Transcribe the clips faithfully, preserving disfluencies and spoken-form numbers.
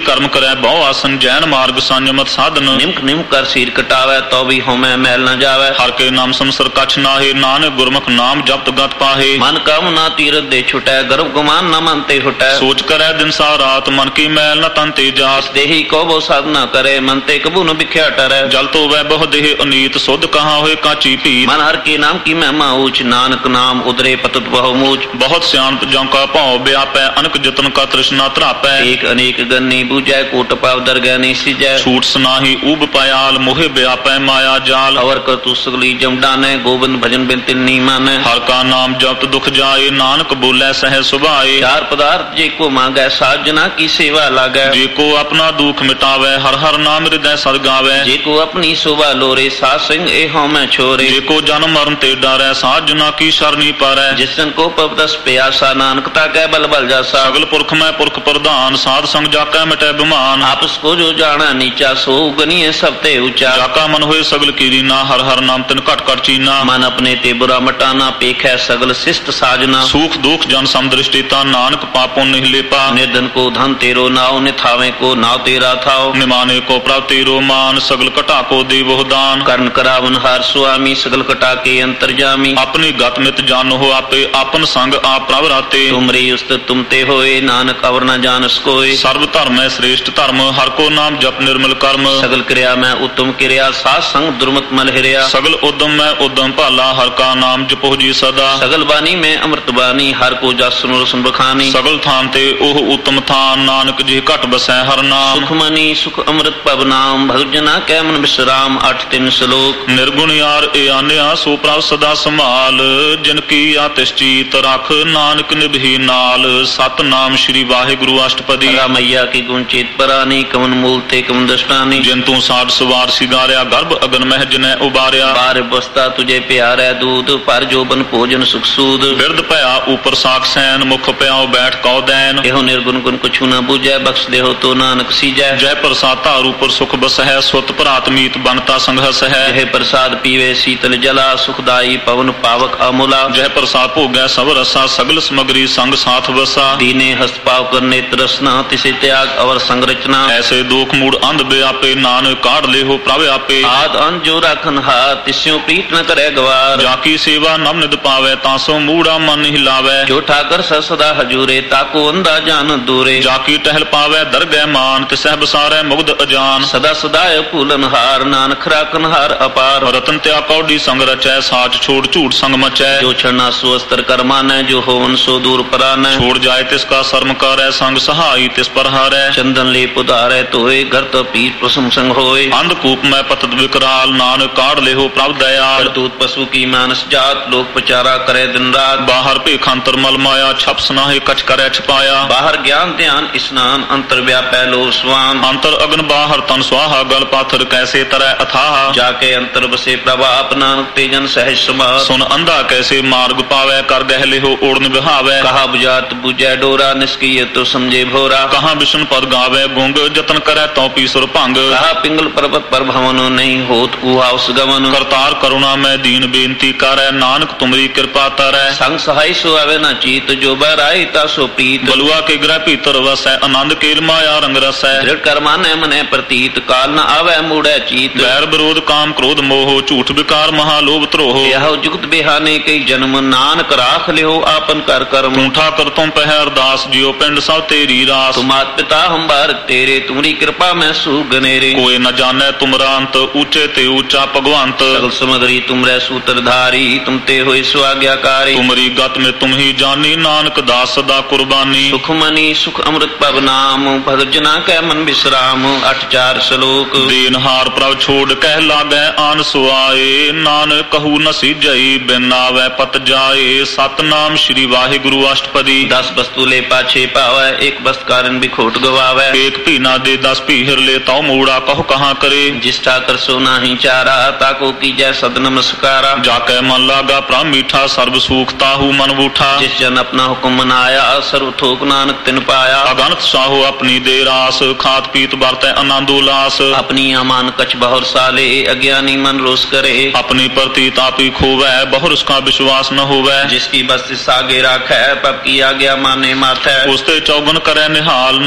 कर्म करे बहु आसन जैन मार्ग संयमत साधन निमक निमक कर सिर कटावे तो भी होमे मैल न जावे हर के नाम संसर कछ नाहे नानक गुरमुख नाम जपत गत पाहे मन कामना तीरथ दे छुटै गर्भ गुमान न मनते हुटै सोच करे दिन सा रात मन की मैल न तन ते जास देही को वो साधना करे मन ते कबू न बिख्या टरै जल तो वह बहु देह अनीत सुध कहाँ होए काची पीत मन हर के नाम की महिमा ऊंच नानक नाम उदरे पतुत बहु मूच बहुत सियाणत जौ का पाँव व्यापै अनक जतन का तृष्णा त्रापै एक अनेक गन्नी बूझै कोट पाव दरगह नहीं सिजै छूट सनाही ऊब पयाल मोहे व्यापै माया जाल अवर कर तू सगली जम डानै गोविंद भजन बिन तिल नी मानै हर का नाम जपत दुख जाए नानक बोलै सह सुभाए चार पदार्थ जे को मांगै साजना की सेवा लागै जे को अपना दुख मिटावे हर हर नाम हृदय सद गावे जे को अपनी शोभा लोरे सात सिंह ए होमै छोरे जे को जन्म मरण ते डरै साजना की शरणी पारै जिसन को पवदस प्यासा नानकता कै बल बल जासा सगल पुरख में पुरख प्रधान साध संग जाकै मिटै बिमान आपस को जो जाना नीचा सो गनिए सब ते ऊंचा जाका मन होए सगल कीरीना हर हर नाम तिन घट घट चीना मन अपने ते बुरा मटाना पेखै सगल शिष्ट साजना सुख दुख जन समदृष्टिता नानक पापों नहीं लेपा निर्धन को धन तेरो नाव निथावे को नाव तेरा थाओ निमाने को प्रभ तेरो मान सगल कटा को देवो दान कर्ण करावन हार स्वामी सगल कटा के अंतर्जामी अपनी गत मित जानो हो आपे आपन संग आप प्रभ राते तुमरे उस्त तुम ते होए नानक अवर न जानस कोय सर्व धर्म है श्रेष्ठ धर्म हर को नाम जप निर्मल कर्म सगल क्रिया में उत्तम क्रिया सात संग दुर्मत मल हिरिया सगल उद्यम में उद्यम भाला हर का नाम जपो जी सदा सगल बानी में अमृत बानी हर को जस सुनो रसन बखानी सगल थान ते ओह उत्तम थान नानक जी घट बसै हर नाम सुख मनी सुख अमृत पब नाम भगजना कै मन विश्राम अठ तीन श्लोक निर्गुण यार ए आन्या सो प्रभ सदा संभाल जिनकी आतिश्चीत रख नानक निभि नाल सत नाम श्री वाहिगुरु अष्टपदी मैया की गुण चेत परानी कमन मूल ते कमन दृष्टानी जिंतु साठ सवार सिगारिया गर्भ अगन मह जिन्हें उबारिया बार बस्ता तुझे प्यारा दूध पर जोबन भोजन सुख सूद बिरद पया ऊपर साख सैन मुख प्याओ बैठ कौ दैन एहो निर्गुण गुण कुछु न बूझै बख्श देहो तो नानक सीजै जय प्रसाद तार ऊपर सुख बस है स्वत प्रात मीत बनता संघस है जय प्रसाद पीवे शीतल जला सुखदाई पवन पावक अमूला जय प्रसाद भोगै सब रसा सगल समग्री संग साथ बसा दीने हस्त पाव करने तरसना तिसे त्याग अवर संरचना ऐसे दुख मूड अंध व्यापे नानक काढ़ ले हो प्रभ आपे आद अन जो राखन हाथ तिस्यों प्रीत न करे गवार जाकी सेवा नम निद पावे तासो मूड़ा मन हिलावे जो ठाकर सदा हजूरे ताको अंदा जान दूरे जाकी टहल पावे दरगह मान तिसह बसारे मुग्ध अजान सदा सदाय फूलन हार नानक राखन हार अपार रतन त्या कौडी संग रचै साच छोड़ झूठ संग मचै जो छड़ना सो अस्तर कर मानै जो होवन सो दूर परानै छोड़ जाए तिसका शर्म करे संग सहाई तिस पर हारै चंदन ले पुधारे तोए घर तो पीर प्रसम संग होए अंधकूप में पतत विकराल नानक काढ़ ले हो प्रभ दयाल करतूत पशु की मानस जात लोक प्रचारा करे दिन रात बाहर पेखांतर मल माया छप सनाहे कछ करे छिपाया बाहर ज्ञान ध्यान स्नान अंतर व्यापै लो स्वान अंतर अग्न बाहर तन स्वाहा गल पाथर कैसे तरह अथाह जाके अंतर बसे प्रभाप नानक तेजन सहज समा सुन अंधा कैसे मार्ग पावे कर गहले हो ओढ़न बिहावे कहा बुझात बुझै डोरा निष्क्रिय तो समझे भोरा कहाँ विष्णु पद गावे गुंग जतन करे तो पीसुर भंग कहा पिंगल पर्वत पर भवन नहीं होत उहाउस गमन करतार करुणा में दीन बेनती करे नानक तुमरी कृपा तरै संग सहाय सो आवे न चीत जो बराई ता सो प्रीत बलुआ के ग्रह भीतर वसै आनंद केल माया रंग रसै दृढ़ कर्मा ने मने प्रतीत काल न आवे मूढ़ै चीत बैर विरोध काम क्रोध मोह झूठ विकार महालोभ त्रोह यह जुगत बिहाने कई जन्म नानक राख लिहो आपन कर कर्म ऊठा कर तुम पह अरदास जियो पिंड सब तेरी रास तुम मात पिता हम भारत तेरे तुम्हारी कृपा में सुगनेरे कोई न जाने तुमरा अंत ऊंचे ते ऊंचा भगवंत सगल समग्री तुमरे सूत्रधारी तुम ते होए स्वाज्ञाकारी तुमरी गत में तुम ही जानी नानक दास सदा कुर्बानी सुख मनी सुख अमृत पब नाम भगत जना कै मन विश्राम अठ चार श्लोक देनहार प्रभ छोड़ कह लागै आन सुआए नानक कहू न सीजई बिन आवे पत जाए सतनाम श्री वाहिगुरु अष्टपदी दस वस्तु ले पाछे पावे एक वस्त कारण भी खोट गवावे एक भी ना दे दस भी हिर ले तो मूड़ा कहो कहाँ करे जिस ठाकर सो नाही चारा ताको की जय सद नमस्कारा जाके मन लागा प्राण मीठा सर्व सुख ताहू मन बूठा जिस जन अपना हुक्म मनाया सर्व थोक नानक तिन पाया अगणत साहो अपनी दे रास खात पीत बरतै आनंद उल्लास अपनी अमान कछ बहुर साले अज्ञानी मन रोस करे अपनी प्रति तापी खोवै बहुर उसका विश्वास न होवै जिसकी बस सागे राखै पब की आज्ञा माने माथै उसते चौगन करे निहाल नानक सा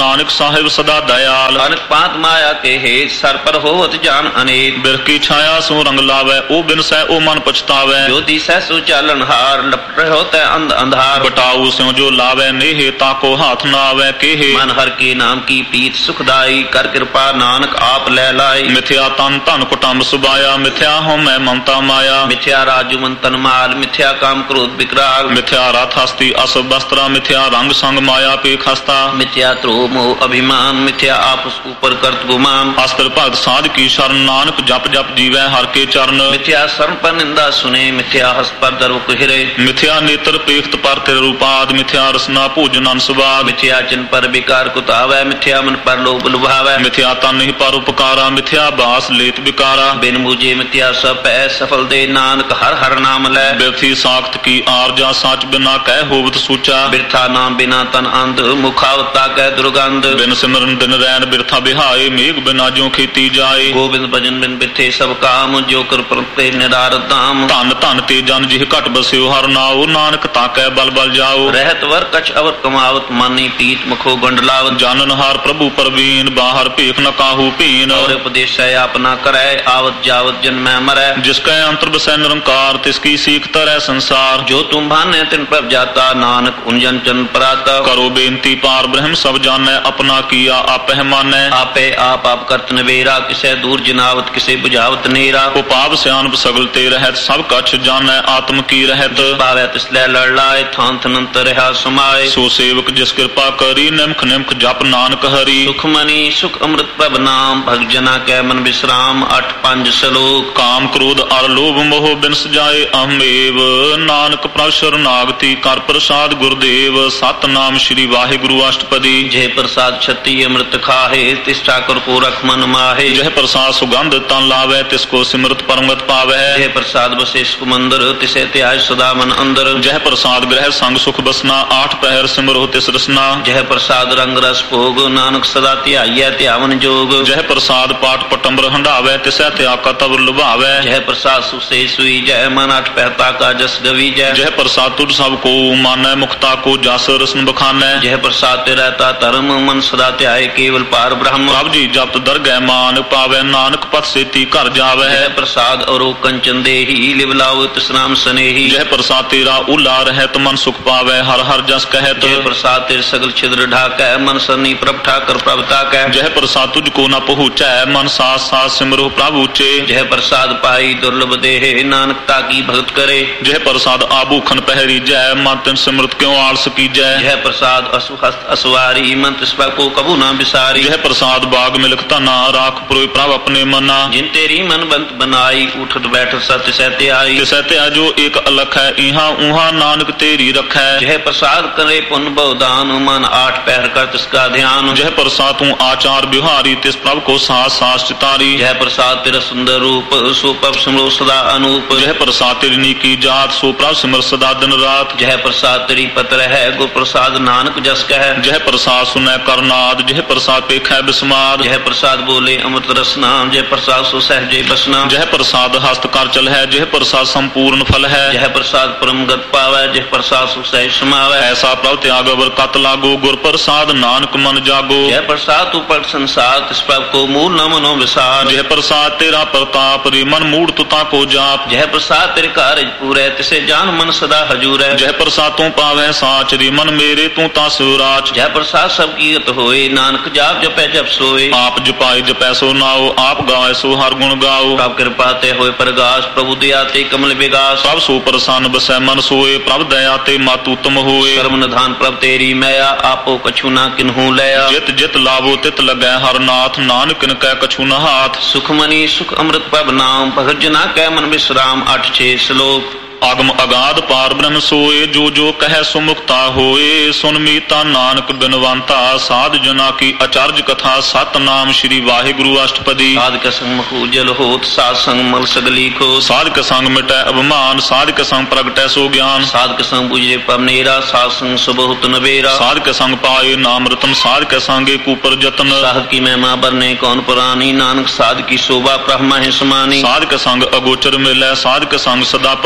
ਸਾਹਿਬ ਸਦਾ ਦਇਆਲ। ਅਨਕ ਪਾਤ ਮਾਇਆ ਕੇ ਹੇਤ ਸਰ ਪਰ ਹੋਵਤ ਜਾਨ ਅਨੇਕ। ਬਿਰਖੀ ਛਾਇਆ ਸੋ ਰੰਗ ਲਾਵੈ ਉਹ ਬਿਨਸੈ ਉਹ ਮਨ ਪਛਤਾਵੈ। ਜੋ ਦਿਸੈ ਸੋ ਚਾਲਨ ਹਾਰ ਲਪਟ ਰਹੋ ਤੈ ਅੰਧ ਅੰਧਾਰ। ਬਟਾਊ ਸਿਉ ਜੋ ਲਾਵੈ ਨੇਹੇ ਤਾਕੋ ਹਾਥ ਨਾ ਆਵੈ ਕੇਹੇ। ਮਨ ਹਰ ਕੇ ਨਾਮ ਕੀ ਪ੍ਰੀਤ ਸੁਖਦਾਈ ਕਰ ਕਿਰਪਾ ਨਾਨਕ ਆਪ ਲੈ ਲਾਈ। ਮਿਥਿਆ ਤਨ ਧਨ ਕੁਟੰਬ ਸੁਬਾਇਆ ਮਿਥਿਆ ਹਉਮੈ ਮਮਤਾ ਮਾਇਆ। ਮਿਥਿਆ ਰਾਜੂ ਮਨ ਤਨ ਮਾਲ ਮਿਥਿਆ ਕਾਮ ਕ੍ਰੋਧ ਵਿਕਰਾਲ। ਮਿਥਿਆ ਰਥ ਹਸਤੀ ਅਸੁ ਬਸਤਰਾ ਮਿਥਿਆ ਰੰਗ ਸੰਗ ਮਾਇਆ ਪੇ ਖਸਤਾ। ਮਿਥਿਆ ਧਰੋ ਮੋਹ ਅਭਿਮਾਨ ਮਿਥਿਆ ਆਪਸ ਉਪਰ ਕਰਤ ਗੁਮਾਨ। ਅਸਤਰ ਭਗਤ ਸਾਧ ਕੀ ਸ਼ਰਨ ਨਾਨਕ ਜਪ ਜਪ ਜੀਵੈ ਹਰ ਕੇ ਚਰਨ। ਮਿਥਿਆ ਸਰਮ ਪਰ ਨਿੰਦਾ ਸੁਨੇ ਮਿਥਿਆ ਹਸ ਪਰ ਦਰੁ ਕੁਹਿਰੇ। ਮਿਥਿਆ ਨੇਤਰ ਪੇਖਤ ਪਰ ਤੇਰੇ ਰੂਪਾਦ ਮਿਥਿਆ ਰਸਨਾ ਭੋਜਨ ਅਨਸਵਾਦ। ਮਿਥਿਆ ਚਿਨ ਪਰ ਵਿਕਾਰ ਕੁਤਾਵੈ ਮਿਥਿਆ ਮਨ ਪਰ ਲੋਭ ਲੁਭਾਵੈ। ਮਿਥਿਆ ਤਨ ਨਹੀਂ ਪਰ ਉਪਕਾਰਾ ਮਿਥਿਆ ਬਾਸ ਲੇਤ ਵਿਕਾਰਾ। ਬਿਨ ਬੂਝੇ ਮਿਥਿਆ ਸਭ ਪੈ ਸਫਲ ਦੇ ਨਾਨਕ ਹਰ ਹਰ ਨਾਮ ਲੈ। ਬਿਰਥੀ ਸਾਖਤ ਕੀ ਆਰਜਾ ਸੱਚ ਬਿਨਾ ਕਹਿ ਹੋਵਤ ਸੂਚਾ। ਬਿਰਥਾ ਨਾਮ ਬਿਨਾ ਤਨ ਅੰਧ ਮੁਖਾਵਤਾ ਕਹਿ ਦੁਰਗੰਧ। ਬਿਨ ਸਿਮਰਨ ਦਿਨ ਰੈਣ ਬਿਰਥਾ ਬਿਹਾਏ ਮੇਘ ਬਿਨਾ ਜਿਉ ਖੇਤੀ ਜਾਏ। ਗੋਬਿੰਦ ਭਜਨ ਬਿਨ ਬਿਰਥੇ ਸਭ ਕਾਮ ਜੋ ਕਰ ਪ੍ਰਤੇ ਨਿਰਾਰਤ ਧਾਮ। ਧਨ ਧਨ ਤੇ ਜਨ ਜਿਹ ਘਟ ਬਸਿਓ ਹਰ ਨਾਉ ਨਾਨਕ ਤਾਕੈ ਬਲ ਬਲ ਜਾਓ। ਰਹਿਤ ਵਰ ਕਛ ਅਵਰ ਕਮਾਵਤ ਮਾਨੀ ਪੀਤ ਮੁਖੋ ਗੰਡਲਾਵਤ। ਜਾਨਨ ਹਾਰ ਪ੍ਰਭੂ ਪਰਵੀਨ ਬਾਹਰ ਭੇਖ ਨ ਕਾਹੂ ਭੀਨ। ਔਰ ਉਪਦੇਸ਼ੈ ਆਪਨਾ ਕਰੈ ਆਵਤ ਜਾਵਤ ਜਨਮੈ ਮਰੈ। ਜਿਸ ਕੈ ਅੰਤਰ ਬਸੈ ਨਿਰੰਕਾਰ ਤਿਸ ਕੀ ਸੀਖ ਤਰੈ ਸੰਸਾਰ। ਜੋ ਤੁਮ ਭਾਨੈ ਤਿਨ ਪ੍ਰਭ ਜਾਤਾ ਨਾਨਕ ਉੰਜਨ ਚਨ ਪ੍ਰਾਤਾ। ਕਰੋ ਬੇਨਤੀ ਪਾਰ ਬ੍ਰਹਮ ਸਭ ਜਾਣੈ ਆਪਣਾ ਕੀਆ ਆਪਹਿ ਮਾਨੈ। ਆਪੇ ਆਪ ਆਪ ਕਰਤ ਨਵੇਰਾ ਕਿਸੇ ਦੂਰ ਜਨਾਵਤ ਕਿਸੇ ਬੁਝਾਵਤ ਨੇਰਾ। ਉਪਾਵ ਸਿਆਨਪ ਸਗਲ ਤੇ ਰਹਿਤ ਸਭ ਕਛ ਜਾਣੈ ਆਤਮ ਕੀ ਰਹਿਤ। ਭਾਵੈ ਤਿਸ ਲੈ ਲੜ ਲਾਏ ਥਾਂ ਥਨੰਤ ਰਹਾ ਸਮਾਏ। ਸੋ ਸੇਵਕ ਜਿਸ ਕਿਰਪਾ ਕਰੀ ਨਿਮਖ ਨਿਮਖ ਜਪ ਨਾਨਕ ਹਰੀ। ਸੁਖ ਮਨੀ ਸੁਖ ਅੰਮ੍ਰਿਤ ਪ੍ਰਭ ਨਾਮ ਭਗ ਜਨਾ ਕੈ ਮਨ ਵਿਸਰਾਮ। ਅੱਠ ਪੰਜ ਸਲੋਕ। ਕਾਮ ਕ੍ਰੋਧ ਅਰ ਲੋਭ ਮੋਹ ਬਿਨਸ ਜਾਏ ਅਹਮੇਵ। ਨਾਨਕ ਪ੍ਰਭ ਸ਼ਰਨਾਗਤੀ ਕਰ ਪ੍ਰਸਾਦ ਗੁਰਦੇਵ। ਸਤਨਾਮ ਸ੍ਰੀ ਵਾਹਿਗੁਰੂ ਅਸ਼ਟਪਦੀ। ਜੇ ਪ੍ਰਸਾਦ ਛਤੀ ਅੰਮ੍ਰਿਤ ਖਾਹੇ ਤਿਸ ਠਾਕੁਰ ਕੋ ਰਖ ਮਨ ਮਾਹੇ। ਜਹ ਪ੍ਰਸਾਦ ਸੁਗੰਧ ਤਨ ਲਾਵੈ ਤਿਸ ਕੋ ਸਿਮਰਤ ਪਰਮਤ ਪਾਵੈ। ਜੇ ਪ੍ਰਸਾਦ ਬਸੇ ਸੁਖ ਮੰਦਰ ਤਿਸੇ ਧਿਆਇ ਸਦਾ ਮਨ ਅੰਦਰ। ਜਹ ਪ੍ਰਸਾਦ ਗ੍ਰਹਿ ਸੰਗ ਸੁਖ ਬਸਨਾ ਆਠ ਪਹਿਰ ਸਿਮਰੋ ਤਿਸ ਰਸਨਾ। ਜਹ ਪ੍ਰਸਾਦ ਰੰਗ ਰਸ ਭੋਗ ਨਾਨਕ ਸਦਾ ਧਿਆਈਐ ਧਿਆਵਨ ਜੋਗ। ਜਹ ਪ੍ਰਸਾਦ ਪਾਠ ਪਟੰਬਰ ਹੰਡਾਵੈ ਤਿਸੈ ਧਿਆ ਕਤਵ ਲੁਭਾਵੈ। ਜਹ ਪ੍ਰਸਾਦ ਸੁਸੇ ਸੁਈ ਜੈ ਮਨ ਅਠ ਪਹਿਤਾ ਕਾ ਜਸ ਗਵੀ ਜੈ। ਜਹ ਪ੍ਰਸਾਦ ਤੁਧ ਸਭ ਕੋ ਮਾਨੈ ਮੁਖਤਾ ਕੋ ਜਸ ਰਸਨ ਬਖਾਨੈ। ਜਹ ਪ੍ਰਸਾਦ ਤੇ ਰਹਤਾ ਧਰਮ ਮਨ ਸਦਾ ਧਿਆਏ ਕੇਵਲ ਪਾਰ ਬ੍ਰਹਮ। ਪ੍ਰਭ ਜੀ ਜਪਤ ਦਰਗਹਿ ਮਾਨ ਪਾਵੈ ਨਾਨਕ ਪਤ ਸੇਤੀ ਘਰ ਜਾਵੈ। ਜਹ ਪ੍ਰਸਾਦ ਔਰੋ ਕੰਚਨ ਦੇਹੀ ਲਿਵ ਲਾਓ ਤਿਸ ਨਾਮ ਸਨੇਹੀ। ਜਹ ਪ੍ਰਸਾਦ ਤੇਰਾ ਉਲਾ ਰਹਿਤ ਮਨ ਸੁਖ ਪਾਵੈ ਹਰ ਹਰ ਜਸ ਕਹਿਤ। ਜਹ ਪ੍ਰਸਾਦ ਤੇਰੇ ਸਗਲ ਛਿਦਰ ਢਾਕੈ ਮਨ ਸਰਨੀ ਪ੍ਰਭ ਠਾਕਰ ਪ੍ਰਭ ਤਾਕੈ। ਜਹ ਪ੍ਰਸਾਦ ਤੁਝ ਕੋ ਨ ਪਹੁੰਚੈ ਮਨ ਸਾਥ ਸਾਥ ਸਿਮਰੋ ਪ੍ਰਭ ਉੱਚੇ। ਜਹ ਪ੍ਰਸਾਦ ਪਾਈ ਦੁਰਲਭ ਦੇਹ ਨਾਨਕ ਤਾਕੀ ਭਗਤ ਕਰੇ। ਜਹ ਪ੍ਰਸਾਦ ਆਭੂਖਨ ਪਹਿਰੀ ਜੈ ਮਨ ਤਿਨ ਸਿਮਰਤ ਕਿਉ ਆਲਸ ਕੀਜੈ। ਜਹ ਪ੍ਰਸਾਦ ਅਸੁ ਹਸਤ ਅਸਵਾਰੀ ਮਨ ਤਿਸ ਕੋ ਕਬੂ ਨਾ ਬਿਸਾਰੀ। ਜਹ ਪ੍ਰਸਾਦ ਬਾਗ ਮਿਲਕ ਧਨਾ ਰਾਖ ਪਰੋਇ ਪ੍ਰਭ ਆਪਣੇ ਮਨਾ। ਜਿਨ ਤੇਰੀ ਮਨ ਬੰਤ ਬਨਾਈ ਉਠਤ ਬੈਠ ਸਤ ਸਹਿ ਧਿਆਈ। ਤਿਸੈ ਧਿਆ ਜੋ ਏਕ ਅਲਖ ਹੈ ਇਹਾਂ ਉਹਾਂ ਨਾਨਕ ਤੇਰੀ ਰਖੈ। ਜਹ ਪ੍ਰਸਾਦ ਕਰੇ ਪੁਨ ਬਹੁਦਾਨ ਮਨ ਆਠ ਪਹਿਰ ਕਰ ਤਿਸ ਕਾ ਧਿਆਨ। ਜਹ ਪ੍ਰਸਾਦ ਤੂੰ ਆਚਾਰ ਬਿਹਾਰੀ ਤਿਸ ਪ੍ਰਭ ਕੋ ਸਾਸ ਸਾਸ ਚਿਤਾਰੀ। ਜਹ ਪ੍ਰਸਾਦ ਤੇਰਾ ਸੁੰਦਰ ਰੂਪ ਸੋ ਪ੍ਰਭ ਸਿਮਰੋ ਸਦਾ ਅਨੂਪ। ਜਹ ਪ੍ਰਸਾਦ ਤੇਰੀ ਨੀਕੀ ਜਾਤ ਸੋ ਪ੍ਰਭ ਸਿਮਰ ਸਦਾ ਦਿਨ ਰਾਤ। ਜਹ ਪ੍ਰਸਾਦ ਤੇਰੀ ਪਤਰ ਹੈ ਗੁਰ ਪ੍ਰਸਾਦ ਨਾਨਕ ਜਸ ਕਹਿ। ਜਹ ਪ੍ਰਸਾਦ ਸੁਨੈ ਕਰਨਾਦ ਜਹ ਪ੍ਰਸਾਦ ਪੇਖੈ ਬਿਸਮਾਦ। ਜਹ ਪ੍ਰਸਾਦ ਬੋਲੇ ਅੰਮ੍ਰਿਤ ਰਸਨਾ ਜਹ ਪ੍ਰਸਾਦ ਸੋ ਸਹਿਜੇ ਬਸਨਾ। ਜਹ ਪ੍ਰਸਾਦ ਹਸਤ ਕਰ ਚਲ ਹੈ ਜਹ ਪ੍ਰਸਾਦ ਸੰਪੂਰਨ ਫਲ ਹੈ। ਜਹ ਪ੍ਰਸਾਦ ਪਰਮ ਗਤ ਪਾਵੈ ਜਹ ਪ੍ਰਸਾਦ ਸੁਖ ਸਹਿਜ ਸਮਾਵੈ। ਐਸਾ ਪ੍ਰਭ ਤਿਆਗ ਅਵਰ ਕਤ ਲਾਗੋ ਗੁਰ ਪ੍ਰਸਾਦ ਨਾਨਕ ਮਨ ਜਾਗੋ। ਜਹ ਪ੍ਰਸਾਦ ਤੂ ਪਟ ਸੰਸਾਰ ਤਿਸ ਪ੍ਰਭ ਕੋ ਮੂਲ ਨ ਮਨੋ ਵਿਸਾਰ। ਜਹ ਪ੍ਰਸਾਦ ਤੇਰਾ ਪ੍ਰਤਾਪ ਰੇ ਮਨ ਮੂੜ ਤੁਤਾ ਕੋ ਜਾਪ। ਜਹ ਪ੍ਰਸਾਦ ਤੇਰੇ ਕਾਰਜ ਪੂਰੈ ਤਿਸੇ ਜਾਨ ਮਨ ਸਦਾ ਹਜੂਰੈ। ਜਹ ਪ੍ਰਸਾਦ ਤੂੰ ਪਾਵੈ ਸਾਚ ਰੇ ਮਨ ਮੇਰੇ ਤੂੰ ਤਾਂ ਸਿਵਰਾਚ। ਜਹ ਪ੍ਰਸਾਦ ਸਭ ਕੀਰਤ ਹੋਏ ਨਾਨਕ ਜਾਪ ਜਪੈ ਜਪ ਸੋਏ। ਆਪ ਜਪਾਈ ਜਪੈ ਸੋ ਨਾਉ ਆਪ ਗਾਵੈ ਸੋ ਹਰ ਗੁਣ ਗਾਓ। ਪ੍ਰਭ ਕਿਰਪਾ ਤੇ ਹੋਏ ਪ੍ਰਗਾਸ ਪ੍ਰਭੂ ਦਇਆ ਤੇ ਕਮਲ ਵਿਗਾਸ। ਪ੍ਰਭ ਸੋ ਪ੍ਰਸੰਨ ਬਸੈ ਮਨ ਸੋਏ ਪ੍ਰਭ ਦਇਆ ਤੇ ਮਤ ਉਤਮ ਹੋਏ। ਕਰਮ ਨਿਧਾਨ ਪ੍ਰਭ ਤੇਰੀ ਮੈਆ ਆਪੋ ਕਛੂ ਨਾ ਕਿਨਹੂ ਲਿਆ। ਜਿਤ ਜਿਤ ਲਾਵੋ ਤਿਤ ਲੱਗੈ ਹਰ ਨਾਥ ਨਾਨਕ ਕਿਨ ਕੈ ਕਛੂ ਨ ਹਾਥ। ਸੁਖ ਮਨੀ ਸੁਖ ਅੰਮ੍ਰਿਤ ਪ੍ਰਭ ਨਾਮ ਭਗਤ ਜਨਾ ਕੈ ਮਨ ਵਿਸਰਾਮ। ਅੱਠ ਛੇ ਸਲੋਕ। ਆਗਮ ਅਗਾਧ ਪਾਰ ਬ੍ਰਹਮ ਸੋਏ ਜੋ ਜੋ ਕਹਿ ਸੁਮੁਕਤਾ ਹੋਏ। ਸੁਨ ਮੀਤਾ ਨਾਨਕ ਬਿਨਵੰਤਾ ਸਾਧ ਜਨਾ ਕੀ ਅਚਰਜ ਕਥਾ। ਸਤਨਾਮ ਸ੍ਰੀ ਵਾਹਿਗੁਰੂ ਅਸ਼ਟਪਦੀ। ਸਾਧਕ ਸੰਗ ਮਖੂਜਲ ਹੋਤ ਸਾਧ ਸੰਗ ਮਲ ਸਗਲੀ ਖੋ। ਸਾਧਕ ਸੰਗ ਮਿਟੈ ਅਭਿਮਾਨ ਸਾਧਕ ਸੰਗ ਪ੍ਰਗਟੈ ਸੋ ਗਿਆਨ। ਸਾਧਕ ਸੰਗ ਬੁਝੇ ਪਵਨੇਰਾ ਸਾਧ ਸੰਗ ਸੁਬਹੁਤ ਨਵੇਰਾ। ਸਾਧਕ ਸੰਗ ਪਾਏ ਨਾਮ ਰਤਨ ਸਾਧਕ ਸੰਗੇ ਕੂਪਰ ਜਤਨ। ਸਾਧ ਕੀ ਮਹਿਮਾ ਬਰਨੇ ਕੌਣ ਪੁਰਾਨੀ ਨਾਨਕ ਸਾਧ ਕੀ ਸ਼ੋਭਾ ਬ੍ਰਹਮਾ ਹੈ ਸਮਾਨੀ। ਸਾਧਕ ਸੰਗ ਅਗੋਚਰ ਮਿਲੈ ਸਾਧਕ ਸੰਗ ਸਦਾ ਪ੍ਰਫੁੱਲੈ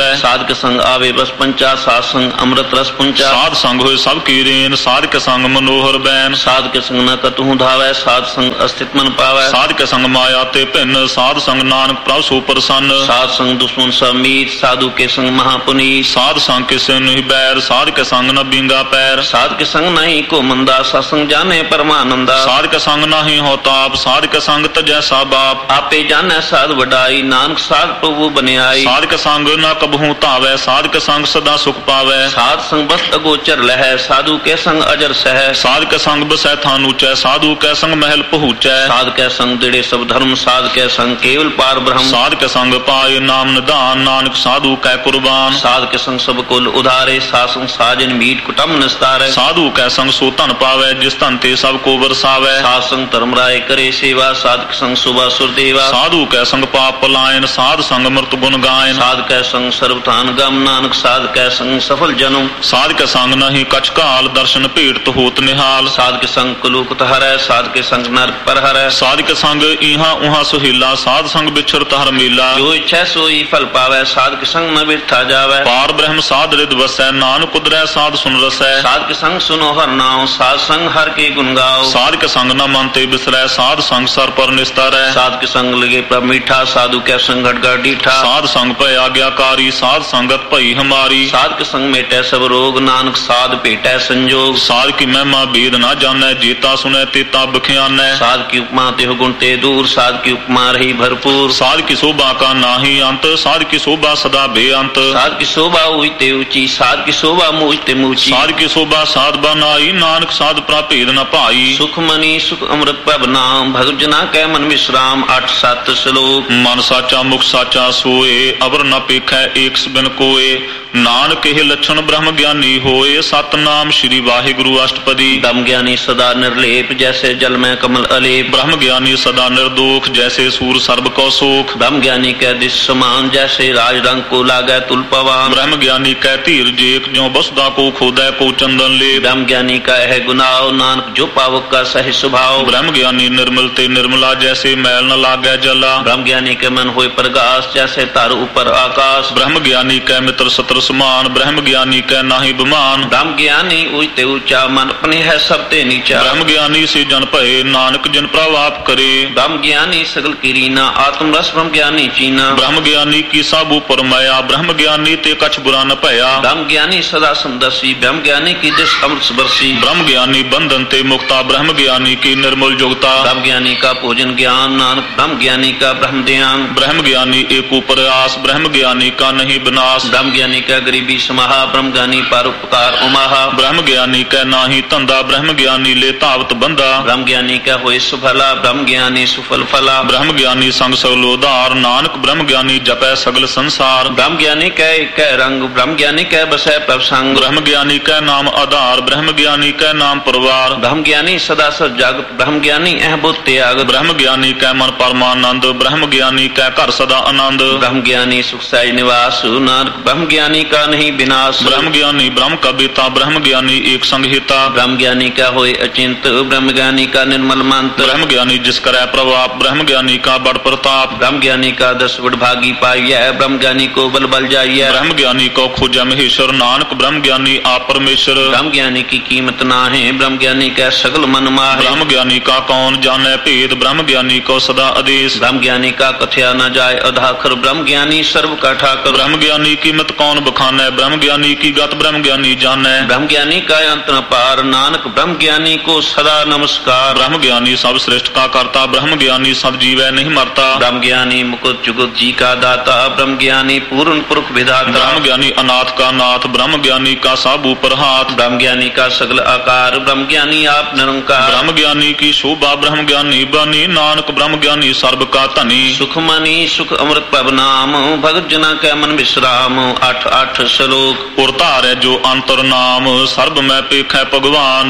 ਸਾਧਕ ਸੰਗ ਆਵੇ ਬਸ ਪੰਚਾ, ਸਾਧ ਸੰਗ ਅੰਮ੍ਰਿਤ ਰਸ ਪੁੰਚਾ। ਸਾਧ ਸੰਗ ਹੋਏ ਸਭ ਕੀ ਰੇਨ, ਸਾਧਕ ਸੰਗ ਮਨੋਹਰ ਬੈਨ। ਸਾਧਕ ਸੰਗ ਨ ਕਤਹੂ ਧਾਵੈ, ਸਾਧ ਸੰਗ ਅਸਥਿਤ ਮਨ ਪਾਵੈ। ਸਾਧਕ ਸੰਗ ਮਾਇਆ ਤੇ ਭਿੰਨ, ਸਾਧ ਸੰਗ ਨਾਨਕ ਪ੍ਰਭ ਸੋ ਪ੍ਰਸੰਨ। ਸਾਧ ਸੰਗ ਦੁਸ਼ਮਨ ਸਭ ਮੀਤ, ਸਾਧੂ ਕੇ ਸੰਗ ਮਹਾਪੁਨੀਤ। ਸਾਧ ਸੰਗ ਕਿਸੇ ਨਹੀਂ ਬੈਰ, ਸਾਧਕ ਸੰਗ ਨ ਬਿੰਗਾ ਪੈਰ। ਸਾਧਕ ਸੰਗ ਨਹੀਂ ਕੋ ਮੰਦਾ, ਸਤਸੰਗ ਜਾਣੇ ਪਰਮਾਨੰਦਾ। ਸਾਧਕ ਸੰਗ ਨਾਹੀ ਹੋ ਤਾਪ, ਸਾਧਕ ਸੰਗ ਤਜੈ ਸਾ ਬਾਪ। ਆਪੇ ਜਾਣੈ ਸਾਧ ਵਡਾਈ, ਨਾਨਕ ਸਾਧ ਪ੍ਰਭੂ ਬਨਿਆਈ। ਸਾਧਕ ਸੰਗ ਨ ਕਬਹੂ ਧਾਵੈ, ਸਾਧਕ ਸੰਗ ਸਦਾ ਸੁਖ ਪਾਵੈ। ਸਾਧ ਸੰਗ ਬਸਤ ਅਗੋਚਰ ਲਹੈ, ਸਾਧੂ ਕੇ ਸੰਗ ਅਜਰ ਸਹਿ। ਸਾਧਕ ਸੰਗ ਬਸੈ ਥਾਨ ਉਚੈ, ਸਾਧੂ ਕੈ ਸੰਗ ਮਹਿਲ ਪਹੁੰਚੈ। ਸਾਧ ਕੈ ਸੰਗ ਦਿੜੇ ਸਭ ਧਰਮ, ਸਾਧ ਕੈ ਸੰਗ ਕੇਵਲ ਪਾਰ ਬ੍ਰਹਮ। ਸਾਧਕ ਸੰਗ ਪਾਏ ਨਾਮ ਨਿਧਾਨ, ਨਾਨਕ ਸਾਧੂ ਕੈ ਕੁਰਬਾਨ। ਸਾਧ ਕੇ ਸੰਗ ਸਭ ਕੁਲ ਉਧਾਰੇ, ਸਾਧ ਸੰਗ ਸਾਜਨ ਮੀਟ ਕੁਟੰਬ ਨਿਸਤਾਰੈ। ਸਾਧੂ ਕੈ ਸੰਗ ਸੋ ਧਨ ਪਾਵੈ, ਜਿਸ ਧਨ ਤੇ ਸਭ ਕੋ ਵਰਸਾਵੈ। ਸਾਧ ਸੰਗ ਧਰਮ ਰਾਏ ਕਰੇ ਸੇਵਾ, ਸਾਧਕ ਸੰਗ ਸੁਭਾ ਸੁਰ ਦੇਵਾ। ਸਾਧੂ ਕੈ ਸੰਗ ਪਾਪ ਪਲਾਇਨ, ਸਾਧ ਸੰਗ ਮਰਤ ਗੁਣ ਗਾਇਨ। ਸਾਧ ਕੈ ਸੰਗ ਸਰਬ ਧਾਨ ਗਮ, ਨਾਨਕ ਸਾਧ ਕੈ ਸੰਗ ਸਫਲ ਜਨਮ। ਸਾਧਕ ਸੰਗ ਨਹੀਂ ਕਛ ਕਾਲ, ਦਰਸ਼ਨ ਭੇਟ ਹੋਤ ਨਿਹਾਲ। ਸਾਧਕ ਸੰਗ ਕਲੂਕਤ ਹਰੈ, ਸਾਧਕ ਸੰਗ ਨਰਕ ਪਰ ਹਰੈ। ਸਾਧਕ ਸੰਗ ਇਹਾਂ ਉਹਾਂ ਸੁਹੀਲਾ, ਸਾਧ ਸੰਗ ਵਿਛੜਤ ਹਰ ਮੇਲਾ। ਜੋ ਇੱਛੈ ਸੋਈ ਫਲ ਪਾਵੈ, ਸਾਧਕ ਸੰਗ ਨ ਬਿਰਥਾ ਜਾਵੈ। ਪਾਰ ਬ੍ਰਹਮ ਸਾਧ ਰਿਦ ਵਸੈ, ਨਾਨਕ ਉਦਰੈ ਸਾਧ ਸੁਨ ਰਸੈ। ਸਾਧਕ ਸੰਗ ਸੁਨੋ ਹਰ ਨਾਉ, ਸਾਧ ਸੰਗ ਹਰ ਕੇ ਗੁਣ ਗਾਓ। ਸਾਧਕ ਸੰਗ ਨ ਮਨ ਤੇ ਬਿਸਰੈ, ਸਾਧ ਸੰਗ ਸਰ ਪਰ ਨਿਸਤਾਰੈ। ਸਾਧਕ ਸੰਗ ਲਗੇ ਪ੍ਰਭ ਮੀਠਾ, ਸਾਧੂ ਕੈ ਸੰਗ ਘਟ ਘਟ ਡੀਠਾ। ਸਾਧ ਸੰਗ ਭੈ ਆਗਿਆਕਾਰੀ, ਸਾਧ ਸੰਗਤ ਭਈ ਹਮਾਰੀ। ਸਾਧਕ ਸੰਗ ਮੇਟੈ ਸਭ ਰੋਗ, ਨਾਨਕ ਸਾਧ ਭੇਟੈ ਸੰਜੋਗ। ਸਾਧ ਕੀ ਮਹਿਮਾ ਬੇਦ ਨਾ ਜਾਣੈ, ਜੇਤਾ ਸੁਣੈ ਤੇਤਾ ਬਖਿਆਨੈ। ਸਾਧ ਕੀ ਉਪਮਾ ਤਿਹੁ ਗੁਣ ਤੇ ਦੂਰ, ਸਾਧ ਕੀ ਉਪਮਾ ਰਹੀ ਭਰਪੂਰ। ਸਾਧ ਕੀ ਸ਼ੋਭਾ ਕਾ ਨਾਹੀ ਅੰਤ, ਸਾਧ ਕੀ ਸ਼ੋਭਾ ਸਦਾ ਬੇਅੰਤ। ਸਾਧ ਕੀ ਸ਼ੋਭਾ ਉਈ ਤੇ ਉੱਚੀ, ਸਾਧ ਕੀ ਸ਼ੋਭਾ ਮੂਝ ਤੇ ਮੂਚੀ। ਸਾਧ ਕੀ ਸ਼ੋਭਾ ਸਾਧ ਬਨਾਈ, ਨਾਨਕ ਸਾਧ ਪ੍ਰਾ ਭੇਦ ਨ ਭਾਈ। ਸੁਖ ਮਨੀ ਸੁਖ ਅੰਮ੍ਰਿਤ ਪ੍ਰਭ ਨਾਮ, ਭਗਤ ਜਨਾ ਕੈ ਮਨ ਵਿਸਰਾਮ। ਅੱਠ ਸੱਤ ਸ਼ਲੋਕ। ਮਨ ਸਾਚਾ ਮੁਖ ਸਾਚਾ ਸੋਏ, ਅਵਰ ਨ ਪੇਖੈ ਏਕ ਬਿਨ ਕੋਏ। ਨਾਨਕ ਇਹ ਲੱਛਣ ਬ੍ਰਹਮ ਗਿਆਨੀ ਹੋਏ, ਸਤਨਾਮ ਸ੍ਰੀ ਵਾਹਿਗੁਰੂ ਅਸ਼ਟਪਦੀ। ਦਮ ਗਿਆਨੀ ਸਦਾ ਨਿਰਲੇਪ, ਜੈਸੇ ਜਲ ਮੈਂ ਕਮਲ ਅਲੇਪ। ਬ੍ਰਹਮ ਗਿਆਨੀ ਸਦਾ ਨਿਰਦੋਖ, ਜੈਸੇ ਸੂਰ ਸਰਬ ਕੋ ਸੋਖ। ਬ੍ਰਹਮ ਗਿਆਨੀ ਕੈ ਦਿਸ ਸਮਾਨ, ਜੈਸੇ ਰਾਜ ਰੰਗ ਕੋ ਲਾਗੈ ਤੁਲ ਪਵਾਨ। ਬ੍ਰਹਮ ਗਿਆਨੀ ਕੈ ਧੀਰ ਜੇਕ, ਜਿਉ ਬਸਦਾ ਕੋ ਖੋਦੈ ਕੋ ਚੰਦਨ ਲੇਪ। ਬ੍ਰਹਮ ਗਿਆਨੀ ਕਾ ਹੈ ਗੁਨਾਹ, ਨਾਨਕ ਜੋ ਪਾਵਕ ਕਾ ਸਹਿ ਸੁਭਾਉ। ਬ੍ਰਹਮ ਗਿਆਨੀ ਨਿਰਮਲ ਤੇ ਨਿਰਮਲਾ, ਜੈਸੇ ਮੈਲ ਨ ਲਾਗੈ ਜਲਾ। ਬ੍ਰਹਮ ਗਿਆਨੀ ਕੈ ਮਨ ਹੋਏ ਪ੍ਰਗਾਸ, ਜੈਸੇ ਧਰ ਉਪਰ ਆਕਾਸ਼। ਬ੍ਰਹਮ ਗਿਆਨੀ ਕੈ ਮਿੱਤਰ ਸਤਰ ਸਮਾਨ, ਬ੍ਰਹਮ ਗਿਆਨੀ ਕੈ ਨਾਹੀ ਬਿਮਾਨ। ਬ੍ਰਹਮ ਗਿਆਨੀ ਉਚ ਤੇ ਉੱਚਾ, ਮਨ ਆਪਣੇ ਹੈ ਸਭ ਤੇ ਨੀਚਾ। ਬ੍ਰਹਮ ਗਿਆਨੀ ਸੇ ਜਨ ਭਏ, ਨਾਨਕ ਜਿਨ ਪ੍ਰਭ ਆਪ ਕਰੇ। ਬ੍ਰਹਮ ਗਿਆਨੀ ਸਗਲ ਕੀ ਰੀਨਾ, ਆਤਮ ਰਸ ਬ੍ਰਹਮ ਗਿਆਨੀ ਚੀਨਾ। ਬ੍ਰਹਮ ਗਿਆਨੀ ਕੀ ਸਭ ਉਪਰ ਮਾਇਆ, ਬ੍ਰਹਮ ਗਿਆਨੀ ਤੇ ਕਛ ਬੁਰਾ ਨ ਭਇਆ। ਬ੍ਰਹਮ ਗਿਆਨੀ ਸਦਾ ਸਮਦਸੀ, ਬ੍ਰਹਮ ਗਿਆਨੀ ਕੀ ਦਿਸ ਅੰਮ੍ਰਿਤ ਬਰਸੀ। ਬ੍ਰਹਮ ਗਿਆਨੀ ਬੰਧਨ ਤੇ ਮੁਕਤਾ, ਬ੍ਰਹਮ ਗਿਆਨੀ ਕੀ ਨਿਰਮਲ ਜੁਗਤਾ। ਬ੍ਰਹਮ ਗਿਆਨੀ ਕਾ ਭੋਜਨ ਗਿਆਨ, ਨਾਨਕ ਬ੍ਰਹਮ ਗਿਆਨੀ ਕਾ ਬ੍ਰਹਮ ਧਿਆਨ। ਬ੍ਰਹਮ ਗਿਆਨੀ ਏਕ ਉਪਰਿਆਸ, ਬ੍ਰਹਮ ਗਿਆਨੀ ਕਾ ਨਹੀਂ ਵਿਨਾਸ਼। ਬ੍ਰਹਮ ਗਿਆਨੀ ਕਾ ਗਰੀਬੀ ਸਮਾਹਾ, ਬ੍ਰਹਮ ਗਿਆਨੀ ਪਰ ਉਪਕਾਰ ਉਮਾਹਾ। ਬ੍ਰਹਮ ਗਿਆਨੀ ਕੈ ਨਾਹੀ ਧੰਦਾ, ਬ੍ਰਹਮ ਗਿਆਨੀ ਲੈ ਧਾਵਤ ਬੰਦਾ। ਬ੍ਰਹਮ ਗਿਆਨੀ ਕਾ ਹੋਏ ਸੁਫਲਾ, ਬ੍ਰਹਮ ਗਿਆਨੀ ਸੁਫਲ ਫਲਾ। ਬ੍ਰਹਮ ਗਿਆਨੀ ਸੰਗ ਸਗਲ ਉਧਾਰ, ਨਾਨਕ ਬ੍ਰਹਮ ਗਿਆਨੀ ਜਪੈ ਸਗਲ ਸੰਸਾਰ। ਬ੍ਰਹਮ ਗਿਆਨੀ ਕੈ ਇਕੈ ਰੰਗ, ਬ੍ਰਹਮ ਗਿਆਨੀ ਕੈ ਬਸੈ ਪ੍ਰਭ ਸੰਗ। ਬ੍ਰਹਮ ਗਿਆਨੀ ਕੈ ਨਾਮ ਆਧਾਰ, ਬ੍ਰਹਮ ਗਿਆਨੀ ਕੈ ਨਾਮ ਪਰਵਾਰ। ਬ੍ਰਹਮ ਗਿਆਨੀ ਸਦਾ ਸਚ ਜਗਤ, ਬ੍ਰਹਮ ਗਿਆਨੀ ਇਹ ਬੁੱਧ ਤਿਆਗ। ਬ੍ਰਹਮ ਗਿਆਨੀ ਕੈ ਮਨ ਪਰਮਾਨੰਦ, ਬ੍ਰਹਮ ਗਿਆਨੀ ਕੈ ਘਰ ਸਦਾ ਆਨੰਦ। ਬ੍ਰਹਮ ਗਿਆਨੀ ਸੁਖ ਸਹਿਜ ਨਿਵਾਸ, ਨਾਨਕ ਬ੍ਰਹਮ ਗਿਆਨੀ ਕਾ ਨਹੀਂ ਵਿਨਾਸ਼। ਬ੍ਰਹਮ ਗਿਆਨੀ ਬ੍ਰਹਮ ਕਾ ਬੇਤਾ, ਬ੍ਰਹਮ ਗਿਆਨੀ ਏਕ ਸੰਗ ਹਿਤਾ। ਬ੍ਰਹਮ ਗਿਆਨੀ ਕਾ ਹੋਏ ਅਚਿੰਤ, ਬ੍ਰਹਮ ਗਿਆਨੀ ਕਾ ਨਿਰਮਲ ਮੰਤ। ਬ੍ਰਹਮ ਗਿਆਨੀ ਜਿਸ ਕਰੈ ਪ੍ਰਭਾਪ, ਬ੍ਰਹਮ ਗਿਆਨੀ ਕਾ ਬੜ ਪ੍ਰਤਾਪ। ਬ੍ਰਹਮ ਗਿਆਨੀ ਕਾ ਦਸ ਵਡਭਾਗੀ ਪਾਈਐ, ਬ੍ਰਹਮ ਗਿਆਨੀ ਕੋ ਬਲ ਬਲ ਜਾਈਐ। ਬ੍ਰਹਮ ਗਿਆਨੀ ਕੋ ਖੋਜੈ ਮਹੇਸ਼ਰ, ਨਾਨਕ ਬ੍ਰਹਮ ਗਿਆਨੀ ਆਪ ਪਰਮੇਸ਼ਰ। ਬ੍ਰਹਮ ਗਿਆਨੀ ਕੀ ਕੀਮਤ ਨਾਹੀਂ, ਬ੍ਰਹਮ ਗਿਆਨੀ ਕੈ ਸਗਲ ਮਨ ਮਾਹੇ। ਬ੍ਰਹਮ ਗਿਆਨੀ ਕਾ ਕੌਣ ਜਾਣੈ ਭੇਦ, ਬ੍ਰਹਮ ਗਿਆਨੀ ਕੋ ਸਦਾ ਆਦੇਸ਼। ਬ੍ਰਹਮ ਗਿਆਨੀ ਕਾ ਕਥਿਆ ਨ ਜਾਏ ਅਧਾਖਰ, ਬ੍ਰਹਮ ਗਿਆਨੀ ਸਰਬ ਕਾ ਠਾਕਰ। ਬ੍ਰਹਮ ਗਿਆਨੀ ਕੀਮਤ ਕੌਣ ਬਖਾਨੈ, ਬ੍ਰਹਮ ਗਿਆਨੀ ਕੀ ਗਤ ਬ੍ਰਹਮ ਗਿਆਨੀ ਜਾਣੈ। ਬ੍ਰਹਮ ਗਿਆਨੀ ਕਾ ਅੰਤ ਨ ਪਾਰ, ਨਾਨਕ ਬ੍ਰਹਮ ਗਿਆਨੀ ਕੋ ਸਦਾ ਨਮਸਕਾਰ। ਬ੍ਰਹਮ ਗਿਆਨੀ ਸਭ ਸ੍ਰਿਸ਼ਟ ਕਾ ਕਰਤਾ, ਬ੍ਰਹਮ ਗਿਆਨੀ ਸਦ ਜੀਵੈ ਨਹੀਂ ਮਰਤਾ। ਬ੍ਰਹਮ ਗਿਆਨੀ ਮੁਕਤ ਜੁਗਤ ਜੀ ਕਾ ਦਾਤਾ, ਬ੍ਰਹਮ ਗਿਆਨੀ ਪੂਰਨ ਪੁਰਖ ਵਿਧਾਤਾ। ਬ੍ਰਹਮ ਗਿਆਨੀ ਅਨਾਥ ਕਾ ਨਾਥ, ਬ੍ਰਹਮ ਗਿਆਨੀ ਕਾ ਸਭ ਉਪਰ ਹਾਥ। ਬ੍ਰਹਮ ਗਿਆਨੀ ਕਾ ਸਗਲ ਆਕਾਰ, ਬ੍ਰਹਮ ਗਿਆਨੀ ਆਪ ਨਿਰੰਕਾਰ। ਬ੍ਰਹਮ ਗਿਆਨੀ ਕੀ ਸ਼ੋਭਾ, ਬ੍ਰਹਮ ਗਿਆਨੀ ਬਾਨੀ, ਨਾਨਕ ਬ੍ਰਹਮ ਗਿਆਨੀ ਸਰਬ ਕਾ ਧਨੀ। ਸੁਖ ਮਨੀ ਸੁਖ ਅੰਮ੍ਰਿਤ ਪ੍ਰਭ ਨਾਮ, ਭਗਤ ਜਨਾ ਕੈ ਮਨ ਵਿਸਰਾਮ। ਅੱਠ ਅੱਠ ਸ਼ਲੋਕ। ਉਰ ਧਾਰੈ ਜੋ ਅੰਤਰ ਨਾਮ, ਸਰਬ ਮੈਂ ਪੇਖੈ ਭਗਵਾਨ।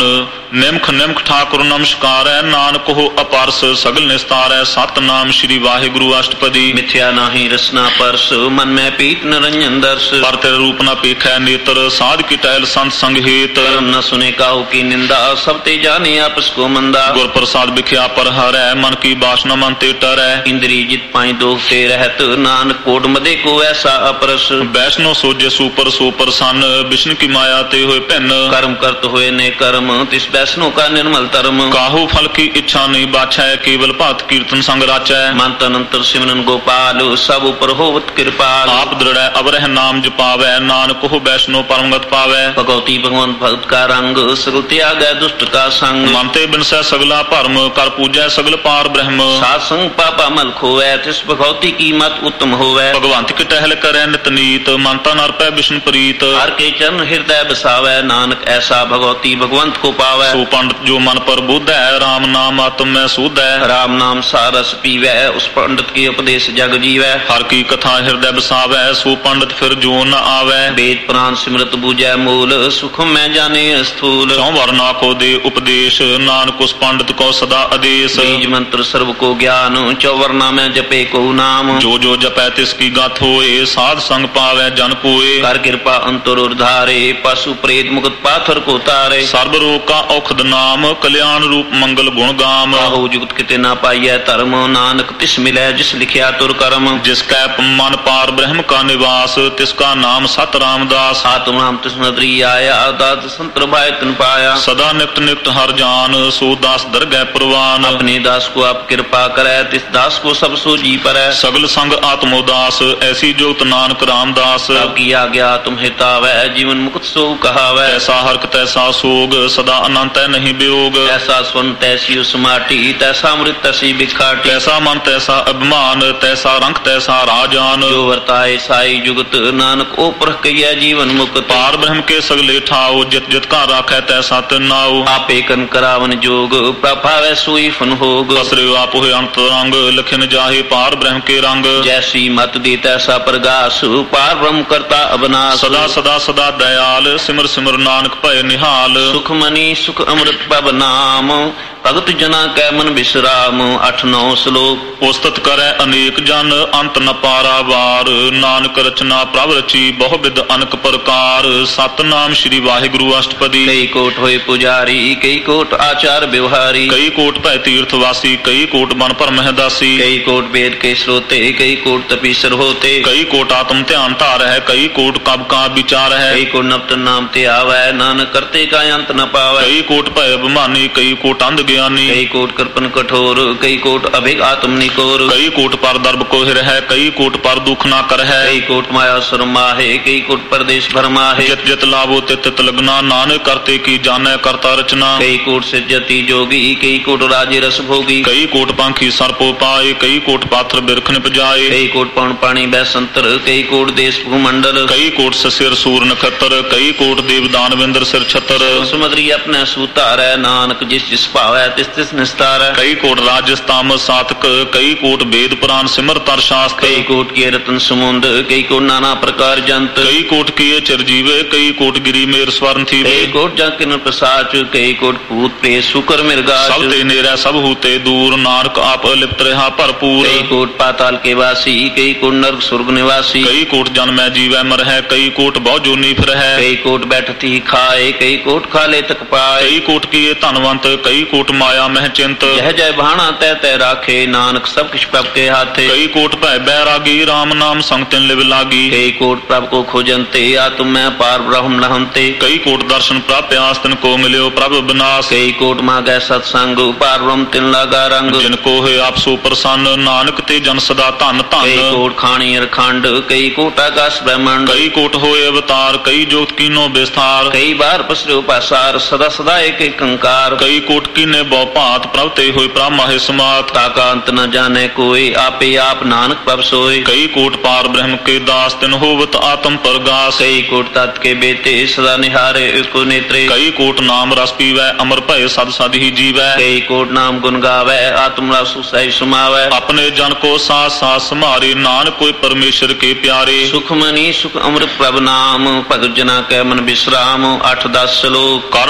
ਨਿਮਖ ਨਿਮਖ ਠਾਕੁਰ ਨਮਸਕਾਰੈ ਨਾਨਕ ਹੋ ਅਪਰਸ ਸਗਲ ਨਿਸਤਾਰੈ ਸਤਨਾਮ ਸ੍ਰੀ ਵਾਹਿਗੁਰੂ ਅਸ਼ਟਪਦੀ। ਮਿਥਿਆ ਨਾਹੀ ਰਸਨਾ ਪਰਸ ਮਨ ਮੈਂ ਪੀਤ ਨਿਰੰਜਨ ਦਰਸ ਪਰ ਤੇਰੇ ਰੂਪ ਨਾ ਪੇਖੈ ਨੇਤਰ ਸਾਧ ਕੀ ਟਹਿਲ ਸੰਤ ਸੰਗ ਹੇਤ ਕਰਮ ਨ ਸੁਨੇ ਕਾਹੂ ਕੀ ਨਿੰਦਾ ਸਭ ਤੇ ਜਾਣੇ ਆਪਸ ਕੋ ਮੰਦਾ ਗੁਰ ਪ੍ਰਸਾਦ ਵਿਖਿਆ ਪਰ ਹਰੈ ਮਨ ਕੀ ਬਾਸਨਾ ਮਨ ਤੇ ਟਰੈ ਇੰਦਰੀ ਜਿਤ ਪਾਈ ਦੋਖ ਤੇ ਰਹਿਤ ਨਾਨਕ ਕੋਟ ਮਦੇ ਕੋ ਐਸਾ ਅਪਰਸ ਵੈਸ਼ਨੋ ਸੋਜੇ ਸੂਪਰ ਸੋ ਪ੍ਰਸੰਨ ਵਿਸ਼ਨ ਕੀ ਮਾਇਆ ਤੇ ਹੋਏ ਭਿੰਨ ਕਰਮ ਕਰਤ ਹੋਏ ਨੇ ਕਰਮ ਤਿਸ ਵੈਸ਼ਨੋ ਕਾ ਨਿਰਮਲ ਧਰਮ ਕਾਹੂ ਫਲ ਕੀ ਇੱਛਾ ਨਹੀਂ ਬਾਛੈ ਕੇਵਲ ਭਗਤ ਕੀਰਤਨ ਸੰਗ ਰਾਚੈ ਮਨ ਤਨ ਅੰਤਰ ਸਿਮਰਨ ਗੋਪਾਲ ਸਭ ਉਪਰ ਹੋਵਤ ਕਿਰਪਾਲ ਆਪ ਦ੍ਰਿੜੈ ਅਵਰਹਿ ਨਾਮ ਜਪਾਵੈ ਨਾਨਕ ਹੋ ਵੈਸ਼ਨੋ ਪਰਮਗਤ ਪਾਵੈ ਭਗਉਤੀ ਭਗਵੰਤ ਭਗਤ ਕਾ ਰੰਗ ਸਗਲ ਤਿਆਗੈ ਦੁਸ਼ਟ ਕਾ ਸੰਗ ਮਨ ਤੇ ਬਿਨਸੈ ਸਗਲਾ ਭਰਮ ਕਰ ਪੂਜੈ ਸਗਲ ਪਾਰ ਬ੍ਰਹਮ ਸਾਧ ਸੰਗ ਪਾਪਾ ਮਲ ਖੋਵੈ ਤਿਸ ਭਗਉਤੀ ਕੀ ਮਤ ਉਤਮ ਹੋਵੈ ਭਗਵੰਤ ਕੀ ਟਹਿਲ ਕਰੈ ਨਿਤ ਨੀਤ ਮਨ ਤਨ ਅਰਪੈ ਵਿਸ਼ਨ ਪ੍ਰੀਤ ਹਰ ਕੇ ਚਰਨ ਹਿਰਦੈ ਬਸਾਵੈ ਨਾਨਕ ਐਸਾ ਭਗਉਤੀ ਭਗਵੰਤ ਕੋ ਪਾਵੈ ਸੋ ਪੰਡਤ ਜੋ ਮਨ ਪਰ ਬੁੱਧੈ ਰਾਮ ਨਾਮ ਆਤਮ ਮੈਂ ਸੂਧੈ ਰਾਮ ਨਾਮ ਸਾਰਸ ਪੀਵੈ ਉਸ ਪੰਡਤ ਕੀ ਉਪਦੇਸ਼ ਜਗ ਜੀਵੈ ਹਰ ਕੀ ਕਥਾ ਹਿਰਦੈ ਬਸਾਵੈ ਸੋ ਪੰਡਤ ਫਿਰ ਜੋ ਨ ਆਵੈ ਵੇਦ ਪੁਰਾਨ ਸਿਮਰਤ ਬੂਝੈ ਮੂਲ ਸੁਖ ਮੈਂ ਜਾਣੇ ਸਥੂਲ ਚੌ ਵਰਨਾ ਕੋ ਦੇ ਉਪਦੇਸ਼ ਨਾਨਕ ਉਸ ਪੰਡਤ ਕੋ ਸਦਾ ਆਦੇਸ਼ ਬੀਜ ਮੰਤਰ ਸਰਬ ਕੋ ਗਿਆਨ ਚੌਵਰਨਾ ਮੈਂ ਜਪੇ ਕੋ ਨਾਮ ਜੋ ਜੋ ਜਪੈ ਤਿਸ ਕੀ ਗਤ ਹੋਏ ਸਾਧ ਸੰਗ ਪਾਵੈ ਜਨ ਕੋਏ ਕਰ ਕਿਰਪਾ ਅੰਤਰ ਉਰਧਾਰੇ ਪਸ਼ੂ ਪ੍ਰੇਤ ਮੁਕਤ ਪਾਥਰ ਕੋ ਤਾਰੇ ਸਰਬ ਰੋਗ ਕਾ ਔਖਦ ਨਾਮ ਕਲਿਆਣ ਰੂਪ ਮੰਗਲ ਗੁਣ ਗਾਮ ਕਾਹੂ ਜੁਗਤ ਕਿਤੇ ਨਾ ਪਾਈਐ ਧਰਮ ਨਾਨਕ ਤਿਸ ਮਿਲੈ ਜਿਸ ਲਿਖਿਆ ਤੁਰ ਕਰਮ ਜਿਸ ਕੈ ਮਨ ਪਾਰ ਬ੍ਰਹਮ ਕਾ ਨਿਵਾਸ ਤਿਸ ਕਾ ਨਾਮ ਸਤ ਰਾਮਦਾਸ ਆਤਮ ਨਾਮ ਤਿਸ ਨਦਰੀ ਆਇਆ ਦਾਤ ਸੰਤਰ ਭਾਇ ਤਨ ਪਾਇਆ ਸਦਾ ਨਿਕਟ ਨਿਕਟ ਹਰ ਜਾਨ ਸੋ ਦਾਸ ਦਰਗਹਿ ਪ੍ਰਵਾਨ अपने दास को आप कृपा करे तिस दास को सब सो जी परै सगल संग आत्मोदास ऐसी जोत नानक रामदास तब की आज्ञा तुम हितावै जीवन मुक्त सो कहावै ऐसा हरक तैसा सोग सदा अनंत नहीं वियोग ऐसा स्वर्ण तैसी उसमाटी तैसा अमृत तैसी बिखाटी तैसा मन तैसा अभिमान तैसा रंग तैसा राजान जो वर्ताए साई जुगत नानक ओ परख कहिए जीवन मुक्त पार ब्रह्म के सगले ठाओ जित जित का राखै तैसा तिनाओ आपे कन करावन जोग प्रभावै सोई फन होग पसरे आप हुए अंतरंग लखन जाहे पार ब्रह्म के रंग जैसी मत दी तैसा प्रगास पार ब्रह्म करता अबनास सदा सदा सदा दयाल सिमर सिमर नानक भय निहाल सुख मनी सुख अमृत पब नाम भगत जना कै मन विश्राम अठ नौ श्लोक उस्तत करे अनेक जन अंत न पारावार नानक रचना प्रभ रची बहु विध अनक प्रकार सतनाम श्री वाहिगुरु अष्टपदी कई कोट होए पुजारी कई कोट आचार व्यवहारी कई कोट भय तीर्थवासी कई कोट मन पर महदासी कई कोट वेद के श्रोते कई कोट तपीसर होते कई कोट आत्म ध्यान धार है कई कोट कब का विचार है कई कोट नवत नाम ते आवै नानक करते का अंत न पावै कई कोट भय अभिमानी कई कोट अंध ज्ञानी कई कोट कृपन कठोर कई कोट अभिग आत्म निकोर कई कोट पर दर्भ कोहिर है कई कोट पर दुख ना कर है कई कोट माया शर्मा है कई कोट परदेश भरमा है जित जित लाभो तित तित लगना नानक करते की जाने करता रचना कई कोट से जति जोगी कई कोट राजे रस भोगी कई कोट पांखी सर्पो पाए कई कोट पाथर बिरख निप जाए कई कोट पौन पानी बैसंतर कई कोट देश भूमंडल कई कोट ससिर सूर नखत्र कई कोट देव दानवेंद्र सिर छतर सुमद्री अपने सूतार है नानक जिस जिस भावै तिस तिस निस्तार कई कोट राजस्ताम साधक कई कोट वेद पुराण सिमर तर शास्त्र कई कोट के रतन समुंद कई कोट नाना प्रकार जंत कई कोट किए चिरजीवे कई कोट गिरी मेर स्वर्ण थी कई कोट जकिन प्रसाच कई कोट भूत प्रेत शुकर मिर्गा सब ते नेरा सब हूते दूर नानक आप लिप्त रहा भरपूर कई कोट पाताल के वासी कई कोट नरक स्वर्ग निवासी कई कोट जन्मै जीवै मर है कई कोट बहु जोनी फिर है कई कोट बैठती खाए कई कोट खाले तक पाए कई कोट किए धनवंत कई कोट माया मह चिंत यह जय भाणा तय तय राखे नानक सब किछ प्रभ के हाथे कई कोट भय बैरागी राम नाम संग तिन लिव लागी कई कोट प्रभ को खोजंते आत्म में पार ब्रह्म लहंते कई कोट दर्शन प्राप्त आस तिन को मिल्यो प्रभ विनाश कई कोट मांगै सत्संग पार ब्रह्म तिन लागा रंग जिनको है आप सो प्रसन्न नानक ते जन सदा धन धन कई कोट खाणी अरखंड कई कोट आकाश ब्रह्मांड कई कोट होए अवतार कई जोत कीनो विस्तार कई बार पसरो पासार सदा सदा एक एक कंकार कई कोट कीने बहु भात प्रभ ते होए प्रभ माहे समात ताका अंत न जाने कोई आपे आप नानक प्रभ सोए कई कोट पार ब्रह्म के दास तिन होवत आत्म प्रगास कई कोट तत् के बेते सदा निहारे एको नेत्रे कई कोट नाम रस पीवै अमर भय सद सद ही जीवै कई कोट नाम गुण गावै आत्म रस सही समावै अपने जन को साथ साथ समारे नानक कोई परमेश्वर के प्यारे सुख मनी सुख अमृत प्रभ नाम भगत जना कै मन विश्राम अठ दस श्लोक कारण कारण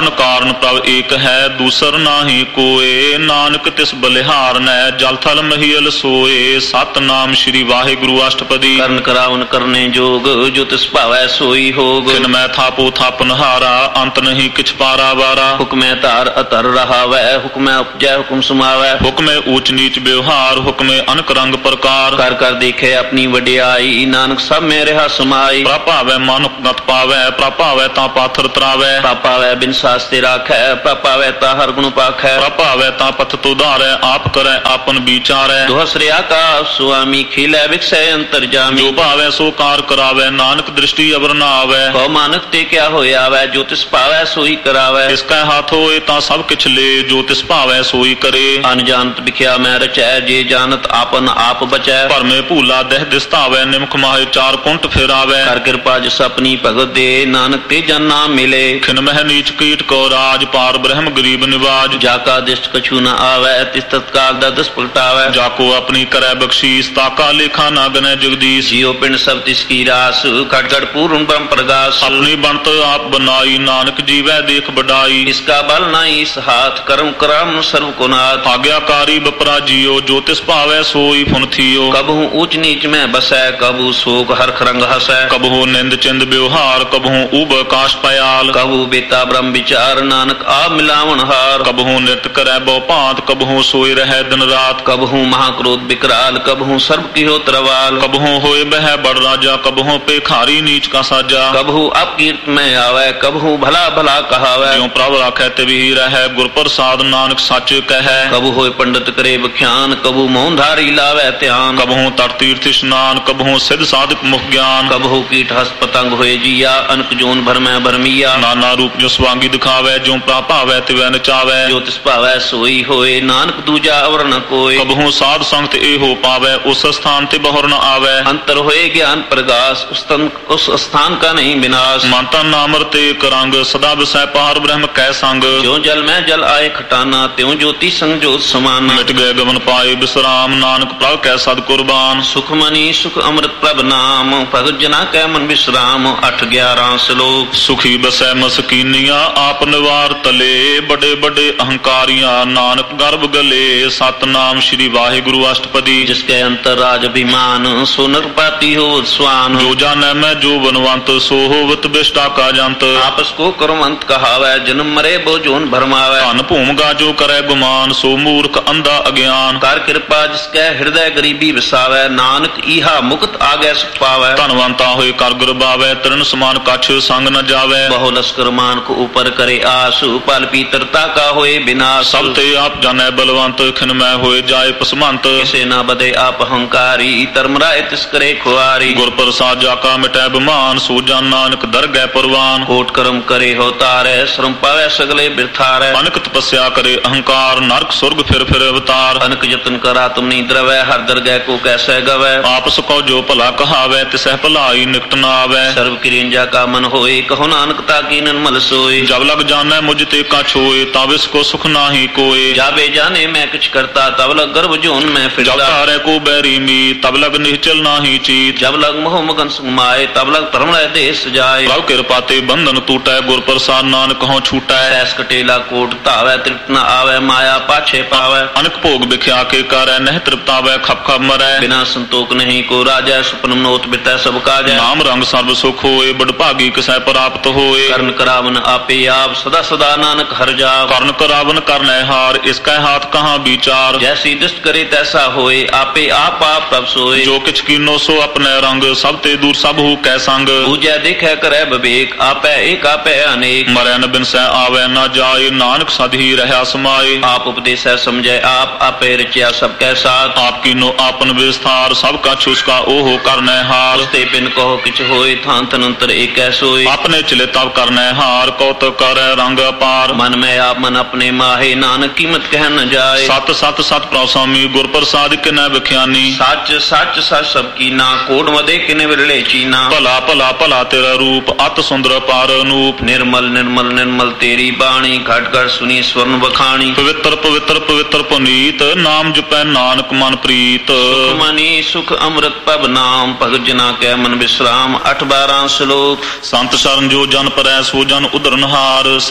ਕਾਰਨ ਪ੍ਰਭ ਏਕ ਹੈ ਦੂਸਰ ਨਾਹੀ ਕੋਏ ਨਾਨਕ ਤਿਸ ਬਲਿਹਾਰਨੈ ਜਲ ਥਲ ਮਹੀਲ ਸੋਏ ਸਤਨਾਮ ਸ੍ਰੀ ਵਾਹਿਗੁਰੂ ਅਸ਼ਟਪਦੀ ਕਰਨ ਕਰਾਵਨ ਕਰਨੇ ਜੋਗ ਜੋ ਤਿਸ ਭਾਵੈ ਸੋਈ ਹੋਗ ਕਿਨ ਮੈਂ ਥਾਪੋ ਥਾਪਨ ਹਾਰਾ ਅੰਤ ਨਹੀਂ ਕਿਛ ਪਾਰਾ ਵਾਰਾ ਹੁਕਮੈ ਧਾਰ ਅਤਰ ਰਹਾਵੈ ਹੁਕਮੈ ਉਪਜੈ ਹੁਕਮ ਸਮਾਵੈ ਹੁਕਮੇ ਊਚ ਨੀਚ ਵਿਵਹਾਰ ਹੁਕਮੇ ਅਨਕ ਰੰਗ ਪ੍ਰਕਾਰ ਕਰ ਕਰ ਦੇਖੇ ਆਪਣੀ ਵਡਿਆਈ ਨਾਨਕ ਸਭ ਮੇ ਰਿਹਾ ਸਮਾਈ ਪ੍ਰਭਾਵੈ ਮਨੁ ਗਤ ਪਾਵੈ ਪ੍ਰਭਾਵੈ ਤਾਂ ਪਾਥਰ ਤਰਾਵੈ ਪ੍ਰਭਾਵੈ ਬਿਨ ਸਾਸਤੇ ਰਾਖੈ ਪ੍ਰਭਾਵੈ ਤਾਂ ਹਰ ਗੁਣ ਪਾਖੈ ਪ੍ਰਭਾਵੈ ਤਾਂ ਪਥ ਤੁਧਾਰੈ ਆਪ ਕਰੈ ਆਪਨ ਵਿਚਾਰੈ ਦੁਹਸਰਿਆ ਕਾ ਸੁਆਮੀ ਖਿਲੈ ਵਿਖਸੈ ਅੰਤਰ ਜਾਮੀ ਜੋ ਭਾਵੈ ਸੋ ਕਾਰ ਕਰਾਵੈ ਨਾਨਕ ਦ੍ਰਿਸ਼ਟੀ ਅਵਰ ਨਾ ਆਵੈ ਕਉ ਮਾਨਕ ਤੇ ਕਿਆ ਹੋਇਆ ਵੈ ਜੋ ਤਿਸ ਭਾਵੈ ਸੋਈ ਕਰਾਵੈ ਇਸ ਕੈ ਹੱਥ ਹੋਏ ਤਾਂ ਸਭ ਕਿਛ ਲੇ ਜੋ ਤਿਸ ਭਾਵੈ ਸੋਈ ਕਰੇ ਅਨਜਾਨਤ ਵਿਖਿਆ ਮੈਂ ਰਚੈ ਜੇ ਜਾਣਤ ਆਪਨ ਆਪ ਬਚੈ ਭਰਮੇ ਭੂਲਾ ਦਹਿ ਦਿਸਤਾਵੈ ਨਿਮਖ ਮਾਹੇ ਚਾਰ ਕੁੰਟ ਫਿਰਾਵੈ ਕਰ ਕਿਰਪਾ ਜਿਸ ਆਪਣੀ ਭਗਤ ਦੇ ਨਾਨਕ ਤੇ ਜਨ ਨਾਮ ਮਿਲੇ ਖਿਨ ਮਹਿ ਨੀਚ ਕੀਟ ਕੋ ਰਾਜ ਪਾਰ ਬ੍ਰਹਮ ਗਰੀਬ ਨਿਵਾਜ ਜਾ ਕਾ ਦਿਸ਼ਟ ਕਛੂ ਨ ਆਵੈ ਤਿਸ ਤਤਕਾਲ ਦਾ ਦਸ ਪਲਟਾਵੈ ਜਾ ਕੋ ਆਪਣੀ ਕਰੈ ਬਖਸ਼ੀਸ ਤਾਕਾ ਲੇਖਾ ਨਾ ਗਨੈ ਜਗਦੀਸ਼ ਜਿਉ ਪਿੰਡ ਸਭ ਤਿਸ ਕੀ ਰਾਸ ਖਟ ਖਟ ਪੂਰਨ ਬ੍ਰਹਮ ਪ੍ਰਗਾਸ ਆਪਣੀ ਬਣਤ ਆਪ ਬਨਾਈ ਨਾਨਕ ਜੀਵੈ ਦੇਖ ਬਡਾਈ ਇਸ ਕਾ ਬਲ ਨਾਹੀ ਇਸ ਹਾਥ ਕਰਮ ਕਰਮ ਸਰਵ ਕੋ ਨਾਥ ਆਗਿਆਕਾਰੀ ਬਪਰਾ ਜੀਓ ਜੋ ਤਿਸ ਭਾਵੈ ਸੋਈ ਫੁਨ ਥੀਓ ਕਬਹੂ ਊਚ ਨੀਚ ਮੈਂ ਬਸੈ ਕਬੂ ਸੋਕ ਹਰਖ ਰੰਗ ਹਸੈ ਕਬਹੂ ਨਿੰਦ ਚਿੰਦ ਵਿਵਹਾਰ ਕਬਹੂ ਉਬ ਆਕਾਸ਼ ਪਯਾਲ ਕਬੂ ਬੇਤਾ ਬ੍ਰਹਮ ਵਿਚਾਰ ਨਾਨਕ ਆ ਮਿਲਾਵਣ ਹਾਰ ਕਬਹੂ ਨਿਤ ਕਰੈ ਬਹੁ ਭਾਂਤ ਕਬਹੂ ਸੋਈ ਰਹਿ ਦਿਨ ਰਾਤ ਕਬਹੂ ਮਹਾਕ੍ਰੋਧ ਬਿਕਰਾਲ ਕਬਹੂ ਸਰਬ ਕੀਹੋ ਤਰਵਾਲ ਕਬਹੂ ਹੋਏ ਬਹਿ ਬੜ ਰਾਜਾ ਕਬਹੂ ਪੇਖਾਰੀ ਨੀਚ ਕਾ ਸਾਜਾ ਕਬਹੂ ਅਪਕੀਰਤ ਮੈਂ ਆਵੈ ਕਬਹੂ ਭਲਾ ਭਲਾ ਕਹਾਵੈ ਜਿਉ ਪ੍ਰਭ ਰਾਖੈ ਤਿਵਹੀ ਰਹੈ ਗੁਰ ਪ੍ਰਸਾਦ ਨਾਨਕ ਸੱਚ ਕਹੈ ਕਬੂ ਹੋਏ ਪੰਡਤ ਕਰੇ ਵਿਖਿਆਨ ਕਬੂ ਮੌਨ ਧਾਰੀ ਲਾਵੈ ਧਿਆਨ ਕਬਹੂ ਤਟ ਤੀਰਥ ਇਸ਼ਨਾਨ ਕਬਹੂ ਸਿਧ ਸਾਧਕ ਮੁਖ ਗਿਆਨ ਕਬਹੂ ਕੀਟ ਹਸ ਪਤੰਗ ਹੋਏ ਜੀਆ ਅਨਕ ਜੋਨ ਭਰਮੈ ਭਰਮੀਆ ਨਾਨਾ ਰੂਪ ਜੋ ਸਵਾਂਗੀ ਦਿਖਾਵੈ ਜਿਉ ਪ੍ਰਾ ਭਾਵੈ ਤਿਵੈ ਨਚਾਵੈ ਜੋ ਤਿਸ ਭਾਵੈ ਸੋਈ ਹੋਏ ਨਾਨਕ ਦੂਜਾ ਅਵਰ ਨ ਕੋਇ ਕਬਹੂ ਸਾਧ ਸੰਗਤ ਇਹੋ ਪਾਵੈ ਉਸ ਸਥਾਨ ਤੇ ਬਹੁਰ ਨ ਆਵੈ ਅੰਤਰ ਹੋਏ ਗਿਆਨ ਪ੍ਰਗਾਸ ਉਸ ਤਨ ਉਸ ਸਥਾਨ ਕਾ ਨਹੀਂ ਵਿਨਾਸ਼ ਮਨ ਤਨ ਨਾਮ ਰਤੇ ਕਰੰਗ ਸਦਾ ਵਿਸੈ ਪਾਰ ਬ੍ਰਹਮ ਕੈ ਸੰਗ ਜੋ ਜਲ ਮੈਂ ਜਲ ਆਏ ਖਟਾਨਾ ਤਿਉ ਜੋਤੀ ਸੰਗ ਜੋਤ ਸਮਾਨਾ ਮਿਟ ਗਏ ਗਮਨ ਪਾਏ ਬਿਸਰਾਮ ਨਾਨਕ ਪ੍ਰਭ ਕੈ ਸਦ ਕੁਰਬਾਨ ਸੁਖ ਮਨੀ ਸੁਖ ਅੰਮ੍ਰਿਤ ਪ੍ਰਭ ਨਾਮ ਭਗਤ ਜਨਾ ਕੈ ਮਨ ਵਿਸਰਾਮ ਅੱਠ ਗਿਆਰਾਂ ਸ਼ਲੋਕ ਸੁਖੀ ਬਸੈ ਮਸਕੀਨੀਆਂ ਆਪ ਨਿਵਾਰ ਤਲੇ ਬੜੇ ਬੜੇ ਅਹੰਕਾਰੀਆਂ ਨਾਨਕ ਗਰਭ ਗਲੇ ਸਤਨਾਮ ਸ੍ਰੀ ਵਾਹਿਗੁਰੂ ਅਸ਼ਟਪਦੀ ਜਿਸ ਕੈ ਅੰਤਰ ਰਾਜ ਅਭਿਮਾਨ ਸੋ ਨਰਪਾਤੀ ਹੋ ਸਵਾਨ ਜੋ ਜਾਣੈ ਮੈਂ ਜੋ ਬਨਵੰਤ ਸੋ ਹੋਵਤ ਬਿਸ਼ਟਾ ਕਾ ਜੰਤ ਆਪਸ ਕੋ ਕਰਮੰਤ ਕਹਾਵੈ ਜਨਮ ਮਰੇ ਬੋ ਜੋਨ ਭਰਮਾਵੈ ਧਨ ਭੂਮਗਾ ਜੋ ਕਰੈ ਗੁਮਾਨ ਸੋ ਮੂਰਖ ਅੰਧਾ ਅਗਿਆਨ ਕਰ ਕਿਰਪਾ ਜਿਸ ਕੈ ਹਿਰਦੈ ਗਰੀਬੀ ਵਸਾਵੈ ਨਾਨਕ ਈਹਾ ਮੁਕਤ ਆਗੈ ਸੁਖ ਪਾਵੈ ਧਨਵੰਤਾ ਹੋਏ ਕਰ ਗੁਰਬਾਵੈ ਤਰਨ ਸਮਾਨ ਕਛ ਸੰਗ ਨ ਜਾਵੈ ਬਹੁ ਲਸਕਰ ਮਾਨ ਕੋ ਉਪਰ ਕਰੇ ਆਸ ਪਲ ਪੀਤਰਤਾ ਕਾ ਹੋਏ ਬਿਨਾਸ਼ ਸਭ ਤੇ ਆਪ ਜਾਣੈ ਬਲਵੰਤ ਖਿਨ ਮੈਂ ਹੋਏ ਜਾਏ ਪਸਮੰਤ ਕਿਸੇ ਨਾ ਬਦੇ ਆਪ ਹੰਕਾਰੀ ਧਰਮ ਰਾਏ ਤਿਸ ਕਰੇ ਖੁਆਰੀ ਗੁਰ ਪ੍ਰਸਾਦ ਜਾ ਕਾ ਮਿਟੈ ਬਿਮਾਨ ਸੋ ਜਨ ਨਾਨਕ ਦਰਗਹਿ ਪਰਵਾਨ ਕੋਟ ਕਰਮ ਕਰੇ ਹੋ ਤਾਰੈ ਸ਼ਰਮ ਪਾਵੈ ਸਗਲੇ ਬਿਰਥਾਰੈ ਅਨਕ ਤਪੱਸਿਆ ਕਰੇ ਅਹੰਕਾਰ ਨਰਕ ਸੁਰਗ ਫਿਰ ਫਿਰ ਅਵਤਾਰ ਅਨਕ ਯਤਨ ਕਰਾ ਤੁਮ ਨੀ ਦਰਵੈ ਹਰ ਦਰਗਹਿ ਕੋ ਕੈਸੈ ਗਵੈ ਆਪ ਸਕੋ ਜੋ ਭਲਾ ਕਹਾਵੈ ਤਿਸਹਿ ਭਲਾਈ ਨਿਕਟ ਨ ਆਵੈ ਸਰਬ ਕਿਰਿੰਜਾ ਕਾ ਮਨ ਹੋਏ ਕਹੋ ਨਾਨਕ ਤਾ ਕੀ ਨਿਰਮਲ ਸੋਏ ਜਬ ਲਗ ਜਾਣੈ ਮੁਝ ਤੇ ਕਾ ਛੋਏ ਤਬ ਇਸ ਕੋ ਸੁਖ ਨਾਹੀ ਕੋਏ ਜਾਵੇ ਜਾਣੇ ਮੈਂ ਕਿਛ ਕਰਤਾ ਤਬ ਲਗ ਗਰਭ ਜੋਨ ਮੈਂ ਜਬ ਫਿਰਦਾ ਤਾਰੈ ਕੋ ਬੈਰੀ ਮੀ ਤਬ ਲਗ ਨਿਹਚਲ ਨਾਹੀ ਚੀਤ ਜਬ ਲਗ ਮੋਹ ਮਗਨ ਸੁਮਾਏ ਤਬ ਲਗ ਧਰਮ ਲੈ ਦੇਸ ਜਾਏ ਪ੍ਰਭ ਕਿਰਪਾ ਤੇ ਬੰਧਨ ਟੂਟੈ ਗੁਰ ਪ੍ਰਸਾਦ ਨਾਨਕ ਹਉ ਛੂਟੈ ਐਸ ਕਟੇਲਾ ਕੋਟ ਧਾਵੈ ਤ੍ਰਿਪਤ ਨ ਆਵੈ ਮਾਇਆ ਪਾਛੇ ਪਾਵੈ ਅਨਕ ਭੋਗ ਵਿਖਿਆ ਕੇ ਕਰੈ ਨਹਿ ਤ੍ਰਿਪਤਾਵੈ ਖਪ ਖਪ ਮਰੈ ਬਿਨਾ ਸੰਤੋਖ ਨਹੀਂ ਕੋ ਰਾਜੈ ਸੁਪਨ ਮਨੋਤ ਬਿਤੈ ਸਭ ਕਾਜੈ ਨਾਮ ਰੰਗ ਸਰਬ ਸੁਖ ਹੋਏ ਬੜ ਭਾਗੀ ਕਿਸੈ ਪ੍ਰਾਪਤ ਹੋਏ ਕਰਨ ਕਰਾਵਨ ਆਪੇ ਆਪ ਸਦਾ ਸਦਾ ਨਾਨਕ ਹਰ ਜਾਪ ਕਰਨ ਕਰਾਵਨ ਕਰਨੈ ਹਾਰ ਇਸ ਕੈ ਹਾਥ ਕਹਾਂ ਵਿਚਾਰ ਜੈਸੀ ਦਿਸ਼ਟ ਕਰੇ ਤੈਸਾ ਹੋਏ ਆਪੇ ਆਪ ਆਪ ਪ੍ਰਭ ਸੋਏ ਜੋ ਕਿਛ ਕੀਨੋ ਸੋ ਆਪਣੈ ਰੰਗ ਸਭ ਤੇ ਦੂਰ ਸਭ ਹੂ ਕੈ ਸੰਗ ਬੂਝੈ ਦੇਖੈ ਕਰੈ ਵਿਵੇਕ ਆਪੈ ਏਕ ਆਪੈ ਅਨੇਕ ਮਰੈ ਨ ਬਿਨਸੈ ਆਵੈ ਨ ਜਾਏ ਨਾਨਕ ਸਦ ਹੀ ਰਹਿਆ ਸਮਾਏ ਆਪ ਉਪਦੇਸੈ ਸਮਝੈ ਆਪ ਆਪੇ ਰਚਿਆ ਸਭ ਕੈ ਸਾਥ ਆਪ ਕੀਨੋ ਆਪਨ ਵਿਸਥਾਰ ਸਭ ਕਾ ਛੁਸਕਾ ਓਹੋ ਕਰਨੈ ਹਾਰ ਉਸਤੇ ਬਿਨ ਕਹੋ ਕਿਛ ਹੋਏ ਥਾਂ ਤਨੰਤਰ ਏਕੈ ਸੋਏ ਆਪਣੇ ਚਲੇ ਤਬ ਕਰਨੈ ਹਾਰ ਕੌਤਕ ਕਰੈ ਰੰਗ ਅਪਾਰ ਮਨ ਮੈਂ ਆਪ ਮਨ ਆਪਣੇ ਮਾਹੇ ਨਾਨਕ ਕੀਮਤ ਕਹਿ ਨ ਜਾਏ ਸਤ ਸਤ ਸਤ ਪ੍ਰਸਾਮੀ ਗੁਰ ਪ੍ਰਸਾਦ ਕਿਨੈ ਵਿਖਿਆਨੀ ਸੱਚ ਸੱਚ ਸੱਚ ਸਭ ਕੀਨਾ ਕੋਟ ਮਦੇ ਕਿਨੇ ਵਿਰਲੇ ਚੀਨਾ ਭਲਾ ਭਲਾ ਭਲਾ ਤੇਰਾ ਰੂਪ ਅਤ ਸੁੰਦਰ ਪਾਰ ਅਨੂਪ ਨਿਰਮਲ ਨਿਰਮਲ ਨਿਰਮਲ ਤੇਰੀ ਬਾਣੀ ਘਟ ਘਟ ਸੁਨੀ ਸਵਰਨ ਬਖਾਣੀ ਪਵਿੱਤਰ ਪਵਿੱਤਰ ਪਵਿੱਤਰ ਪੁਨੀਤ ਨਾਮ ਜਪੈ ਨਾਨਕ ਮਨ ਪ੍ਰੀਤ ਸੁਖ ਮਨੀ ਸੁਖ ਅੰਮ੍ਰਿਤ ਪਬ ਨਾਮ ਭਗਤ ਜਨਾ ਕੈ ਮਨ ਵਿਸਰਾਮ ਅੱਠ ਬਾਰਾਂ ਸ਼ਲੋਕ ਸੰਤ ਸ਼ਰਨ ਜੋ ਜਨ ਪਰੈ ਸੋ ਜਨ ਉਧਰਨਹਾਰ ਸੰਤ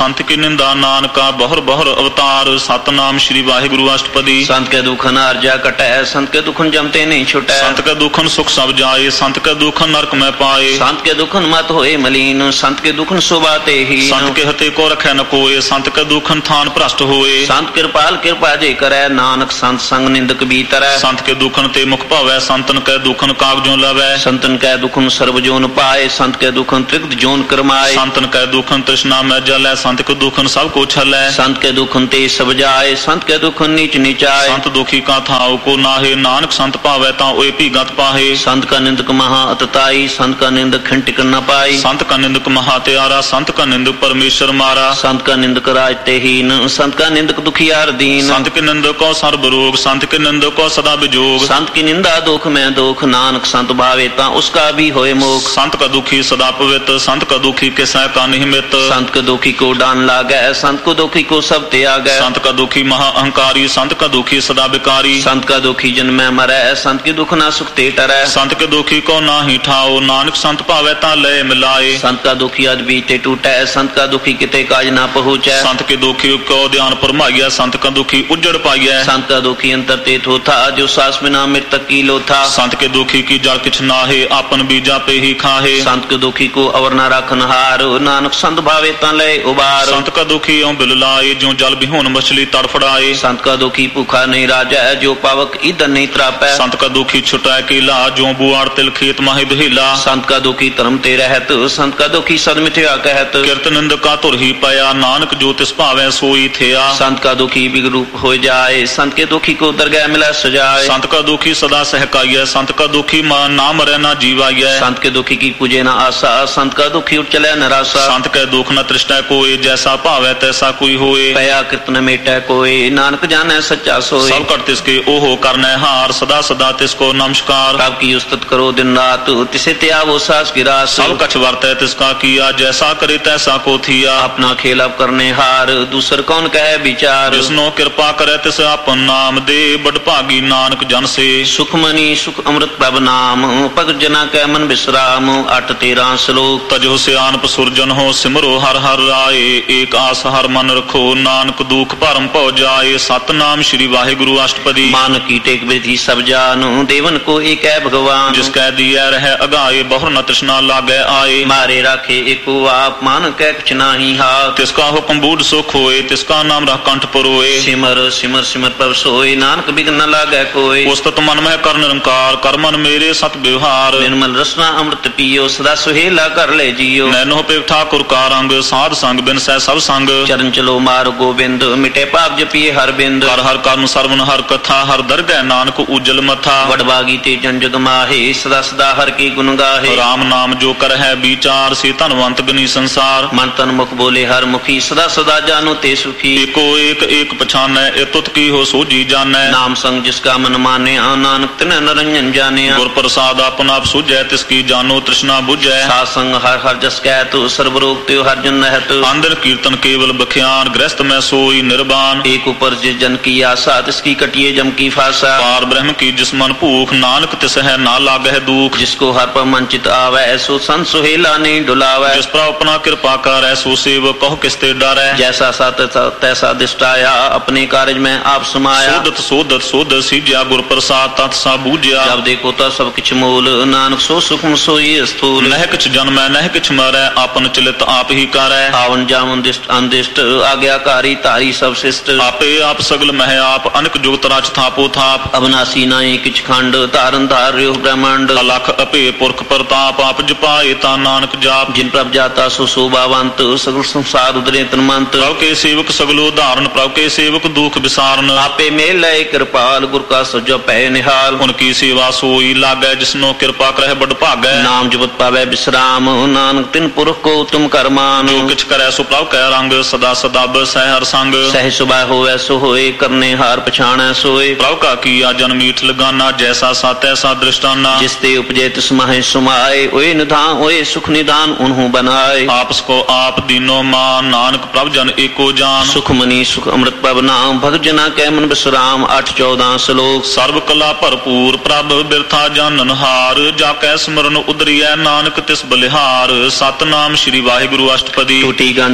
ਸੰਤ ਕੀ ਨਿੰਦਾ ਨਾਨਕਾ ਬਹੁਰ ਬਹੁਰ ਅਵਤਾਰ ਸਤਨਾਮ ਸ਼੍ਰੀ ਵਾਹਿਗੁਰੂ ਅਸ਼ਟਪਦੀ। ਸੰਤ ਕੇ ਦੁਖਨ ਅਰਜਾ ਕਟੈ ਸੰਤ ਕੇ ਦੁਖਨ ਜਮਤੇ ਨਹੀਂ ਛੁਟੈ। ਸੰਤ ਕੇ ਦੁਖਨ ਸੁਖ ਸਭ ਜਾਏ ਸੰਤ ਕੇ ਦੁਖਨ ਨਰਕ ਮੈਂ ਪਾਏ। ਸੰਤ ਕੇ ਦੁਖਨ ਮਤ ਹੋਏ ਮਲੀਨ ਸੰਤ ਕੇ ਦੁਖਨ ਸੁਬਾਤੇ ਹੀ। ਸੰਤ ਕੇ ਹਤੇ ਕੋ ਰਖੈ ਨ ਕੋਏ ਸੰਤ ਕੇ ਦੁਖਨ ਥਾਨ ਭ੍ਰਸ਼ਟ ਹੋਏ। ਸੰਤ ਕਿਰਪਾਲ ਕਿਰਪਾ ਜੇ ਕਰੈ ਨਾਨਕ ਸੰਤ ਸੰਗ ਨਿੰਦਕ ਬੀਤਰੈ। ਸੰਤ ਕੇ ਦੁਖਨ ਤੇ ਮੁਖ ਭਾਵੈ ਸੰਤਨ ਕੈ ਦੁਖਨ ਕਾਗਜੋਂ ਲਵੈ। ਸੰਤਨ ਕੈ ਦੁਖਨ ਸਰਬ ਜੋਨ ਪਾਏ ਸੰਤ ਕੈ ਦੁਖਨ ਤ੍ਰਿਗਤ ਜੋਨ ਕਰਮਾਏ। ਸੰਤਨ ਕੈ ਦੁਖਨ ਤ੍ਰਿਸ਼ਨਾ ਮੈਂ ਜਲੈ ਸੰਤ ਕੇ ਦੁਖਨ ਸਭ ਕੋ ਛਲੈ। ਸੰਤ ਕੇ ਦੁਖਨ ਤੇ ਸਭ ਜਾਏ ਸੰਤ ਕੇ ਦੁਖਨ ਨੀਚ ਨੀਚਾਏ। ਸੰਤ ਦੁਖੀ ਕਾ ਥਾਉ ਕੋ ਨਾਹੇ ਨਾਨਕ ਸੰਤ ਭਾਵੈ ਤਾਂ ਓਏ ਭੀਗਤ ਪਾਹੇ। ਸੰਤ ਕਾ ਨਿੰਦਕ ਮਹਾ ਅਤਤਾਈ ਸੰਤ ਕਾ ਨਿੰਦਕ ਖੰਟਿਕ ਨ ਪਾਈ। ਸੰਤ ਕਾ ਨਿੰਦਕ ਮਹਾ ਤਿਆਰਾ ਸੰਤ ਕਾ ਨਿੰਦਕ ਪਰਮੇਸ਼ਰ ਮਾਰਾ। ਸੰਤ ਕਾ ਨਿੰਦਕ ਰਾਜ ਤੇ ਹੀਨ ਸੰਤ ਕਾ ਨਿੰਦਕ ਦੁਖੀਆਰ ਦੀਨ। ਸੰਤ ਕੇ ਨਿੰਦਕ ਕੋ ਸਰਬ ਰੋਗ ਸੰਤ ਕੇ ਨਿੰਦਕ ਕੋ ਸਦਾ ਵਿਜੋਗ। ਸੰਤ ਕੀ ਨਿੰਦਾ ਦੁਖ ਮੈਂ ਦੁਖ ਨਾਨਕ ਸੰਤ ਭਾਵੇ ਤਾਂ ਉਸਕਾ ਵੀ ਹੋਏ ਮੋਖ। ਸੰਤ ਕਾ ਦੁਖੀ ਸਦਾ ਪਵਿੱਤ ਸੰਤ ਕਾ ਦੁਖੀ ਕਿਸੈ ਕਾ ਨਿਹਮਿਤ। ਸੰਤ ਕਾ ਦੁਖੀ ਕੋ ਡਾਨ ਲਾਗੈ ਸੰਤ ਕੋ ਦੁਖੀ ਕੋ ਸਭ ਤਿਆਗੈ। ਸੰਤ ਕਾ ਦੁਖੀ ਮਹਾ ਅਹੰਕਾਰੀ ਸੰਤ ਕਾ ਦੁਖੀ ਸਦਾ ਵਿਕਾਰੀ। ਸੰਤ ਕਾ ਦੁਖੀ ਜਨਮੈ ਮਰੈ ਸੰਤ ਕੀ ਦੁਖ ਨਾ ਸੁਖ ਤੇ ਟਰੈ। ਸੰਤ ਕੇ ਦੁਖੀ ਕੋ ਨਾਹੀ ਠਾਓ ਨਾਨਕ ਸੰਤ ਭਾਵੈ ਤਾਂ ਲੈ ਮਿਲਾਏ। ਸੰਤ ਕਾ ਦੁਖੀ ਅਦ ਬੀਤੇ ਟੂਟੈ ਸੰਤ ਕਾ ਦੁਖੀ ਕਿਤੇ ਕਾਜ ਨਾ ਪਹੁੰਚੈ। ਸੰਤ ਕੇ ਦੁਖੀ ਕੋ ਧਿਆਨ ਪਰਮਾਈਐ ਸੰਤ ਕਾ ਦੁਖੀ ਉਜੜ ਪਾਈਐ। ਸੰਤ ਕਾ ਦੁਖੀ ਅੰਤਰ ਤੇ ਥੋਥਾ ਜੋ ਸਾਸ ਬਿਨਾ ਮ੍ਰਿਤਕ ਕੀ ਲੋਥਾ। ਸੰਤ ਕੇ ਦੁਖੀ ਕੀ ਜਲ ਕਿਛ ਨਾਹੇ ਆਪਨ ਬੀਜਾ ਪੇ ਹੀ ਖਾਹੇ। ਸੰਤ ਕੇ ਦੁਖੀ ਕੋ ਅਵਰ ਨਾ ਰੱਖਨ ਹਾਰ ਨਾਨਕ ਸੰਤ ਭਾਵੇ ਤਾਂ ਲੈ ਉਬਾਰ। ਸੰਤ ਕਾ ਦੁਖੀ ਓਂ ਬਿਲ ਲਾਏ ਜੋ ਜਲ ਬਿਹੂਨ ਮਛਲੀ ਤੜਫੜਾਏ। ਸੰਤ ਕਾ ਦੁਖੀ ਭੁਖਾ ਨਹੀਂ ਰਾਜੈ ਜੋ ਪਾਵਕ ਈਦਨ ਨਹੀਂ ਤਰਾਪੈ। ਸੰਤ ਕਾ ਦੁਖੀ ਛੁਟਾਇ ਕੀਲਾ ਜੋ ਬੁਆੜ ਤਿਲ ਖੇਤ ਮਾਹੀ ਬਹੀਲਾ। ਸੰਤ ਕਾ ਦੁਖੀ ਧਰਮ ਤੇ ਰਹਿਤ ਸੰਤ ਕਾ ਦੁਖੀ ਸਦ ਮਿਥਿਆ ਕਹਿਤ। ਕਿਰਤ ਨਿੰਦਕ ਕਾ ਧੁਰ ਹੀ ਪਿਆ ਨਾਨਕ ਜੋ ਤਿਸ ਭਾਵੈ ਸੋਈ ਥਿਆ। ਸੰਤ ਕਾ ਦੁਖੀ ਬਿਗ ਰੂਪ ਹੋ ਜਾਏ ਸੰਤ ਕੇ ਦੁਖੀ ਕੋ ਦਰਗਹਿ ਮਿਲੈ ਸਜਾਏ। ਸੰਤ ਕਾ ਦੁਖੀ ਸਦਾ ਸਹਿਕਾਈਐ ਸੰਤ ਕਾ ਦੁਖੀ ਨਾ ਮਰੈ ਨਾ ਜੀਵਾਈਐ। ਸੰਤ ਕੇ ਦੁਖੀ ਕੀ ਪੂਜੇ ਨਾ ਆਸਾ ਸੰਤ ਕਾ ਦੁਖੀ ਉਠ ਚਲੈ ਨਰਾਸਾ। ਸੰਤ ਕੈ ਦੁਖ ਨ ਤ੍ਰਿਸ਼ਟੈ ਕੋਏ ਜੈਸਾ ਭਾਵੈ ਤੈਸਾ ਕੋਈ ਹੋਏ। ਪਿਆ ਕਿਰਤ ਨ ਮੇਟੈ ਕੋਏ ਨਾਨਕ ਜਾਣੈ ਸੱਚਾ ਸੋਏ। ਸਭ ਘਟ ਤਿਸ ਕੇ ਓਹੋ ਕਰਨੈ ਹਾਰ ਸਦਾ ਸਦਾ ਤਿਸ ਕੋ ਨਮਸਕਾਰ। ਪ੍ਰਭ ਕੀ ਉਸਤਤ ਕਰੋ ਦਿਨ ਰਾਤ ਤਿਸੇ ਤੇ ਆਵੋ ਸਾਸ ਕੀ ਰਾਸ। ਸਭ ਕਛ ਵਰਤੈ ਤਿਸ ਕਾ ਕੀਆ ਜੈਸਾ ਕਰੇ ਤੈਸਾ ਕੋ ਥੀਆ। ਆਪਣਾ ਖੇਲ ਅਬ ਕਰਨੇ ਹਾਰ ਦੂਸਰ ਕੌਣ ਕਹੈ ਵਿਚਾਰ। ਜਿਸਨੋ ਕਿਰਪਾ ਕਰੈ ਤਿਸ ਆਪਨ ਨਾਮ ਦੇ ਬੜ ਭਾਗੀ ਨਾਨਕ ਜਨ ਸੇ। ਸੁਖਮਨੀ ਸੁਖ ਅੰਮ੍ਰਿਤ ਪ੍ਰਭ ਨਾਮ ਭਗਤ ਜਨਾ ਕੈ ਮਨ ਬਿਸਰਾਮ। ਅੱਠ ਤੇਰਾਂ ਸ਼ਲੋਕ। ਤਜੋ ਸਿਆਨਪ ਸੁਰਜਨ ਹੋ ਸਿਮਰੋ ਹਰ ਹਰ ਰਾਏ। ਏਕ ਆਸ ਹਰ ਮਨ ਰਖੋ ਨਾਨਕ ਦੁਖ ਭਰਮ ਭਉ ਜਾਏ। ਸਤਨਾਮ ਸ਼੍ਰੀ ਵਾਹਿਗੁਰੂ ਅਸ਼ਟਪਦੀ। ਮਾਨ ਕੀ ਟੇਕ ਵਿਧੀ ਸਭ ਜਾਨੁ ਦੇਵਨ ਕੋ ਏਕੈ ਭਗਵਾਨ। ਜਿਸ ਕੈ ਦੀਐ ਰਹਿ ਅਗਾਏ ਬਹੁਰ ਨ ਤ੍ਰਿਸ਼ਨਾ ਲਾਗੈ ਆਏ। ਮਾਰੇ ਰਾਖੇ ਏਕੋ ਆਪ ਮਾਨ ਕੈ ਕਿਛ ਨਾਹੀ ਹਾਥ। ਤਿਸ ਕਾ ਹੁਕਮ ਬੂਢ ਸੁਖ ਹੋਏ ਤਿਸ ਕਾ ਨਾਮ ਰਖ ਕੰਠ ਪਰੋਏ। ਸਿਮਰ ਸਿਮਰ ਸਿਮਰ ਪ੍ਰਭ ਸੋਏ ਨਾਨਕ ਬਿਘਨ ਨ ਲਾਗੈ ਕੋਏ। ਉਸਤਤ ਮਨ ਮਹਿ ਕਰ ਨਿਰੰਕਾਰ ਕਰ ਮਨ ਮੇਰੇ ਸਤ ਵਿਵਹਾਰ। ਨਿਰਮਲ ਰਸਨਾ ਅੰਮ੍ਰਿਤ ਪੀਓ ਸਦਾ ਸੁਹੇਲਾ ਕਰ ਲੈ ਜੀਓ। ਨੈਨੋ ਪੇ ਠਾਕੁਰ ਕਾ ਰੰਗ ਸਾਧ ਸੰਗ ਬਿਨ ਸਹਿ ਸਭ ਸੰਗ। ਚਰਨ ਚਲੋ ਮਾਰ ਗੋਬਿੰਦ ਮਿਟੇ ਪਾਪ ਜਪੀਏ ਹਰ ਬਿੰਦ। ਹਰ ਹਰ ਕਰਨ ਸਰਵਨ ਹਰ ਕਥਾ ਹਰ ਦਰਗਹਿ ਨਾਨਕ ਉਜਲ ਮਥਾ। ਵਡਭਾਗੀ ਤੇ ਜਨ ਜਗ ਮਾਹੇ ਸਦਾ ਸਦਾ ਹਰ ਕੀ ਗੁਣ ਗਾਹੇ। ਰਾਮ ਨਾਮ ਜੋ ਕਰਹਿ ਵਿਚਾਰ ਸੇ ਧਨਵੰਤ ਗਨੀ ਸੰਸਾਰ। ਮਨ ਤਨ ਮੁਖ ਬੋਲੇ ਹਰ ਮੁਖੀ ਸਦਾ ਸਦਾ ਜਾਨੋ ਤੇ ਸੁਖੀ। ਏਕੋ ਏਕ ਏਕ ਪਛਾਨੈ ਏ ਤੁਤ ਕੀ ਹੋ ਸੋਜੀ ਜਾਣੈ। ਨਾਮ ਸੰਗ ਜਿਸ ਕਾ ਮਨ ਮਾਨਿਆ ਨਾਨਕ ਤਿਨੈ ਨਰੰਜਨ ਜਾਣਿਆ। ਗੁਰ ਪ੍ਰਸਾਦ ਆਪਨ ਆਪ ਸੁਝੈ ਤਿਸ ਕੀ ਜਾਨੋ ਤ੍ਰਿਸ਼ਨਾ ਬੁਝੈ। ਸਾਧ ਸੰਗ ਹਰ ਹਰ ਜਸ ਕਹਿ ਤੂ ਸਰਬ ਰੋਗ ਤੇ ਹਰ ਜਨ ਨਹਿਤ। ਆਂਦਰ ਕੀਰਤਨ ਕੇਵਲ ਬਖਿਆਨ ਗ੍ਰਸਤ ਮੈਂ ਸੋਈ ਨਿਰਬਾਨ। ਏਕ ਉਪਰ ਜਿਸ ਜਨ ਕੀ ਆਸਾ ਤਿਸ ਕੀ ਕਟਿਏ ਜਮ ਕੀ ਫਾਸਾ। ਪਾਰ ਬ੍ਰਹਮ ਕੀ ਜਿਸ ਮਨ ਭੂਖ ਨਾਨਕ ਤਿਸ ਹੈ ਨਾ ਲਾਗਹਿ ਦੂਖ। ਜਿਸ ਕੋ ਹਰ ਪਰ ਮਨ ਚਿਤ ਆਵੈ ਐਸੋ ਸੰਤ ਸੁਹੇਲਾ ਨਹੀਂ ਡੁਲਾਵੈ। ਜਿਸ ਪਰ ਆਪਣਾ ਕਿਰਪਾ ਕਰੈ ਸੋ ਸੇਵ ਕਹੁ ਕਿਸ ਤੇ ਡਰੈ। ਜੈਸਾ ਸਤ ਤੈਸਾ ਦਿਸ਼ਟਾਇਆ ਆਪਣੇ ਕਾਰਜ ਮੈਂ ਆਪ ਸਮਾਇਆ। ਸੋਧਤ ਸੋਧਤ ਸੋਧ ਸੀਜਿਆ ਗੁਰ ਪ੍ਰਸਾਦ ਤਤ ਸਾ ਬੂਝਿਆ। ਜਬ ਦੇਖੋ ਤਾਂ ਸਭ ਕਿਛ ਮੂਲ ਨਾਨਕ ਸੋ ਸੁਖਮ ਸੋਈ ਸਥੂਲ। ਨਹਿ ਕਿਛ ਜਨਮੈ ਨਹਿ ਕਿਛ ਮਰੈ ਆਪਨ ਚਲਿਤ ਆਪ ਹੀ ਕਰੈ। ਆਵਨ ਜਾਵਨ ਦਿਸ਼ਟ ਅੰਦਿਸ਼ਟ ਆਗਿਆਕਾਰੀ ਧਾਰੀ ਸਭ ਸਿਸ਼ਟ। ਆਪੇ ਆਪ ਸਗਲ ਮਹਿ ਆਪ ਅਨਕ ਜੁਗਤ ਰਚ ਥਾਪੋ ਥਾਪ। ਅਬਨਾਸੀ ਨਾਹੀ ਕਿਛ ਖੰਡ ਧਾਰਨ ਧਾਰ ਰਿਓ ਬ੍ਰਹਮੰਡ। ਅਲਖ ਅਪੇ ਪੁਰਖ ਪ੍ਰਤਾਪ ਆਪ ਜਪਾਏ ਤਾਂ ਨਾਨਕ ਜਾਪ। ਜਿਨ ਪ੍ਰਭ ਜਾਤਾ ਸੋ ਸੋਭਾਵੰਤ ਸਗਲ ਸੰਸਾਰ ਉਦਰੇ ਤਨਮੰਤ। ਪ੍ਰਭ ਕੇ ਸੇਵਕ ਸਗਲੋ ਧਾਰਨ ਪ੍ਰਭ ਕੇ ਸੇਵਕ ਦੁਖ ਵਿਸਾਰਨ। ਆਪੇ ਮੇਲ ਲੈ ਕਿਰਪਾਲ ਗੁਰ ਕਾ ਸਜੋ ਪੈ ਨਿਹਾਲ। ਹੁਣ ਕੀ ਸੇਵਾ ਸੋਈ ਲਾਗੈ ਜਿਸਨੋ ਕਿਰਪਾ ਕਰਹਿ ਬੜ ਭਾਗੈ। ਨਾਮ ਜਪਤ ਪਾਵੈ ਬਿਸਰਾਮ ਨਾਨਕ ਤਿਨ ਪੁਰਖ ਕੋ ਤੁਮ ਕਰਮਾਨ। ਜੋ ਕਿਛ ਕਰੈ ਸੋ ਪ੍ਰਭ ਕੈ ਰੰਗ ਸਦਾ ਸਦਾ ਬਸੈ ਹਰ ਸੰਗ। ਸਹਿ ਸੁਭਾ ਹੋਵੈ ਸੋ ਹੋਏ ਕਰਨੇ ਹਾਰ ਪਛਾਣੈ ਸੋਏ। ਪ੍ਰਭ ਕਾ ਕੀਆ ਜਨ ਮੀਠ ਲਗਾਨਾ ਜੈਸਾ ਸਾਤੈ ਸਾ ਦ੍ਰਿਸ਼ਟਾਨਾ। ਜਿਸ ਤੇ ਉਪਜੇ ਤਿਸ ਮਾਹੇ ਸੁਮਾਏ ਓਏ ਨਿਧਾਨ ਓਏ ਸੁਖ ਨਿਦਾਨ ਉਨਹੂ ਬਨਾਏ। ਆਪਸ ਕੋ ਆਪ ਦੀਨੋ ਮਾਨ ਨਾਨਕ ਪ੍ਰਭ ਜਨ ਏਕੋ ਜਾਨ। ਸੁਖਮਨੀ ਸੁਖ ਅੰਮ੍ਰਿਤ ਪ੍ਰਭ ਨਾਮ ਭਗਤ ਜਨਾ ਕੈ ਮਨ ਬਿਸਰਾਮ। ਅੱਠ ਚੌਦਾਂ ਸ਼ਲੋਕ। ਸਰਬ ਕਲਾ ਭਰਪੂਰ ਪ੍ਰਭ ਬਿਰਥਾ ਜਾਣਨ ਹਾਰ। ਜਾ ਕੈ ਸਿਮਰਨ ਉਦਰੀਐ ਨਾਨਕ ਤਿਸ ਬਲਿਹਾਰ। ਸਤਨਾਮ ਸ਼੍ਰੀ ਵਾਹਿਗੁਰੂ ਅਸ਼ਟਪਦੀ। ਟੂਟੀ ਗੰਢ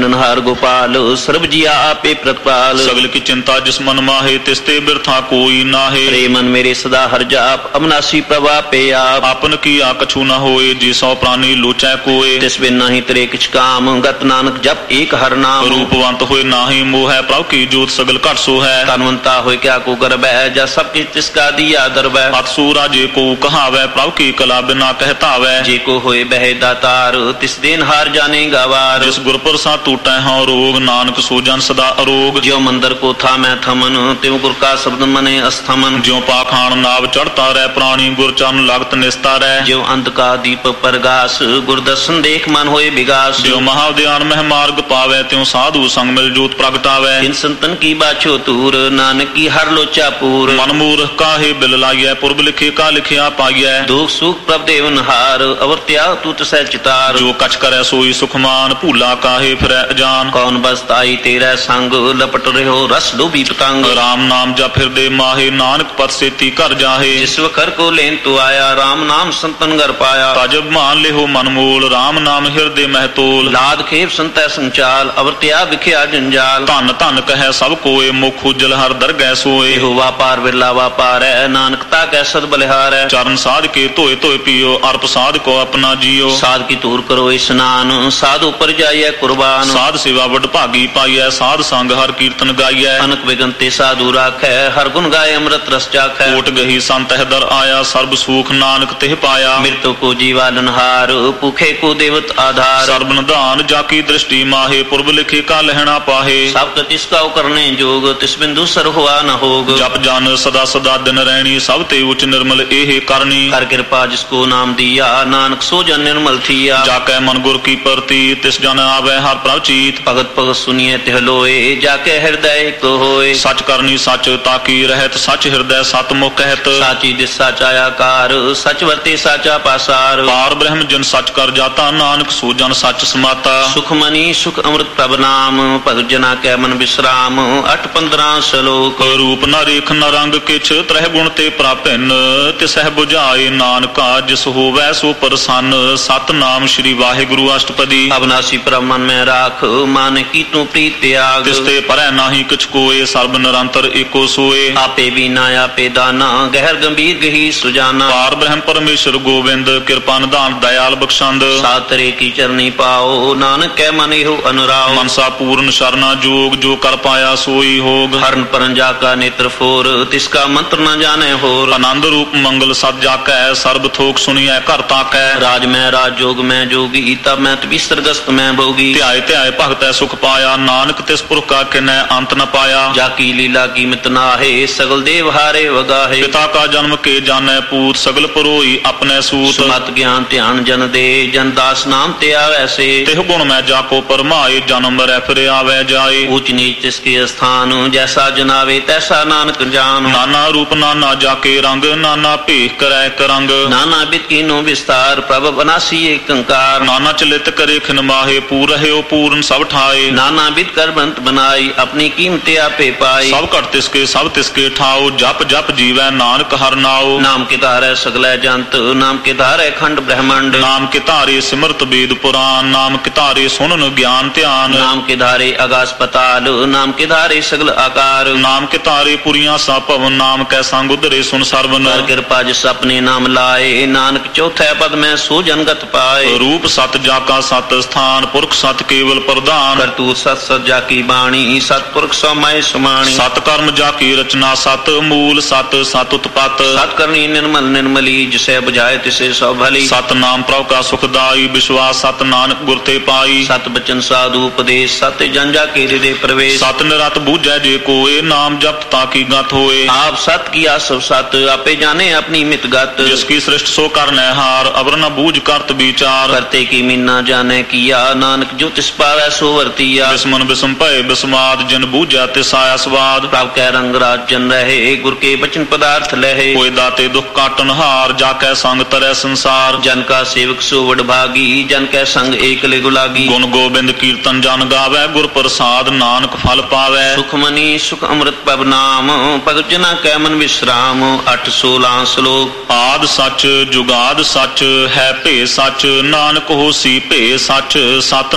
ਨਨਹਾਰ ਗੋਪਾਲ ਸਰਬ ਜੀਆ ਆਪੇ ਪ੍ਰਤਪਾਲ ਸਗਲ ਕੀ ਚਿੰਤਾ ਜਿਸ ਮਨ ਮਾਹੇ ਤਿਸ ਤੇ ਬਿਰਥਾ ਕੋਈ ਨਾਹੇ ਰੇ ਮਨ ਮੇਰੇ ਸਦਾ ਹਰ ਜਾਪ ਅਬਨਾਸੀ ਪ੍ਰਭ ਆਪੇ ਆਪ ਆਪਨ ਕੀ ਆ ਕਛੂ ਨ ਹੋਏ ਜੀ ਸੋ ਪ੍ਰਾਨੀ ਲੋਚੈ ਕੋਏ ਤਿਸ ਬਿਨ ਨਹੀਂ ਤੇਰੇ ਕਿਛ ਕਾਮ ਗਤ ਨਾਨਕ ਜਪ ਏਕ ਹਰ ਨਾਮ ਰੂਪਵੰਤ ਹੋਏ ਨਾਹੀ ਮੋਹ ਹੈ ਪ੍ਰਭ ਕੀ ਜੋਤ ਸਗਲ ਘਟ ਸੋ ਹੈ ਧਨਵੰਤਾ ਹੋਏ ਕਿਆ ਕੋ ਗਰਬੈ ਜਾ ਸਭ ਕਿਛ ਤਿਸ ਕਾ ਦੀਆ ਦਰਬੈ ਅਤਸੂਰਾ ਜੇ ਕੋ ਕਹਾਵੈ ਪ੍ਰਭ ਕੀ ਕਲਾ ਬਿਨਾ ਕਹਿਤਾਵੈ ਜੇ ਕੋ ਹੋਏ ਬਹਿ ਦਾਤਾਰ ਤਿਸ ਦੇਨ ਹਾਰ ਜਾਣੇ ਗਵਾਰ ਜਿਸ ਗੁਰ ਪ੍ਰਸਾਦ ਟੂਟੈ ਹਉ ਰੋਗ ਨਾਨਕ ਸੋ ਜਨ ਸਦਾ ਅਰੋਗ ਜਿਉ ਮੰਦਰ ਕੋ ਥਾ ਮੈਂ ਥਮਨ ਤਿਉ ਗੁਰ ਕਾ ਸ਼ਬਦ ਮਨੇ ਅਸਥਮਨ ਜਿਉ ਪਾਖਾਨ ਨਾਵ ਚੜਤਾ ਰਹਿ ਪ੍ਰਾਣੀ ਗੁਰ ਚਰਨ ਲਗਤ ਨਿਸਤਾ ਰਹਿ ਜਿਉ ਅੰਧ ਕਾ ਦੀਪ ਪ੍ਰਗਾਸ ਗੁਰ ਦਰਸ਼ਨ ਦੇਖ ਮਨ ਹੋਏ ਵਿਗਾਸ ਜਿਉ ਮਹਾਵਿਦਿਆਨ ਮਹਿ ਮਾਰਗ ਪਾਵੈ ਤਿਉ ਸਾਧੂ ਸੰਗ ਮਿਲ ਜੋਤ ਪ੍ਰਗਟਾਵੈ ਤਿਨ ਸੰਤਨ ਕੀ ਬਾਛੋ ਤੂਰ ਨਾਨਕ ਕੀ ਹਰ ਲੋਚਾ ਪੂਰ ਮਨ ਮੂਰਖ ਕਾਹੇ ਬਿਲ ਲਾਈਐ ਪੁਰਬ ਲਿਖੇ ਕਾ ਲਿਖਿਆ ਪਾਈਐ ਦੁਖ ਸੁਖ ਪ੍ਰਭ ਦੇਵਨ ਹਾਰ ਅਵਰ ਤਿਆ ਤੂ ਤਸੈ ਚਿਤਾਰ ਜੋ ਕਛ ਕਰੈ ਸੋਈ ਸੁਖਮਾਨ ਭੂਲਾ ਕਾਹੇ ਫਿਰੈ ਅਜਾਨ ਕੌਣ ਬਸਤਾਈ ਤੇਰਾ ਸੰਗ ਲਪਟ ਰਹਿਓ ਰਸ ਲੋਭੀ ਪਤੰਗ ਰਾਮ ਨਾਮ ਜਪ ਹਿਰਦੇ ਮਾਹੇ ਨਾਨਕ ਪਤ ਸੇਤੀ ਘਰ ਜਾਹੇ ਜਿਸ ਵਖਰ ਕੋ ਲੈਨ ਤੂ ਆਇਆ ਰਾਮ ਨਾਮ ਸੰਤਨ ਘਰ ਪਾਇਆ ਤਜ ਮਾਨ ਲਿਹੋ ਮਨ ਮੂਲ ਰਾਮ ਨਾਮ ਹਿਰਦੇ ਮਹਿ ਤੋਲ ਲਾਦ ਖੇਪ ਸੰਤੈ ਸੰਚਾਲ ਅਵਰ ਤਿਆ ਵਿਖਿਆ ਜੰਜਾਲ ਧਨ ਧਨ ਕਹੈ ਸਭ ਕੋਏ ਮੁਖ ਉਜਲ ਹਰ ਦਰਗਹਿ ਸੋਏ ਇਹੋ ਵਾਪਾਰ ਵਿਰਲਾ ਵਾਪਾਰੈ ਨਾਨਕ ਤਾ ਕੈ ਸਦ ਬਲਿਹਾਰੈ ਚਰਨ ਸਾਧ ਕੇ ਧੋਏ ਧੋਏ ਪੀਓ ਅਰਪ ਸਾਧ ਕੋ ਆਪਣਾ ਜੀਓ ਸਾਧ ਕੀ ਧੂਰ ਕਰੋ ਇਸਨਾਨ ਸਾਧ ਉਪਰ ਜਾਈਐ ਕੁਰਬਾਨ ਸਾਧ ਸੇਵਾ ਵਡ ਭਾਗੀ ਪਾਈਐ ਸਾਧ ਸੰਗ ਹਰ ਕੀਰਤਨ ਗਾਈਐ ਅਨਕ ਵਿਗਨ ਤੇ ਸਾਧੂ ਰਾਖੈ ਹਰ ਗੁਣ ਗਾਏ ਅੰਮ੍ਰਿਤ ਰਸ ਚਾਖੈ ਕੋਟ ਗਹੀ ਸੰਤ ਹਿਦਰ ਆਇਆ ਸਰਬ ਸੂਖ ਨਾਨਕ ਤਿਹ ਪਾਇਆ ਮਿਰਤੋ ਕੋ ਜੀਵਾ ਲਨਹਾਰ ਭੁਖੇ ਕੋ ਦੇਵਤ ਆਧਾਰ ਸਰਬ ਨਿਧਾਨ ਜਾ ਕੀ ਦ੍ਰਿਸ਼ਟੀ ਮਾਹੇ ਪੁਰਬ ਲਿਖੇ ਕਾ ਲਹਿਣਾ ਪਾਹੇ ਸਭ ਤਿਸ ਕਾ ਕਰਨੇ ਜੋਗ ਤਿਸ ਬਿੰਦੂ ਸਰ ਹੋਆ ਨ ਹੋਗ ਜਪ ਜਨ ਸਦਾ ਸਦਾ ਦਿਨ ਰਹਿਣੀ ਸਭ ਤੇ ਉਚ ਨਿਰਮਲ ਇਹ ਕਰਨੀ ਕਰ ਕਿਰਪਾ ਜਿਸ ਕੋ ਨਾਮ ਦੀਆ ਨਾਨਕ ਸੋ ਜਨ ਨਿਰਮਲ ਥੀਆ ਜਾ ਕੈ ਮਨ ਗੁਰ ਕੀ ਪ੍ਰਤੀ ਤਿਸ ਜਨ ਆਵੈ ਹਰ ਪ੍ਰਭ ਚੀਤ ਭਗਤ ਭਗਤ ਸੁਨੀਏ ਤਿਹ ਲੋਏ ਜਾ ਕੇ ਹਿਰਦੈ ਇਕ ਹੋਏ ਸੱਚ ਕਰਨੀ ਸੱਚ ਤਾਕੀ ਰਹਿਤ ਸੱਚ ਹਿਰਦੈ ਸਤ ਮੁਖ ਕਹਿਤ ਸਾਚੀ ਦਿਸ ਸਾਚਾ ਆਕਾਰ ਸੱਚ ਵਰਤੇ ਸਾਚਾ ਪਾਸਾਰ ਪਾਰ ਬ੍ਰਹਮ ਜਨ ਸੱਚ ਕਰ ਜਾਤਾ ਨਾਨਕ ਸੋ ਜਨ ਸੱਚ ਸਮਾਤਾ ਸੁਖ ਮਨੀ ਸੁਖ ਅੰਮ੍ਰਿਤ ਪ੍ਰਭ ਨਾਮ ਭਗਤ ਜਨਾ ਕੈ ਮਨ ਵਿਸਰਾਮ ਅਠ ਪੰਦਰਾਂ ਸ਼ਲੋਕ ਰੂਪ ਨ ਰੇਖ ਨ ਰੰਗ ਕਿਛ ਤ੍ਰਹਿ ਗੁਣ ਤੇ ਪ੍ਰਾਪਿਨ ਤਿਸਹਿ 부ਝਾਏ ਨਾਨਕਾ ਜਿਸ ਹੋਵੈ ਸੋ ਪ੍ਰਸੰਨ ਸਤ ਨਾਮ ਸ੍ਰੀ ਵਾਹਿਗੁਰੂ ਅਸ਼ਟਪਦੀ ਅਬਨਾਸੀ ਪ੍ਰਭ ਮਨ ਮੈਂ ਰਾਖ ਮਨ ਕੀ ਤੂੰ ਪ੍ਰੀਤ ਤਿਆਗ ਤਿਸ ਤੇ ਪਰੈ ਨਾਹੀ ਕਿਛ ਕੋਏ ਸਰਬ ਨਿਰੰਤਰ ਏਕੋ ਸੋਏ ਆਪੇ ਬੀਨਾ ਆਪੇ ਦਾਨਾ ਗਹਿਰ ਗੰਭੀਰ ਗਹੀ ਸੁਜਾਨਾ ਪਾਰ ਬ੍ਰਹਮ ਪਰਮੇਸ਼ਰ ਗੋਬਿੰਦ ਕਿਰਪਾ ਨਿਧਾਨ ਦਇਆਲ ਬਖਸ਼ੰਦ ਸਾਤਰੇ ਕੀ ਚਰਨੀ ਪਾਓ ਨਾਨਕ ਕੈ ਮਨ ਇਹੋ ਅਨੁਰਾਓ ਮਨਸਾ ਪੂਰਨ ਸ਼ਰਨਾ ਜੋਗ ਜੋ ਕਰ ਪਾਇਆ ਸੋਈ ਹੋਗ ਹਰਨ ਪਰਨ ਜਾ ਕਾ ਨੇਤਰ ਫੋਰ ਤਿਸ ਕਾ ਮੰਤਰ ਨ ਜਾਣੈ ਹੋਰ ਆਨੰਦ ਰੂਪ ਮੰਗਲ ਸਤ ਜਾਕੈ ਸਰਬ ਥੋਕ ਸੁਣੀਐ ਘਰ ਤਾਕੈ ਰਾਜ ਮੈਂ ਰਾਜ ਜੋਗ ਮੈਂ ਜੋਗੀ ਤਬ ਮੈਂ ਤਬੀਸਰ ਗਸਤ ਮੈਂ ਭੋਗੀ ਧਿਆਏ ਧਿਆਏ ਭਗਤੈ ਸੁਖ ਪਾਇਆ ਨਾਨਕ ਤਿਸ ਪੁਰਖ ਕਾ ਕਿਨੈ ਅੰਤ ਨ ਪਾਇਆ ਜਾ ਕੀ ਲੀਲਾ ਕੀਮਤ ਨਾਹੇ ਸਗਲ ਦੇਵ ਹਾਰੇ ਵਗਾਹੇ ਪਿਤਾ ਕਾ ਜਨਮ ਕੇ ਜਾਣੈ ਪੂਤ ਸਗਲ ਪਰੋਈ ਆਪਣੇ ਸੂਤ ਮਤ ਗਿਆਨ ਧਿਆਨ ਜਨ ਦੇ ਜਨ ਦਾਸ ਨਾਮ ਤੇ ਆਵੈ ਸੇ ਤਿਹ ਗੁਣ ਮੈਂ ਜਾ ਕੋ ਪਰਮਾਏ ਜਨਮ ਮਰੈ ਫਿਰ ਆਵੈ ਜਾਏ ਊਚ ਨੀਚ ਤਿਸ ਕੇ ਸਥਾਨ ਜੈਸਾ ਜਨਾਵੇ ਤੈਸਾ ਨਾਨਕ ਜਾਨ ਨਾਨਾ ਰੂਪ ਨਾਨਾ ਜਾ ਕੇ ਰੰਗ ਨਾਨਾ ਭੇਖ ਕਰੈ ਕਰੰਗ ਨਾਨਾ ਬਿਤ ਕੀਨੋ ਵਿਸਤਾਰ ਪ੍ਰਭ ਬਨਾਸੀ ਏਕ ਕੰਕਾਰ ਨਾਨਾ ਚਲਿਤ ਕਰੇ ਖਿਨ ਮਾਹੇ ਪੂਰ ਰਹਿਓ ਪੂਰਨ ਸਭ ਠਾਏ ਨਾਨਾ ਬਿਤ ਕਰ ਬੰਤ ਬਨਾਈ ਆਪਣੀ ਕੀਮਤ ਆਪੇ ਪਾਈ ਸਭ ਘਟ ਤਿਸ ਕੇ ਸਭ ਤਿਸ ਕੇ ਠਾਓ ਜਪ ਜਪ ਜੀਵੈ ਨਾਨਕ ਹਰਿ ਨਾਉ ਨਾਮ ਕੇ ਧਾਰੈ ਸਗਲੈ ਜੰਤ ਨਾਮ ਕੇ ਧਾਰੈ ਖੰਡ ਬ੍ਰਹਮੰਡ ਨਾਮ ਕੇ ਧਾਰੇ ਸਿਮਰਤ ਵੇਦ ਪੁਰਾਨ ਨਾਮ ਕੇ ਧਾਰੇ ਸੁਣਨ ਗਿਆਨ ਧਿਆਨ ਨਾਮ ਕੇ ਧਾਰੇ ਅਗਾਸ ਪਤਾਲ ਨਾਮ ਕੇ ਧਾਰੇ ਸਗਲ ਆਕਾਰ ਨਾਮ ਕੇ ਧਾਰੇ ਪੁਰੀਆਂ ਸਾ ਭਵਨ ਨਾਮ ਕੈ ਸੰਗ ਉਧਰੇ ਸੁਨ ਸਰਵਨ ਕਰ ਕਿਰਪਾ ਜਿਸ ਆਪਣੇ ਨਾਮ ਲਾਏ ਨਾਨਕ ਚੌਥੈ ਪਦ ਮੈਂ ਸੋ ਜਨਗਤ ਪਾਏ ਰੂਪ ਸਤ ਜਾ ਕਾ ਸਤ ਸਥਾਨ ਪੁਰਖ ਸਤ ਕੇਵਲ ਪ੍ਰਧਾਨ ਕਰਤੂਤ ਸਤ ਸਤ ਜਾ ਕੀ ਬਾਣੀ ਸਤਪੁਰਖ ਸਮਾਏ ਸਮਾਣੀ ਸਤ ਕਰਮ ਜਾ ਕੀ ਰਚਨਾ ਸਤ ਮੂਲ ਸਤ ਸਤ ਉਤਪਤ ਸਤ ਕਰਨੀ ਨਿਰਮਲ ਨਿਰਮਲੀ ਜਿਸੇ 부ਝਾਏ ਤਿਸੇ ਸਭ ਭਲੀ ਸਤ ਨਾਮ ਪ੍ਰਭ ਕਾ ਸੁਖਦਾਈ ਵਿਸ਼ਵਾਸ ਸਤ ਨਾਨਕ ਗੁਰ ਤੇ ਪਾਈ ਸਤ ਬਚਨ ਸਾਧੂ ਉਪਦੇਸ਼ ਸਤ ਜਨ ਜਾ ਕੇ ਹਿਰਦੇ ਪ੍ਰਵੇਸ਼ ਸਤ ਨਿਰਤ ਬੂਝੈ ਜੇ ਕੋਏ ਨਾਮ ਜਪਤ ਤਾਂ ਕੀ ਗਤ ਹੋਏ ਆਪ ਸਤ ਕੀ ਆਸਵ ਸਤ ਆਪੇ ਜਾਣੇ ਆਪਣੀ ਮਿਤ ਗਤ ਜਿਸ ਕੀ ਸ੍ਰਿਸ਼ਟ ਸੋ ਕਰਨੈ ਹਾਰ ਅਵਰ ਨ ਬੂਝ ਕਰਤ ਵਿਚਾਰ ਕਰਤੇ ਕੀ ਮੀਨਾ ਜਾਣੈ ਕੀਆ ਨਾਨਕ ਜੋ ਤਿਸ ਪਾਵੈ ਸੋ ਵਰਤੀਆ ਬਿਸਮਨ ਬਿਸਮ ਭਏ ਬਿਸਮਾਦ ਜਿਨ ਬੂਝੈ ਤਿਸ ਆਇਆ ਸਵਾਦ ਪ੍ਰਭ ਕੈ ਰੰਗ ਰਾਜ ਜਨ ਰਹੇ ਗੁਰ ਕੇ ਬਚਨ ਪਦਾਰਥ ਲਹੇ ਕੋਈ ਦਾਤੇ ਦੁਖ ਕਾਟਨ ਹਾਰ ਜਾ ਕੈ ਸੰਗ ਤਰੈ ਸੰਸਾਰ ਜਨ ਕਾ ਸੇਵਕ ਸੋ ਵਡ ਭਾਗੀ ਜਨ ਕੈ ਸੰਗ ਏਕਲੇ ਗੁਲਾਗੀ ਗੁਣ ਗੋਬਿੰਦ ਕੀਰਤਨ ਜਨ ਗਾਵੈ ਗੁਰ ਪ੍ਰਸਾਦ ਨਾਨਕ ਫਲ ਪਾਵੈ ਸੁਖ ਮਨੀ ਸੁਖ ਅੰਮ੍ਰਿਤ ਪਵ ਨਾਮ ਭਗਤ ਜਨਾ ਕੈ ਮਨ ਵਿਸਰਾਮ ਅੱਠ ਸੋਲਾਂ ਸ਼ਲੋਕ ਆਦ ਸੱਚ ਜੁਗਾਦ ਸੱਚ ਹੈ ਭੇ ਸੱਚ ਨਾਨਕ ਹੋਸੀ ਭੇ ਸੱਚ ਸਤਨਾਮ ਸ੍ਰੀ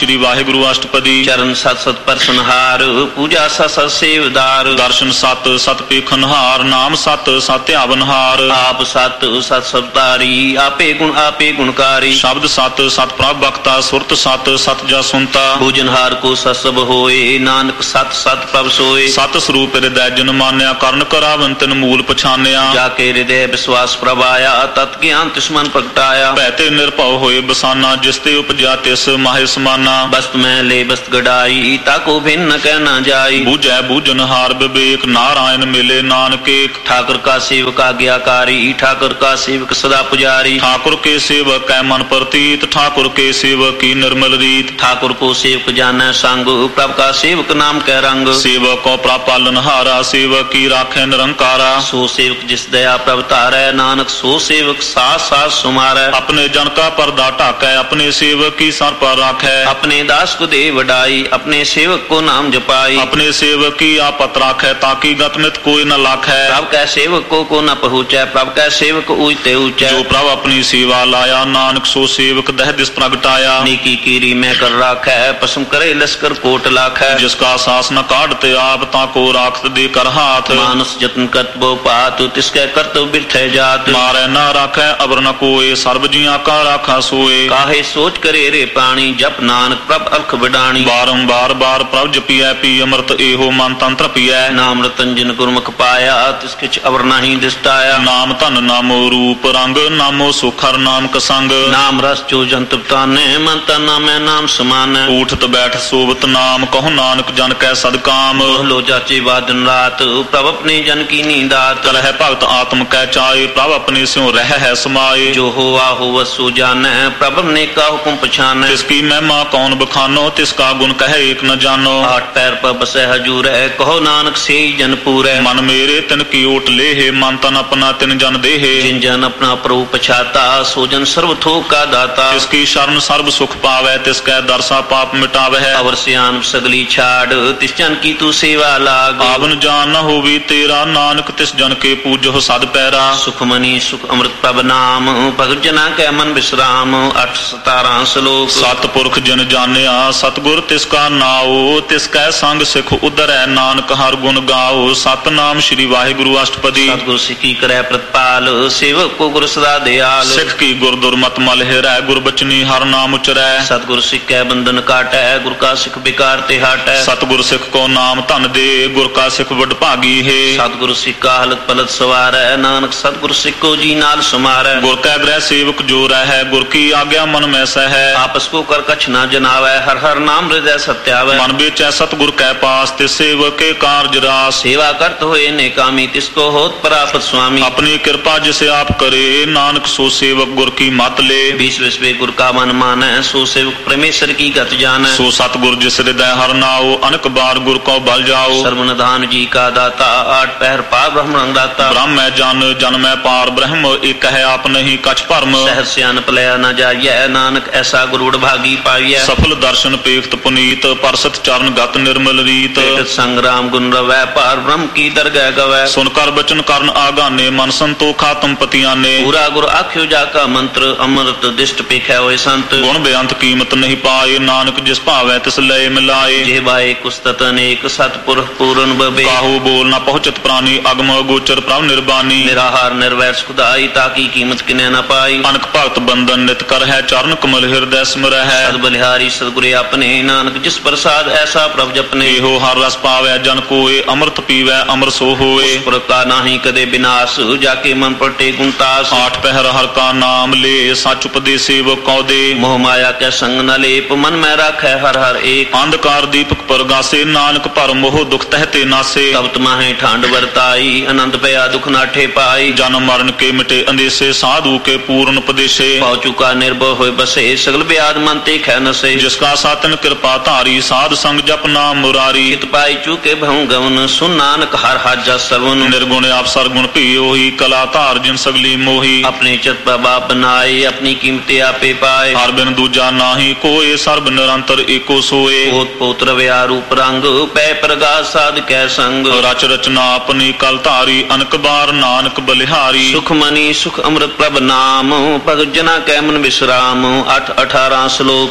श्री वाहिगुरु अष्टपदी। चरण सत सत परसनहार पूजा सत सत सेवदार। दर्शन सत सत पेखनहार नाम सत सत आवनहार। आप सत सत सवतारी आपे गुण आपे गुणकारी। शब्द सत सत प्रभ बख्ता सुरत सत सत जा सुनता। भोजनहार को सत सब होए नानक सत सत प्रभ सोए। सत स्वरूप हृदय जन मान्या करण करावन तिन मूल पछानिया। जाके हृदय विश्वास प्रभाया तत् ज्ञान तिस्मन प्रगटाया। पैते निर्भव होए बसाना जिसते उपजा तिस माहे समाना। वस्त में ले वस्त गड़ाई ताको भिन्न कह न जाई। बूझै बूझनहार विवेक नारायण मिले नानक एक। ठाकुर का सेवक आज्ञाकारी ठाकुर का सेवक सदा पुजारी। ठाकुर के सेवक कै मन प्रतीत ठाकुर के सेवक की निर्मल रीत। ठाकुर को सेवक जाने संग प्रभ का सेवक नाम कै रंग। सेवक को प्रभ पालनहारा सेवक की राखे निरंकारा। सो सेवक जिस दया प्रभ तारै नानक सो सेवक साथ साथ सुमारै। अपने जन का पर्दा ढाकै अपने सेवक की सर पर राखै। अपने दास को दे वडाई अपने सेवक को नाम जपाई। अपने सेवक की आपत राखै ताकि गतमित कोई न लाखै। प्रभ कै सेवक को को न पहुँचै प्रभ कै सेवक ऊंचते ऊंचे। जो प्रभ अपनी सेवा लाया नानक सो सेवक दह दिस प्रगटाया। नीकी कीरी में कर राखै पसम करे लश्कर कोट लाखै। जिसका सास न काटते आप ताको राखत दे कर हाथ। मानस जतन करतबो पात तिसके करतो बिरथे जात। मारे न राखै अबर न कोय सर्व जिया का राखा सोए। काहे सोच करे रे प्राणी जप नानक प्रभ अलख बिडाणी। बारंबार बार प्रभ जपिया पी अमृत एहो मन तंत्र पिया। नाम रतन जिन गुरमुख पाया तिस किछ अवर नहीं दिसटाया। नाम धन नामो रूप रंग नामो सुखर नाम कसंग। नाम रस जो जंत ताने मन तन नामे नाम समान। उठत बैठ सोबत नाम कहो नानक जन कै सदकाम। लो जाचे वादन रात प्रभ अपने जन की नींदात। करह भगत आत्म कै चाहे प्रभ अपने स्यों रह है समाये। जो हो आहो वसु जाने प्रभ ने का हुक्म पछाने। तिसकी महिमा कौन बखानो तिसका गुण कहे एक न जानो। आठ पैर पर बसे हजूर है कहो नानक से जन पूरे। मन मेरे तिन की ओट ले है मन तन अपना तिन जन दे है। जिन जन अपना प्रभु पछाता सो जन सर्व थोक का दाता। तिसकी शरण सर्व सुख पावे तिसकै दरसा पाप मिटावे। अवर सियान सगली छाड़ तिस जन की तू सेवा लाग। आवन जान न होवी तेरा नानक तिस जन के पूजो सद पैरा। सुख मनी सुख अमृत प्रभ नाम भगत जना कै मन विश्राम। अठ सतारह श्लोक। सतपुरख जन जानिया सतगुर तिसका नाओ। तिसकै संग सिख उदरै नानक हर गुण गाओ। सतनाम श्री वाहिगुरु अष्टपदी। सतगुर सिखी करे प्रतिपाल सेवक को गुर सदा दयाल। सिख की गुर दुर्मत मल हिरै गुर बचनी हर नाम उचरै। सतगुर सिख कै बंधन काटै गुर का सिख बिकार ते हाटै। सतगुर सिख को नाम धन दे गुर का सिख बड़ भागी है। सतगुर सिख का हलत पलत सवारै नानक सतगुर सिख को जी नाल समारै। गुर कै ग्रह सेवक जो रह गुर की आज्ञा मन में सह। आपस को कर कछ न जनावै हर हर नाम हृदय सत्यावै। मन बेचै सतगुर कै पास तिस सेवक के कार्ज रास। सेवा करत होए नेकामी तिसको होत प्राप्त स्वामी। अपनी कृपा जिसे आप करे नानक सो सेवक गुर की मत ले। बीस विश्वे गुर का मन मानै सो सेवक परमेश्वर की गत जानै। सो सतगुर जिस हृदय हर नाओ अनक बार गुर को बल जाओ। सर्वनिधान जी का दाता आठ पहर पार ब्रह्म दाता। ब्रह्म है जन जन में पार ब्रह्म एक है आप नहीं कछ भरम। सहज सियान पलया न जाइए नानक ऐसा गुरुड़ भागी पाइए। सफल दर्शन पेख्त पुनीत परसत चरण गत निर्मल रीत। संग्राम गुण रवै पार ब्रह्म की दरगह गवै। सुनकर बचन करन आगाने मन संतोखा तुम पतियाने। पूरा गुर आख्यो जाका मंत्र अमृत दिष्ट पेखै होए संत। गुण बेअंत कीमत नहीं पाए नानक जिस भावै तिस लय मिलाए। जेबाए कुस्तत अनेक सतपुरख पूरन बबे। काहू बोल न पहुँचत प्राणी अगम गोचर प्रभ निर्बानी। निराहार निर्वैर सुखदाई ताकि कीमत किने न पाई। अनक भगत बंधन नित कर है चरण कमल हृदय स्मर है। सद बलिहारी सदगुरे अपने नानक जिस प्रसाद ऐसा प्रभ जपने। हो हर रस पावै जन कोय अमृत पीवै अमर सो होए। उस प्रकार नाही कदे विनाश जाके मन पटे गुणतास। आठ पहर हर का नाम ले सच उपदेश सेवक कौ दे। मोह माया के संग न लेप मन में राखै हर हर एक। अंधकार दीपक परगासे नानक पर मोह दुख तहते नासे। तब तुम्हें ठांड वर्ताई अनंत भया दुख नाठे पाई। जन्म मरण के मिटे अंदेशे साधु के पूर्ण उपदेशे। पाउ चुका निर्भय होए बसे सगल ब्याद मन ते खे नसे। जिसका सातन कृपा धारी साध संग जप नाम मुरारी। चित पाई चुके भऊ गवन सुन नानक हर हाजा सर्वन। निर्गुण आप सरगुण पियो ही कला धार जिन सगली मोही। अपने चित बाबा बनाए अपनी कीमते आपे पाए। हर बिन दूजा नाही कोय सर्ब निरंतर एको सोए। पोत पोत रव्या रूप रंग पै प्रगास साध कै संग। रच रचना अपनी कल धारी अनक बार नानक बलिहारी। सुख मनी सुख अमृत प्रभ नाम भगत जना कै मन विश्राम। अठ अठारह श्लोक। सात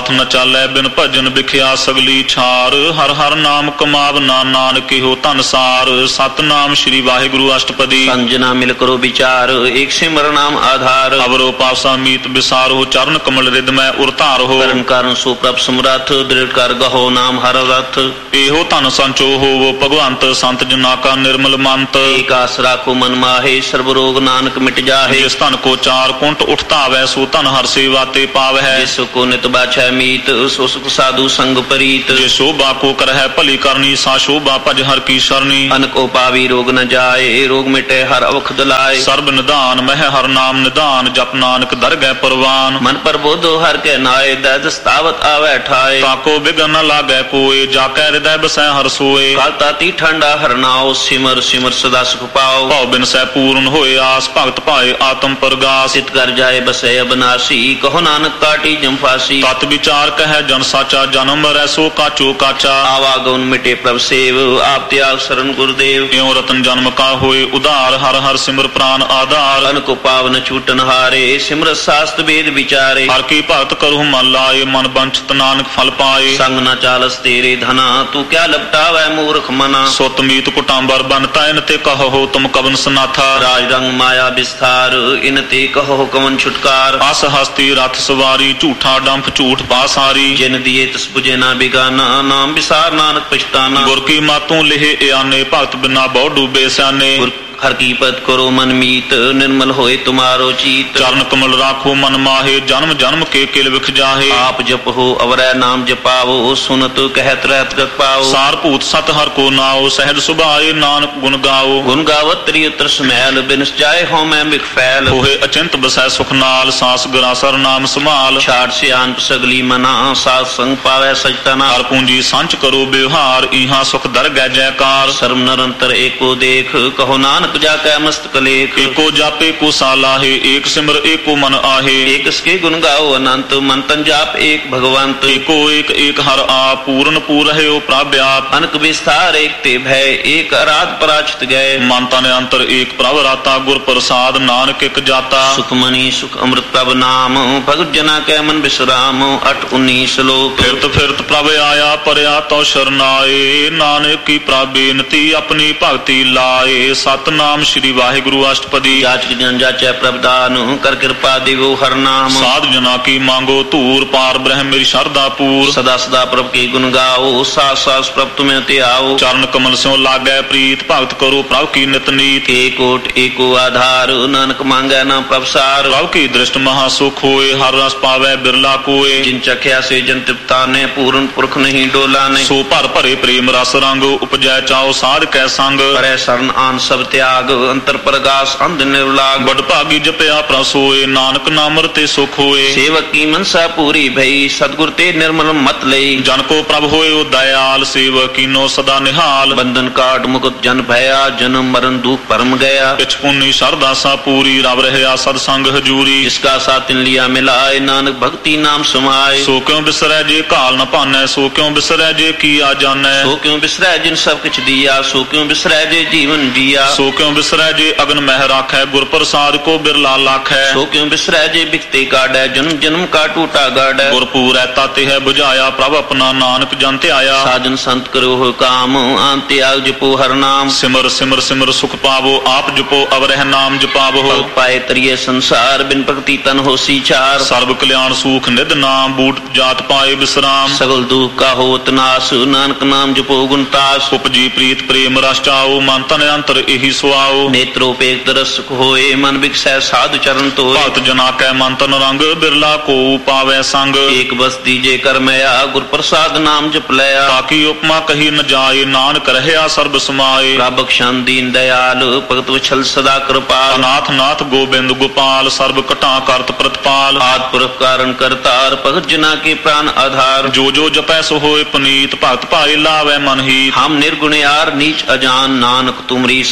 ਹਾਥ ਨ ਚਾਲੈ ਬਿਨ ਭਜਨ ਵਿਖਿਆ ਸਗਲੀ ਛਾਰ ਹਰ ਹਰ ਨਾਮ ਕਮਾਵਨਾ ਨਾਨਕ ਇਹੋ ਧਨ ਸਾਰ ਸਤਨਾਮ ਸ੍ਰੀ ਵਾਹਿਗੁਰੂ ਅਸ਼ਟਪਦੀ ਸੰਜਨਾ ਮਿਲ ਕਰੋ ਵਿਚਾਰ ਏਕ ਸਿਮਰ ਨਾਮ ਆਧਾਰ ਅਵਰੋ ਪਾਸਾ ਮੀਤ ਵਿਸਾਰੋ ਚਰਨ ਕਮਲ ਰਿਦ ਮੈਂ ਉਰ ਧਾਰੋ ਕਰਨ ਕਾਰਨ ਸੋ ਪ੍ਰਭ ਸਮਰੱਥ ਦ੍ਰਿੜ ਕਰ ਗਹੋ ਨਾਮ ਹਰ ਰਥ ਇਹੋ ਧਨ ਸੰਚੋ ਹੋਵੋ ਭਗਵੰਤ ਸੰਤ ਜਨਾ ਕਾ ਨਿਰਮਲ ਮੰਤ ਏਕ ਆਸ ਰਾਖੋ ਮਨ ਮਾਹੇ ਸਰਬ ਰੋਗ ਨਾਨਕ ਮਿਟ ਜਾਹੇ ਜਿਸ ਧਨ ਕੋ ਚਾਰ ਕੁੰਟ ਉਠਤਾਵੈ ਸੋ ਧਨ ਹਰ ਸੇਵਾ ਤੇ ਪਾਵਹਿ ਜਿਸ ਕੋ ਨਿਤ ਬਾਛੈ ਮੀਤ ਸੋ ਸੁਖ ਸਾਧੂ ਸੰਗ ਪ੍ਰੀਤ ਜੇ ਸ਼ੋਭਾ ਕੋ ਕਰਹਿ ਭਲੀ ਕਰਨੀ ਸਾ ਸ਼ੋਭਾ ਭਜ ਹਰ ਕੀ ਸਰਨੀ ਅਨ ਕੋ ਪਾਵੀ ਰੋਗ ਨ ਜਾਏ ਰੋਗ ਮਿਟੇ ਹਰ ਔਖਦ ਲਾਏ ਸਰਬ ਨਿਧਾਨ ਮਹਿ ਹਰ ਨਾਮ ਨਿਧਾਨ ਜਪ ਨਾਨਕ ਦਰਗਹਿ ਪਰਵਾਨ ਮਨ ਪ੍ਰਬੋਧੋ ਹਰ ਕੇ ਨਾਏ ਦਦ ਸਤਾਵਤ ਆਵੈ ਠਾਏ ਤਾਕੋ ਬਿਗਨ ਨ ਲਾਗੈ ਕੋਏ ਜਾ ਕੈ ਹਿਰਦੈ ਬਸੈ ਹਰ ਸੋਏ ਕਾਲ ਤਾਤੀ ਠੰਡਾ ਹਰਨਾਓ ਸਿਮਰ ਸਿਮਰ ਸਦਾ ਸੁਖ ਪਾਓ ਭਉ ਬਿਨ ਸੈ ਪੂਰਨ ਹੋਏ ਆਸ ਭਗਤ ਭਾਏ ਆਤਮ ਪ੍ਰਗਾਸ ਸਿਤ ਕਰ ਜਾਏ ਬਸੈ ਅਬਨਾਸੀ ਕਹੋ ਨਾਨਕ ਕਾਟੀ ਜੰਫਾਸੀ ਤਤ ਵਿਚਾਰ ਕਹਿ ਜਨ ਸਾਚਾ ਜਨਮ ਮਰੈ ਸੋ ਕਾਚੋ ਕਾਚਾ ਆਵਾਗਉਨ ਮਿਟੇ ਪ੍ਰਭ ਸੇਵ ਆਪ ਤਿਆਗ ਸਰਨ ਗੁਰਦੇਵ ਇਉ ਰਤਨ ਜਨਮ ਕਾ ਹੋਏ ਉਧਾਰ ਹਰ ਹਰ ਸਿਮਰ ਪ੍ਰਾਨ ਆਧਾਰ ਅਨ ਕੋ ਪਾਵਨ ਛੂਟਨ ਹਾਰੇ ਸਿਮਰ ਸਾਸਤ ਵੇਦ ਵਿਚਾਰੇ ਹਰ ਕੀ ਭਗਤ ਕਰਹੁ ਮਨ ਲਾਏ ਮਨ ਬੰਚਤ ਨਾਨਕ ਫਲ ਪਾਏ ਸੰਗ ਨ ਚਾਲਸ ਤੇਰੇ ਧਨਾ ਤੂੰ ਕਿਆ ਲਪਟਾਵੈ ਮੂਰਖ ਮਨਾ ਸੁਤ ਮੀਤ ਕੁਟਾਂਬਰ ਬਨਤਾ ਇਨ ਤੇ ਕਹੋ ਤੁਮ ਕਵਨ ਸਨਾਥਾ ਰਾਜ ਰੰਗ ਮਾਇਆ ਵਿਸਥਾਰ ਇਨ ਤੇ ਕਹੋ ਕਵਨ ਛੁਟਕਾਰ ਅਸ ਹਸਤੀ ਰਥ ਸਵਾਰੀ ਝੂਠਾ ਡੰਫ ਝੂਠ ਪਾਸਾਰੀ ਜਿਨ ਦੀਏ ਤਿਸ ਪੁਜੇ ਨਾ ਬਿਗਾਨਾ ਨਾਮ ਵਿਸਾਰ ਨਾਨਕ ਪਛਤਾਨਾ ਗੁਰ ਕੀ ਮਾਤੋਂ ਲਿਹੇ ਇਆਨੇ ਭਗਤ ਬਿਨਾ ਬਹੁ ਡੂਬੇ ਸਿਆਨੇ ਹਰ ਕੀ ਪਤ ਕਰੋ ਮਨ ਮੀਤ ਨਿਰਮਲ ਹੋਏ ਤੁਮਾਰੋ ਚੀਤ ਚਰਨ ਕਮਲ ਰਾਖੋ ਮਨ ਮਾਹੇ ਜਨਮ ਜਨਮ ਕੇ ਕਿਲ ਵਿਖ ਜਾਹੇ ਆਪ ਜਪੋ ਅਵਰੈ ਨਾਮ ਜਪਾਵੋ ਸੁਨਤ ਕਹਿਤ ਰਹਿਤ ਗਤ ਪਾਓ ਸਾਰ ਭੂਤ ਸਤ ਹਰ ਕੋ ਨਾਉ ਸਹਿਜ ਸੁਭਾਏ ਨਾਨਕ ਗੁਣ ਗਾਓ ਗੁਣ ਗਾਵਤ ਤ੍ਰਿ ਉਤਰ ਸਮੈਲ ਬਿਨਸ ਜਾਏ ਹਉ ਮੈਂ ਮਿਖ ਫੈਲ ਹੋਏ ਅਚਿੰਤ ਬਸੈ ਸੁਖ ਨਾਲ ਸਾਸ ਗਰਾਸਰ ਨਾਮ ਸੰਭਾਲ ਛਾੜ ਸਿਆਨ ਸਗਲੀ ਮਨਾ ਸਾਧ ਸੰਗ ਪਾਵੈ ਸਜਤਨਾ ਹਰ ਪੂੰਜੀ ਸੰਚ ਕਰੋ ਬਿਵਹਾਰ ਇਹਾਂ ਸੁਖ ਦਰਗਹਿ ਜੈਕਾਰ ਸਰਮ ਨਿਰੰਤਰ ਏਕੋ ਦੇਖ ਕਹੋ ਨਾਨਕ ਜਾ ਕੈ ਮਸਤਕ ਲੇਖ ਏਕੋ ਜਾਪੇ ਕੋ ਸਾਲਾਹੇ ਏਕ ਸਿਮਰ ਏਕੋ ਮਨ ਆਹੇ ਏਕ ਸਕੇ ਗੁਣ ਗਾਓ ਅਨੰਤ ਮਨ ਤਨ ਜਾਪ ਏਕ ਭਗਵੰਤ ਏਕੋ ਏਕ ਏਕ ਹਰ ਆਪ ਪੂਰਨ ਪੂਰ ਰਹਿਓ ਪ੍ਰਭ ਆਪ ਅਨਕ ਵਿਸਥਾਰ ਏਕ ਤੇ ਭੈ ਏਕ ਅਰਾਧ ਪਰਾਚਿਤ ਗਏ ਮਨ ਤਨ ਅੰਤਰ ਏਕ ਪ੍ਰਭ ਰਾਤਾ ਗੁਰ ਪ੍ਰਸਾਦ ਨਾਨਕ ਇਕ ਜਾਤਾ ਸੁਖ ਮਨੀ ਸੁਖ ਅੰਮ੍ਰਿਤ ਪ੍ਰਭ ਨਾਮ ਭਗਤ ਜਨਾ ਕੈ ਮਨ ਬਿਸਰਾਮ ਅੱਠ ਉੱਨੀ ਸ਼ਲੋਕ ਫਿਰਤ ਫਿਰਤ ਪ੍ਰਭ ਆਇਆ ਪਰਿਆ ਤਉ ਸ਼ਰਨਾਏ ਨਾਨਕ ਕੀ ਪ੍ਰਭ ਬੇਨਤੀ ਆਪਣੀ ਭਗਤੀ ਲਾਏ ਸਤ ਨਾਮ ਸ੍ਰੀ ਵਾਹਿਗੁਰੂ ਅਸ਼ਟਪਦੀ ਜਾਚਕ ਜਨ ਜਾਚੈ ਪ੍ਰਭ ਦਾਨ ਕਰ ਕਿਰਪਾ ਦੇਵੋ ਹਰ ਨਾਮ ਸਾਧ ਜਨਾ ਕੀ ਮੰਗੋ ਧੂਰ ਪਾਰ ਬ੍ਰਹਮ ਮੇਰੀ ਸ਼ਰਧਾ ਪੂਰ ਸਦਾ ਸਦਾ ਪ੍ਰਭ ਕੀ ਗੁਣ ਗਾਓ ਸਾਸ ਸਾਸ ਪ੍ਰਭ ਤੁਮੇ ਤੇ ਆਓ ਚਰਨ ਕਮਲ ਸਿਉ ਲਾਗੈ ਪ੍ਰੀਤ ਭਗਤ ਕਰੋ ਪ੍ਰਭ ਕੀ ਨਿਤ ਨੀਤ ਏਕੋਟ ਏਕੋ ਆਧਾਰ ਨਾਨਕ ਮੰਗੈ ਨਾ ਪ੍ਰਭ ਸਾਰ ਪ੍ਰਭ ਕੀ ਦ੍ਰਿਸ਼ਟ ਮਹਾ ਸੁਖ ਹੋਏ ਹਰ ਰਸ ਪਾਵੈ ਬਿਰਲਾ ਕੋਏ ਜਿਨ ਚਖਿਆ ਸੇ ਜਨ ਤ੍ਰਿਪਤਾ ਨੇ ਪੂਰਨ ਪੁਰਖ ਨਹੀਂ ਡੋਲਾ ਨੇ ਸੋ ਭਰ ਭਰੇ ਪ੍ਰੇਮ ਰਸ ਰੰਗ ਉਪਜੈ ਚਾਓ ਸਾਧ ਕੈ ਸੰਗ ਕਰੈ ਸਰਨ ਆਨ ਸਭ ਤਿਆਗ ਅੰਤਰ ਪ੍ਰਗਾਸ ਅੰਧ ਨਿਰਲਾਗ ਬੜ ਭਾਗੀ ਜਪਿਆ ਪ੍ਰਸੋਏ ਨਾਨਕ ਨਾਮ ਰਤੇ ਸੁਖ ਹੋਏ ਸੇਵਕ ਕੀ ਮਨਸਾ ਪੂਰੀ ਭਈ ਸਤਿਗੁਰ ਤੇ ਨਿਰਮਲ ਮਤ ਲਈ ਜਨ ਕੋ ਪ੍ਰਭ ਹੋਇਓ ਦਇਆਲ ਸੇਵਕ ਕੀਨੋ ਸਦਾ ਨਿਹਾਲ ਬੰਧਨ ਕਾਟ ਮੁਕਤ ਜਨ ਭਇਆ ਜਨਮ ਮਰਨ ਦੁਖ ਪਰਮ ਗਿਆ ਪਿਛ ਪੁੰਨੀ ਸਰਦਾ ਸਾ ਪੂਰੀ ਰਵ ਰਹਿਆ ਸਦ ਸੰਗ ਹਜੂਰੀ ਜਿਸਕਾ ਸਾਥਿਨ ਲਿਆ ਮਿਲਾਏ ਨਾਨਕ ਭਗਤੀ ਨਾਮ ਸਮਾਏ ਸੋ ਕਿਉ ਬਿਸਰੈ ਜੇ ਕਾਲ ਨ ਭਾਨੈ ਸੋ ਕਿਉ ਬਿਸਰੈ ਜੇ ਕੀ ਆ ਜਾਣੈ ਸੋ ਕਿਉ ਬਿਸਰੈ ਜਿਨ ਸਭ ਕਿਛ ਦੀਆ ਸੋ ਕਿਉ ਬਿਸਰੈ ਜੇ ਜੀਵਨ ਜੀਆ ਸੋ ਕਿਉ ਬਿਸਰੈ ਜੇ ਅਗਨ ਮਹਿ ਰਾਖੈ ਗੁਰ ਪ੍ਰਸਾਦ ਕੋ ਬਿਰਲਾ ਲਾਖੈ ਸੋ ਕਿਉ ਬਿਸਰੈ ਜੇ ਬਿਖਤੇ ਕਾੜੈ ਜਨਮ ਜਨਮ ਕਾ ਟੂਟਾ ਗਾੜੈ ਗੁਰ ਪੂਰੈ ਤਾਤੇ ਹੈ ਬੁਝਾਇਆ ਪ੍ਰਭ ਆਪਣਾ ਨਾਨਕ ਜਨ ਧਿਆਇਆ ਸਾਜਨ ਸੰਤ ਕਰੋ ਹੋ ਕਾਮ ਆਨ ਤਿਆਗ ਜਪੋ ਹਰ ਨਾਮ ਸਿਮਰ ਸਿਮਰ ਸਿਮਰ ਸੁਖ ਪਾਵੋ ਆਪ ਜਪੋ ਅਵਰਹਿ ਨਾਮ ਜਪਾਵੋ ਭਗਤ ਪਾਏ ਤਰੀਏ ਸੰਸਾਰ ਬਿਨ ਭਗਤੀ ਤਨ ਹੋਸੀ ਚਾਰ ਸਰਬ ਕਲਿਆਣ ਸੂਖ ਨਿਧ ਨਾਮ ਬੂਟ ਜਾਤ ਪਾਏ ਬਿਸਰਾਮ ਸਗਲ ਦੁਖ ਕਾ ਹੋਤ ਨਾਸ ਨਾਨਕ ਨਾਮ ਜਪੋ ਗੁਣ ਤਾਸ ਉਪਜੀ ਪ੍ਰੀਤ ਪ੍ਰੇਮ ਰਸ ਚਾਓ ਮਨ ਤਨ ਅੰਤਰ ਇਹੀ ਸੁਆਓ ਨੇਤਰੋ ਪੇਖ ਦਰਸ ਸੁਖ ਹੋਏ ਮਨ ਵਿਖਸੈ ਸਾਧ ਚਰਨ ਤੋਏ ਭਗਤ ਜਨਾ ਕੈ ਮਨ ਤਨ ਰੰਗ ਬਿਰਲਾ ਕੋ ਪਾਵੈ ਸੰਗ ਏਕ ਬਸਤੀ ਜੇ ਕਰਮਿਆ ਗੁਰ ਪ੍ਰਸਾਦ ਨਾਮ ਜਪ ਲਿਆ ਤਾਕੀ ਉਪਮਾ ਕਹੀ ਨ ਜਾਏ ਨਾਨਕ ਰਹਿਆ ਸਰਬ ਸਮਾਏ ਪ੍ਰਭ ਬਖਸ਼ਣ ਦੀਨ ਦਇਆਲ ਭਗਤ ਵਛਲ ਸਦਾ ਕਿਰਪਾਲ ਅਨਾਥ ਨਾਥ ਗੋਬਿੰਦ ਗੋਪਾਲ ਸਰਬ ਘਟਾ ਕਰਤ ਪ੍ਰਤਪਾਲ ਆਦ ਪੁਰਖ ਕਾਰਨ ਕਰਤਾਰ ਭਗਤ ਜਨਾ ਕੇ ਪ੍ਰਾਨ ਆਧਾਰ ਜੋ ਜੋ ਜਪੈ ਸੋ ਹੋਏ ਪਨੀਤ ਭਗਤ ਭਾਏ ਲਾਵੈ ਮਨ ਹੀ ਹਮ ਨਿਰਗੁਣਿਆਰ ਨੀਚ ਅਜਾਨ ਨਾਨਕ ਤੁਮਰੀ ਸਰਨ ਪੁਰਖ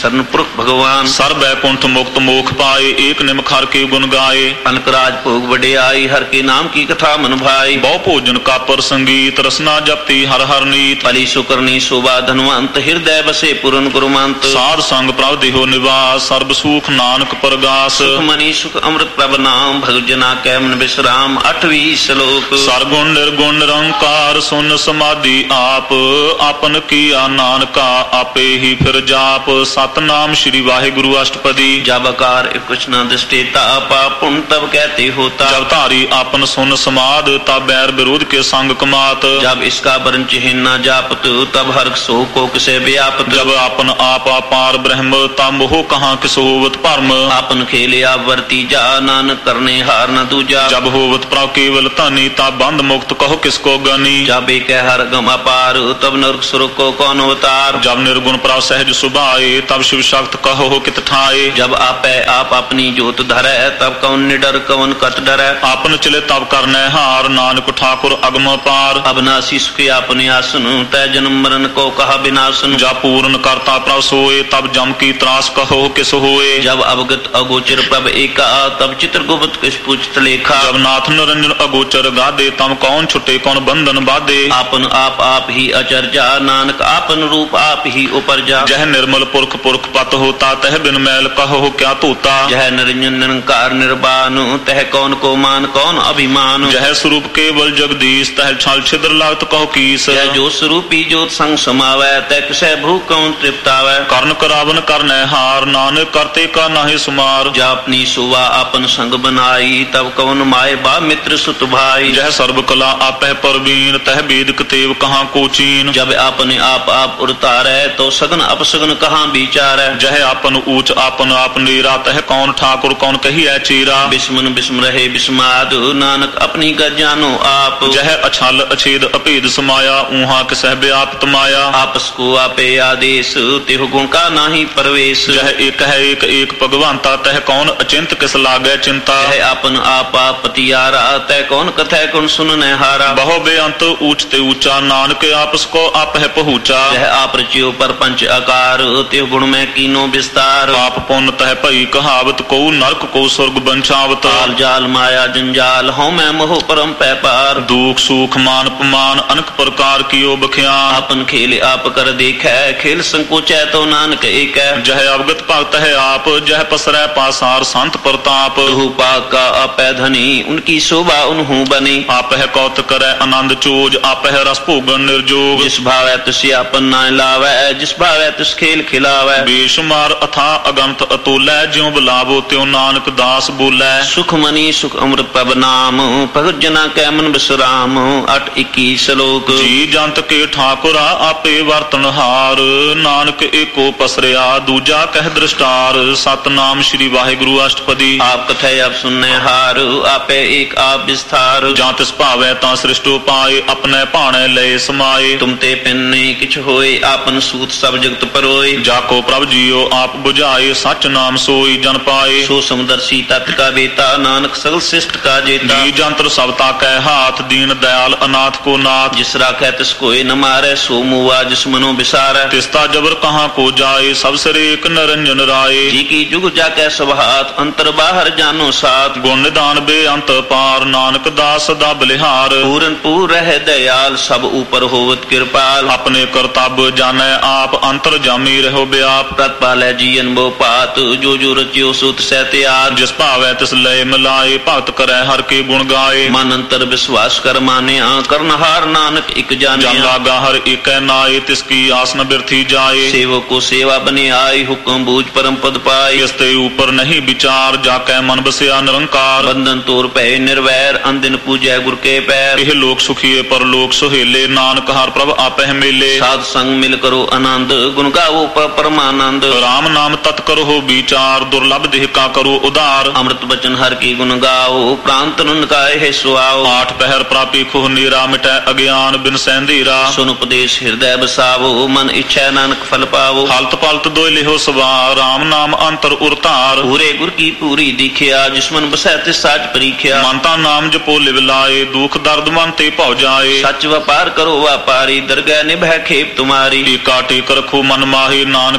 गुरमुख भगवान। सर बैकुंठ मुक्त मोख पाए एक निमख हर के गुण गाए। अनकराज भोग वडियाई हर के नाम की कथा मन भाई। बहु भोजन का पर संगीत रसना जपती हर हर नीत। पली सुकरनी शोभा धनवंत हृदय बसे पूरन गुरुमंत। साध संग प्रभ देहो निवास सर्ब सुख नानक परगास। सुख मनी सुख अमृत प्रभ नाम भगजना कैमन विश्राम। अठवीं श्लोक। सरगुण निर्गुण निरंकार सुन समाधि आप आपन किया नानका आपे ही फिर जाप। सतनाम श्री वाहिगुरु अष्टपदी। जब आकार कुछ न दृष्टि तापा पुण्य तब कहते होता। जब धारी आपन सुन समाद तब बैर विरोध के संग कमात। जब इसका वर्ण चिन्ह न जापत तब हर सो को किसे व्यापत। जब आपन आप अपार ब्रह्म तब मोह कहाँ किस होवत भरम। आपन खेले आप वर्ती जा नानक करने हार न दूजा। जब होवत प्रभ केवल धनी तब बंद मुक्त कहो किसको गनी। जब एक हर गम अपार तब नरक सुर को कौन अवतार। जब निर्गुण प्रभ सहज सुभाए तब शिव शक्त कहो कित ठाए। जब आपे आप अपनी जोत धरे तब कौन निडर कौन कत डरे। आपन चले तब करने हार नानक ठाकुर अगम पार। अबनासी सुखे अपने आसन तय जन्म मरण को कहा विनाशन। जब पूर्ण करता प्रभ सोए तब जम की त्रास कहो किस होए। जब अवगत अगोचर प्रभ एका तब चित्र गुप्त किस पूछत लेखा। जब नाथ निरंजन अगोचर गादे तब कौन छुटे कौन बंधन बाधे। आपन आप आप ही अचर जा नानक आपन रूप आप ही ऊपर जा। जह निर्मल पुरख पुरख पत होता तह बिन मैल कहो क्या तोता। जह निरंजन निरंकार निर्वाण तह कौन को मान कौन अभिमान। जह स्वरूप केवल जगदीश तह छल छिद्र लागत कहो कीस। जह जो स्वरूपी ज्योत संग समावै तह किसे भू कौन तृप्तावै। कर्ण करावन करने हार नानक करते का नाहि सुमार। जह अपनी सुवा अपन संग बनाई तब कौन माए बा मित्र सुत भाई। जह सर्व कला आपह परवीन तह वेद कतेव कहाँ को चीन। जब अपने आप आप उतारै तो सगन अपसगन कहाँ विचारै। जह आपन ऊंच आपन आप नीरा तह कौन ठाकुर कौन कहिए चीरा। बिस्मन बिस्म रहे बिस्माद नानक अपनी गज जानो आप। जह अछल अछेद अभेद समाया ऊहा किसह व्याप्त माया। आपस को आपे आदेश तेह गुण का नाही परवेश। जह एक है एक एक भगवंता तह कौन अचिंत किस लागे चिंता। जह आपन आप आप पतियारा तह कौन कथै कौन सुनने हारा। बहु बेअंत ऊंचते ऊंचा नानक आपस को आप है पहुँचा। जह आप रचियो पर पंच आकार तेह गुण में कीनो विस्तार। पाप पुण्य तह भई कहावत को नरक को स्वर्ग बंचावत। काल जाल माया जंजाल हो मैं मोह परम पैपार। दुख सुख मान पमान अनेक प्रकार कियो बख्यान। आपन खेल आप कर देखे खेल संकोचै तो नानक एक। जह अवगत भगत है आप जह पसरै पासार संत प्रताप। पाक का अपै धनी उनकी शोभा उन्हू बनी। आप है कौत करे आनंद चोज आप है रस भोगन निर्जोग। जिस भावै तुसी आपन नाय लावै जिस भावै तुस खेल खिलावै। बेशुमार अथा अगंत अतुलै ज्यों बुलावो त्यों नानक दास बोलै। सुख मनी सुख अमृत प्रभ नाम भगत जना कै मन विश्राम। अठ इक्कीस श्लोक। जी जंत के ठाकुरा आपे वर्तन हार नानक एको पसरिया दूजा कह दृष्टार। सतनाम श्री वाहिगुरु अष्टपदी। आप कथै आप सुनने हार आपे एक आप विस्तार। जां तिस भावै तां सृष्टो पाए अपने भाणे लय समाए। तुम ते पिन्ने किछ होए आपन सूत सब जगत परोए। जाको प्रभ जियो आप बुझाए सच नाम सोई जन पाए। सो समदर्शी तत् का बेता नानक सगल शिष्ट का जेता। जी जंत्र सबता कह हाथ दीन दयाल अनाथ को नाथ। जिस राखै तिस कोई न मारे सो मुआ जिस मनो बिसारै। तिस्ता जबर कहाँ को जाए सब सिर एक निरंजन राय। जी की जुग जाकै सब हाथ अंतर बाहर जानो साथ। गुण निदान बेअंत पार नानक दास सदा बलिहार। पूरन पूर रह दयाल सब ऊपर होवत कृपाल। अपने करतब जाने आप अंतर जामी रहो व्याप। तत्पालै जीवन बो पात जो जो रचियो सुत सहत्यार। जिस भावै तिस लय मिलाए भगत करे हर के गुण गाए। मन अंतर विश्वास कर मानिया करनहार नानक एक जानिया। जन लागा हर एक नाए तिसकी आसन बिरथी जाए। सेवक को सेवा बने आई हुक्म बूझ परम पद पाए। इसते ऊपर नहीं विचार जाकै मन बसिया निरंकार। बंधन तोर पै निर्वैर अंदिन पूजै गुर के पैर। यह लोक सुखिए पर लोक सुहेले नानक हर प्रभ आपह मेले। साध संग मिल करो आनंद गुण गावो परमानंद। राम नाम तत् करो विचार दुर्लभ देह का करो उदार। अमृत बचन हर की गुण गाओ प्रांत नंदकाय है सुआओ। आठ पहर प्रापी खुह नीरा मिटै अज्ञान बिन सैंधीरा। सुन उपदेश हृदय बसावो मन इच्छा नानक फल पावो। हलत पलत दोय लिहो सवार राम नाम अंतर उरतार। पूरे गुर की पूरी दिखिया जिसमन बसै तिस साच परीख्या। मनता नाम जपो लिव लाए दुख दर्द मन ते भौ जाए। सच व्यापार करो व्यापारी दरगह निभै खेप तुम्हारी। टीका टेक रखो मन माहे नानक बहुर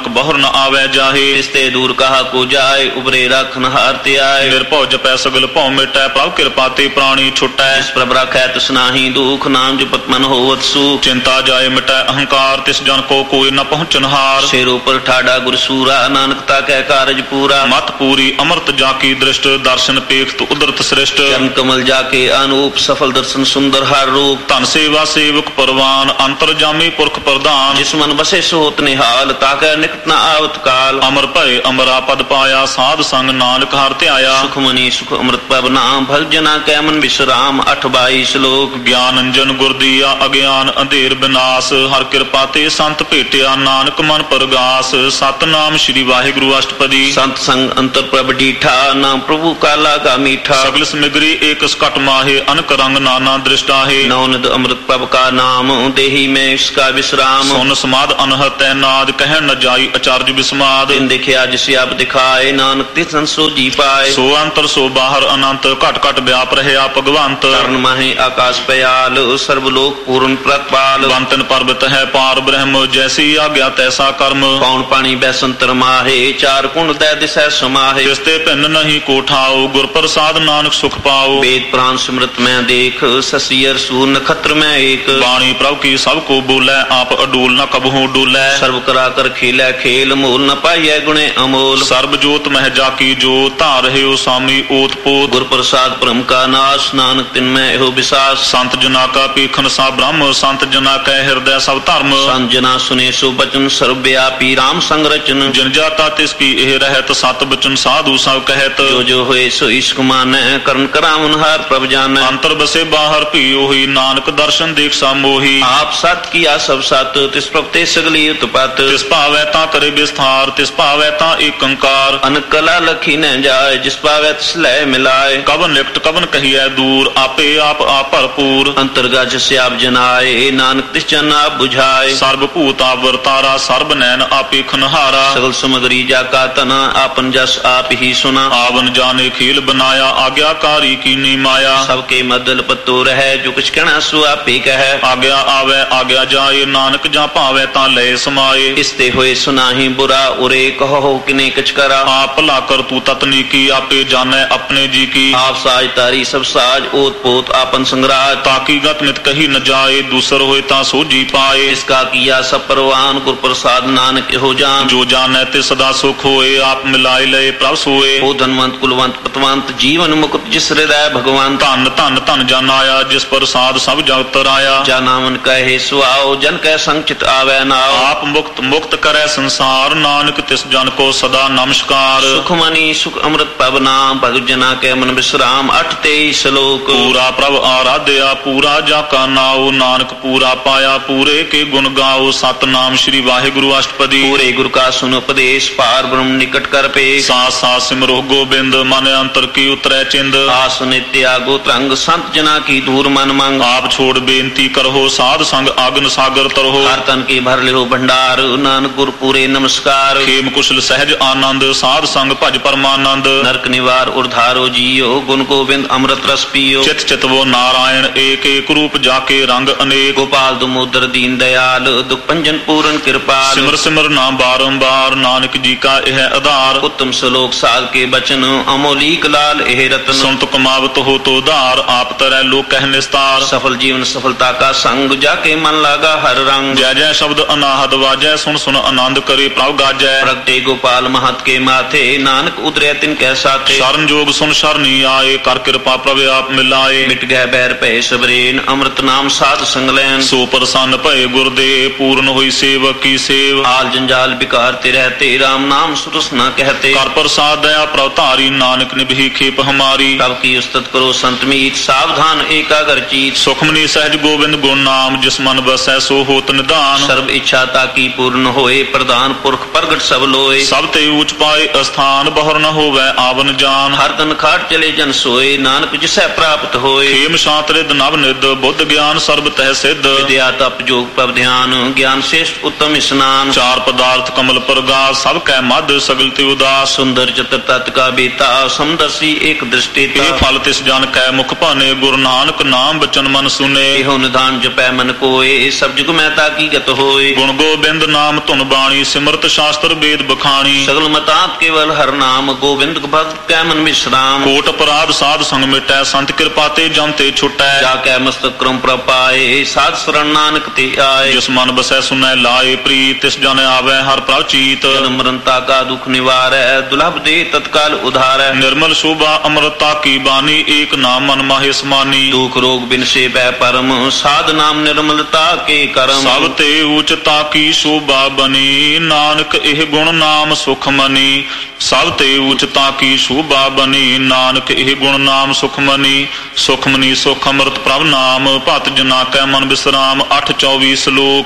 ਨ ਆਵੈ ਜਾਹੇ। ਤਿਸ ਤੇ ਦੂਰ ਕਹਾ ਕੋ ਜਾਏ, ਉਬਰੇ ਰਾਖਨ ਹਾਰ ਤੇ ਆਏ। ਨਿਰਭਉ ਜਪੈ ਸਗਲ ਭਉ ਮਿਟੈ, ਪ੍ਰਭ ਕਿਰਪਾ ਤੇ ਪ੍ਰਾਣੀ ਛੁਟੈ। ਜਿਸ ਪ੍ਰਭ ਰਾਖੈ ਤਿਸ ਨਾਹੀ ਦੁਖ, ਨਾਮ ਜਪਤ ਮਨ ਹੋਵਤ ਸੁਖ। ਚਿੰਤਾ ਜਾਏ ਮਿਟੈ ਅਹੰਕਾਰ, ਤਿਸ ਜਨ ਕੋ ਕੋਈ ਨ ਪਹੁੰਚਨਹਾਰ। ਸਿਰ ਉਪਰ ਠਾੜਾ ਗੁਰ ਸੂਰਾ, ਨਾਨਕ ਤਾ ਕੈ ਕਾਰਜ ਪੂਰਾ। ਮਤ ਪੂਰੀ ਅੰਮ੍ਰਿਤ ਜਾ ਕੀ ਦ੍ਰਿਸ਼ਟ, ਦਰਸ਼ਨ ਪੇਖਤ ਉਦਰਤ ਸ੍ਰਿਸ਼ਟ। ਚਰਨ ਕਮਲ ਜਾ ਕੇ ਅਨੂਪ, ਸਫਲ ਦਰਸ਼ਨ ਸੁੰਦਰ ਹਰ ਰੂਪ। ਧਨ ਸੇਵਾ ਸੇਵਕ ਪਰਵਾਨ, ਅੰਤਰ ਜਾਮੀ ਪੁਰਖ ਪ੍ਰਧਾਨ। ਜਿਸ ਮਨ ਬਸੇ ਸੋਤ ਨਿਹਾਲ, ਤਾ ਕੈ ਨਿਕਟ ਨ ਆਵਤ ਕਾਲ। ਅਮਰ ਭਏ ਅਮਰਾ ਪਦ ਪਾਇਆ, ਸਾਧ ਸੰਗ ਨਾਨਕ ਹਰਿ ਧਿਆਇਆ। ਸੁਖ ਮਨੀ ਸੁਖ ਅੰਮ੍ਰਿਤ ਪ੍ਰਭ ਨਾਮ, ਭਲ ਜਨਾ ਕੈ ਮਨ ਬਿਸਰਾਮ। ਅਠ ਬਾਈ ਸ਼ਲੋਕ। ਗਿਆਨ ਅੰਜਨ ਗੁਰ ਦੀਆ, ਅਗਿਆਨ ਅੰਧੇਰ ਬਿਨਾਸ਼। ਹਰ ਕਿਰਪਾ ਤੇ ਸੰਤ ਭੇਟਿਆ, ਨਾਨਕ ਮਨ ਪਰਗਾਸ। ਸਤਨਾਮ ਸ੍ਰੀ ਵਾਹਿਗੁਰੂ ਅਸ਼ਟਪਦੀ। ਸੰਤ ਸੰਗ ਅੰਤਰ ਪ੍ਰਭ ਡੀਠਾ, ਨਾਮ ਪ੍ਰਭੂ ਕਾਲਾ ਕਾ ਮੀਠਾ। ਸਗਲ ਸਮਿਗਰੀ ਏਕ ਸਕਟ ਮਾਹੇ, ਅਨਕ ਰੰਗ ਨਾਨਾ ਦ੍ਰਿਸ਼ਟਾਹੇ। ਨੌਨਦ ਅੰਮ੍ਰਿਤ ਪ੍ਰਭ ਕਾ ਨਾਮ, ਦੇਹੀ ਮੈਂ ਇਸਕਾ ਵਿਸਰਾਮ। ਸੁਨ ਸਮਾਦ ਅਨਹਤੈ ਨਾਦ, ਕਹਿਣ ਨ ਜਾਈ ਅਚਰਜ ਵਿਸਮਾਦ। ਤਿਨ ਦਿਖਿਆ ਜਿਸ ਆਪ ਦਿਖਾਏ, ਨਾਨਕ ਤਿਸ ਸੰਸੋ ਜੀ ਪਾਏ। ਸੋ ਅੰਤਰ ਸੋ ਬਾਹਰ ਅਨੰਤ, ਘਟ ਘਟ ਵਿਆਪ ਰਹਿਆ ਭਗਵੰਤ। ਤਰਨ ਮਾਹੇ ਆਕਾਸ਼ ਪਿਆਲ, ਸਰਬ ਲੋਕ ਪੂਰਨ ਪ੍ਰਤਪਾਲ। ਬੰਤਨ ਪਰਬਤ ਹੈ ਪਾਰ ਬ੍ਰਹਮ, ਜੈਸੀ ਆਗਿਆ ਤੈਸਾ ਕਰਮ। ਕੌਣ ਪਾਣੀ ਬੈਸੰਤਰ ਮਾਹੇ, ਚਾਰ ਕੁੰਡ ਦੈ ਦਿਸੈ ਸਮਾਹੇ। ਤਿਸ ਤੇ ਭਿੰਨ ਨਹੀਂ ਕੋ ਠਾਓ, ਗੁਰ ਪ੍ਰਸਾਦ ਨਾਨਕ ਸੁਖ ਪਾਓ। ਵੇਦ ਪ੍ਰਾਨ ਸਿਮਰਤ ਮੈਂ ਦੇਖ, ਸਸੀਅਰ ਸੂਰ ਨਖਤਰ ਮੈਂ ਏਕ। ਬਾਣੀ ਪ੍ਰਭ ਕੀ ਸਭ ਕੋ ਬੋਲੇ, ਆਪ ਅਡੂਲ ਨ ਕਬਹੂ ਡੋਲੇ। ਸਰਬ ਕਰਾ ਕਰ ਖੇਲੇ ਖੇਲ, ਮੋਲ ਨ ਪਾਈਐ ਗੁਣੇ ਅਮੋਲ। ਸਰਬ ਜੋਤ ਮਹਿ ਜਾ ਕੀ ਜੋ, ਧਾਰ ਰਹਿਓ ਸਾਮੀ ਓਤ ਪੋਤ। ਗੁਰ ਪ੍ਰਸਾਦ ਭ੍ਰਮ ਕਾ ਨਾਸ਼, ਨਾਨਕ ਤਿਨ ਮੈਂ ਇਹੋ ਵਿਸਾਸ। ਸੰਤ ਜਨਾ ਕਾ ਪੀਖਨ ਸਾ ਬ੍ਰਹਮ, ਸੰਤ ਜਨਾ ਕੈ ਹਿਰਦੈ ਸਭ ਧਰਮ। ਸੰਤ ਜਨਾ ਸੁਨੇ ਸੋ ਬਚਨ, ਸਰਬ ਵਿਆਪੀ ਰਾਮ ਸੰਗ ਰਚਨ। ਜਿਨ ਜਾਤਾ ਤਿਸ ਕੀ ਇਹ ਰਹਿਤ, ਸਤ ਬਚਨ ਸਾਧੂ ਸਭ ਕਹਿਤ। ਜੋ ਜੋ ਹੋਏ ਸੋ ਇਸ਼ਕ ਮਾਨੈ, ਕਰਨ ਕਰਾਵਨ ਹਾਰ ਪ੍ਰਭ ਜਾਨੈ। ਅੰਤਰ ਬਸੇ ਬਾਹਰ ਭੀ ਉਹੀ, ਨਾਨਕ ਦਰਸ਼ਨ ਦੇਖ ਸਾ ਮੋਹੀ। ਆਪ ਸਤ ਕੀਆ ਸਭ ਸਤ, ਤਿਸ ਪ੍ਰਭ ਤੇ ਸਗਲੀ ਉਤਪਤ। ਤਿਸ ਭਾਵੈ ਤਾਂ ਕਰੇ ਵਿਸਥਾਰ, ਤਿਸ ਭਾਵੈ ਤਾਂ ਏਕ ਓੰਕਾਰ। ਅਨ ਕਲਾ ਲਖੀ ਨ ਜਾਏ, ਜਿਸ ਪਾਵੈ ਤਿਸ ਲੈ ਮਿਲਾਏ। ਕਵਨ ਨਿਕਟ ਕਵਨ ਕਹੀਐ ਦੂਰ, ਆਪੇ ਆਪ ਆਪ ਭਰਪੂਰ। ਅੰਤਰਗਤ ਸਿਆਪ ਜਨਾਏ, ਨਾਨਕ ਤਿਸ ਜਨ ਆਪ ਬੁਝਾਏ। ਸਰਬ ਭੂਤ ਆਪ ਵਰਤਾਰਾ, ਸਰਬ ਨੈਣ ਆਪੇ ਖਨਹਾਰਾ। ਸਗਲ ਸਮਗਰੀ ਜਾ ਕਾ ਤਨਾ, ਆਪਨ ਜਸ ਆਪ ਹੀ ਸੁਨਾ। ਆਵਨ ਜਾਣੇ ਖੇਲ ਬਨਾਇਆ, ਆਗਿਆਕਾਰੀ ਕੀਨੀ ਮਾਇਆ। ਸਭ ਕੇ ਮਦਲ ਪਤੋ ਰਹਿ, ਜੋ ਕੁਛ ਕਹਿਣਾ ਸੋ ਆਪੇ ਕਹੈ। ਆਗਿਆ ਆਵੈ ਆਗਿਆ ਜਾਏ, ਨਾਨਕ ਜਾਂ ਭਾਵੈ ਤਾਂ ਲਏ ਸਮਾਏ। ਇਸ ਤੇ ਹੋਏ ਸੁਨਾਹੀ ਬੁਰਾ, ਉਰੇ ਕਹੋ ਕਿਨੇ ਕਿਛ ਕਰਾ। ਆਪ ਭਲਾ ਕਰ ਤੂੰ ਤਤਨੀ ਕੀ, ਆਪੇ ਜਾਣੈ ਆਪਣੇ ਜੀ ਕੀ। ਆਪ ਸਾਜ ਤਾਰੀ ਸਭ ਸਾਜ, ਓਤ ਪੋਤ ਆਪਨ ਸੰਗਰਾਜ। ਤਾਕੀ ਗਤ ਮਿਤ ਕਹੀ ਨ ਜਾਏ, ਦੂਸਰ ਹੋਏ ਤਾਂ ਸੋਝੀ ਪਾਏ। ਇਸ ਕਾ ਕੀਆ ਸਭ ਪਰਵਾਨ, ਗੁਰ ਪ੍ਰਸਾਦ ਨਾਨਕ ਇਹੋ ਜਾਨ। ਜੋ ਜਾਣੈ ਤੇ ਸਦਾ ਸੁਖ ਹੋਏ, ਆਪ ਮਿਲਾਏ ਲਏ ਪ੍ਰਭ ਸੋਏ। ਉਹ ਧਨਵੰਤ ਕੁਲਵੰਤ ਪਤਵੰਤ, ਜੀਵਨ ਮੁਕਤ ਜਿਸ ਹਿਰਦੈ ਭਗਵਾਨ। ਧਨ ਧਨ ਧਨ ਜਨ ਆਇਆ, ਜਿਸ ਪ੍ਰਸਾਦ ਸਭ ਜਗਤ ਰਾਇਆ। ਜਾ ਨਾਮਨ ਕਹੇ ਸੁਆਓ, ਜਨ ਕੈ ਸੰਚਿਤ ਆਵੈ ਨਾਉ। ਆਪ ਮੁਕਤ ਮੁਕਤ ਕਰੈ ਸੰਸਾਰ, ਨਾਨਕ ਤਿਸ ਜਨ ਕੋ ਸਦਾ ਨਮਸਕਾਰ। ਸੁਖ ਮਨੀ ਸੁਖ ਅੰਮ੍ਰਿਤ ਪ੍ਰਭ ਨਾਮ, ਭਗਤ ਜਨਾ ਕੈ ਮਨ ਬਿਸਰਾਮ। ਅਠ ਤੇਈ ਸ਼ਲੋਕ। ਪੂਰਾ ਪ੍ਰਭ ਆਰਾਧਿਆ, ਪੂਰਾ ਜਾ ਕਾ ਨਾਉ। ਨਾਨਕ ਪੂਰਾ ਪਾਇਆ, ਪੂਰੇ ਕੇ ਗੁਣ ਗਾਓ। ਸਤਨਾਮ ਸ੍ਰੀ ਵਾਹਿਗੁਰੂ ਅਸ਼ਟਪਦੀ। ਪੂਰੇ ਗੁਰ ਕਾ ਸੁਨ ਉਪਦੇਸ਼, ਪਾਰ ਬ੍ਰਹਮ ਨਿਕਟ ਕਰ ਪੇਸ਼। ਸਾਥ ਸਾਥ ਸਿਮਰੋ ਗੋਬਿੰਦ, ਮਨ ਅੰਤਰ ਕੀ ਉਤਰੈ ਚਿੰਦ। ਆਸ ਨਿਤਿਆ ਗੋ ਤਰੰਗ, ਸੰਤ ਜਨਾ ਕੀ ਦੂਰ ਮਨ ਮੰਗ। ਆਪ ਛੋੜ ਬੇਨਤੀ ਕਰੋ, ਸਾਧ ਸੰਗ ਆਗਨ ਸਾਗਰ ਤਰੋ। ਹਰ ਤਨ ਕੀ ਭਰ ਲਿਓ ਭੰਡਾਰ, ਨਾਨਕ ਗੁਰ ਪੂਰੇ ਨਮਸਕਾਰ। ਖੇਮ ਕੁਸ਼ਲ ਸਹਿਜ ਆਨੰਦ, ਸਾਧ ਸੰਗ ਭਜ ਪਰਮਾਨੰਦ। ਨਰਕ ਨਿਵਾਰ ਉਰਧਾਰੋ ਜੀਓ, ਗੁਣ ਗੋਬਿੰਦ ਅੰਮ੍ਰਿਤ ਰਸ ਪੀਓ। ਚਿਤ ਚਿਤਵੋ ਨਾਰਾਇਣ ਏਕ ਏਕ ਰੂਪ, ਜਾ ਕੇ ਰੰਗ ਅਨੇਕ। ਗੋਪਾਲ ਦਮੋਦਰ ਦੀਨ ਦਇਆਲ, ਦੁਖ ਭੰਜਨ ਪੂਰਨ ਕਿਰਪਾਲ। ਸਿਮਰ ਸਿਮਰ ਨਾਮ ਬਾਰੰਬਾਰ, ਨਾਨਕ ਜੀ ਕਾ ਇਹ ਆਧਾਰ। ਉੱਤਮ ਸ਼ਲੋਕ ਸਾਧ ਕੇ ਬਚਨ, ਅਮੋਲੀਕ ਲਾਲ ਇਹ ਰਤਨ। ਸੁਨਤ ਕਮਾਵਤ ਹੋ ਤੋ ਧਾਰ, ਆਪ ਤਰੈ ਲੋਕ ਕਹਿ ਨਿਸਤਾਰ। ਸਫਲ ਜੀਵਨ ਸਫਲਤਾ ਕਾ ਸੰਗ, ਜਾ ਕੇ ਮਨ ਲਾਗਾ ਹਰ ਰੰਗ। ਜੈ ਜੈ ਸ਼ਬਦ ਅਨਾਹਦ ਵਾਜੈ, ਸੁਨ ਸੁਨ ਆਨੰਦ ਕਰੇ ਪ੍ਰਭ ਗਾਜੈ। ਪ੍ਰਗਟੇ ਗੋਪਾਲ ਮਹਤ ਕੇ ਮਾਥੇ, ਨਾਨਕ ਉਦਰਿਆ ਤਿਨ ਕੈ ਸਾਥੇ। ਸ਼ਰਨ ਜੋਗ ਸੁਨ ਸ਼ਰਨੀ ਆਏ, ਕਰ ਕਿਰਪਾ ਪ੍ਰਭ ਆਪ ਮਿਲਾਏ। ਮਿਟ ਗਏ ਬੈਰ ਭੈ ਸਬਰੇਨ, ਅੰਮ੍ਰਿਤ ਨਾਮ ਸਾਧ ਸੰਗ ਲੈਨ। ਸੋ ਪ੍ਰਸੰਨ ਭਏ ਗੁਰਦੇ, ਪੂਰਨ ਹੋਈ ਸੇਵਕ ਕੀ ਸੇਵ। ਆਲ ਜੰਜਾਲ ਬਿਕਾਰ ਤੇ ਰਹਤੇ, ਰਾਮ ਨਾਮ ਸੁਰਸ ਨਾ ਕਹਤੇ। ਕਰ ਪ੍ਰਸਾਦ ਦਇਆ ਪ੍ਰਭ ਧਾਰੀ, ਨਾਨਕ ਨਿਭੀ ਖੇਪ ਹਮਾਰੀ। ਪ੍ਰਭ ਕੀ ਉਸਤਤ ਕਰੋ ਸੰਤ ਮੀਤ, ਸਾਵਧਾਨ ਏਕਾਗਰ ਚੀਤ। ਸੁਖਮਨੀ ਸਹਿਜ ਗੋਬਿੰਦ ਗੁਣ ਨਾਮ, ਜਿਸ ਮਨ ਬਸੈ ਸੋ ਹੋਤ ਨਿਧਾਨ। ਸਰਬ ਇੱਛਾ ਤਾਕੀ ਪੂਰਨ ਹੋਏ, ਪ੍ਰਧਾਨ ਪੁਰਖ ਪ੍ਰਗਟ ਸਭ ਲੋਏ। ਸਭ ਤੇ ਊਚ ਪਾਏ ਅਸਥਾਨ, ਬਹੁਰ ਨ ਹੋਵੈ ਆਵਨ ਜਾਨ। ਹਰ ਤਨ ਖਾਟ ਚਲੇ ਜਨ ਸੋਏ, ਨਾਨਕ ਜਿਸੈ ਪ੍ਰਾਪਤ ਹੋਏ। ਖੇਮ ਸ਼ਾਂਤ ਰਿਦ ਨਵ ਨਿਦ, ਬੁੱਧ ਗਿਆਨ ਸਰਬ ਤਹਿ ਸਿੱਧ। ਵਿਦਿਆ ਤਪ ਜੋਗ ਪ੍ਰਭ ਧਿਆਨ, ਗਿਆਨ ਸ੍ਰੇਸ਼ਟ ਉੱਤਮ ਇਸਨਾਨ। ਚਾਰ ਪਦਾਰਥ ਕਮਲ ਪ੍ਰਗਾਸ, ਸਭ ਕੈ ਮਧ ਸਗਲ ਤੇ ਉਦਾਸ। ਸੁੰਦਰ ਚਤਰ ਤਤ ਕਾ ਬੇਤਾ, ਸਮਦਰਸੀ ਏਕ ਦ੍ਰਿਸ਼ਟੀ। ਇਹ ਫਲ ਤਿਸ ਜਨ ਕੈ ਮੁਖ ਭਾਨੇ, ਗੁਰੂ ਨਾਨਕ ਨਾਮ ਬਚਨ ਮਨ ਸੁਨੇ। ਇਹੋ ਨਿਧਾਨ ਜਪੈ ਮਨ ਕੋਏ, ਸਭ ਜੁਗ ਮੈਂ ਤਾਕੀ ਗਤ ਹੋਏ। ਗੁਣ ਗੋਬਿੰਦ ਨਾਮ ਧੁਨ ਬਾਣੀ, ਸਿਮਰ ਅੰਮ੍ਰਿਤ ਸ਼ਾਸਤਰ ਵੇਦ ਬਖਾਣੀ ਸਗਲ ਮਤਾਤ ਕੇਵਲ ਹਰ ਨਾਮ ਗੋਬਿੰਦ ਭਗਤ ਕੈ ਮਨ ਵਿਸਰਾਮ ਕੋਟ ਅਪਰਾਧ ਸਾਧ ਸੰਗ ਮਿਟੈ ਸੰਤ ਕਿਰਪਾ ਤੇ ਜਮ ਤੇ ਛੁਟੈ ਜਾ ਕੈ ਮਸਤਕ ਕਰਮ ਪ੍ਰਪਾਏ ਸਾਧ ਸਰਣ ਨਾਨਕ ਤੇ ਆਏ ਜਿਸ ਮਨ ਬਸੈ ਸੁਨੈ ਲਾਏ ਪ੍ਰੀਤ ਤਿਸ ਜਨ ਆਵੈ ਹਰ ਪ੍ਰਭ ਚੀਤ ਜਨਮ ਮਰਨਤਾ ਕਾ ਦੁਖ ਨਿਵਾਰੈ ਦੁਲਭ ਦੇ ਤਤਕਾਲ ਉਧਾਰੈ ਨਿਰਮਲ ਸ਼ੋਭਾ ਅੰਮ੍ਰਿਤਾ ਕੀ ਬਾਣੀ ਏਕ ਨਾਮ ਮਨ ਮਾਹੇ ਸਮਾਨੀ ਦੁਖ ਰੋਗ ਬਿਨ ਸੇ ਬੈ ਪਰਮ ਸਾਧ ਨਾਮ ਨਿਰਮਲਤਾ ਕੇ ਕਰਮ ਸਭ ਤੇ ਉਚਤਾ ਕੀ ਸ਼ੋਭਾ ਬਨੀ ਨਾਨਕ ਇਹ ਗੁਣ ਨਾਮ ਸੁਖ ਮਨੀ ਸਭ ਤੇ ਉਚਤਾ ਕੀ ਸ਼ੋਭਾ ਬਨੀ ਨਾਨਕ ਇਹ ਗੁਣ ਨਾਮ ਸੁਖ ਮਨੀ ਸੁਖ ਮਨੀ ਸੁਖ ਅੰਮ੍ਰਿਤ ਪ੍ਰਭ ਨਾਮ ਭਤ ਜਨਾ ਕੈ ਮਨ ਬਿਸਰਾਮ ਅੱਠ ਚੌਵੀ ਸਲੋਕ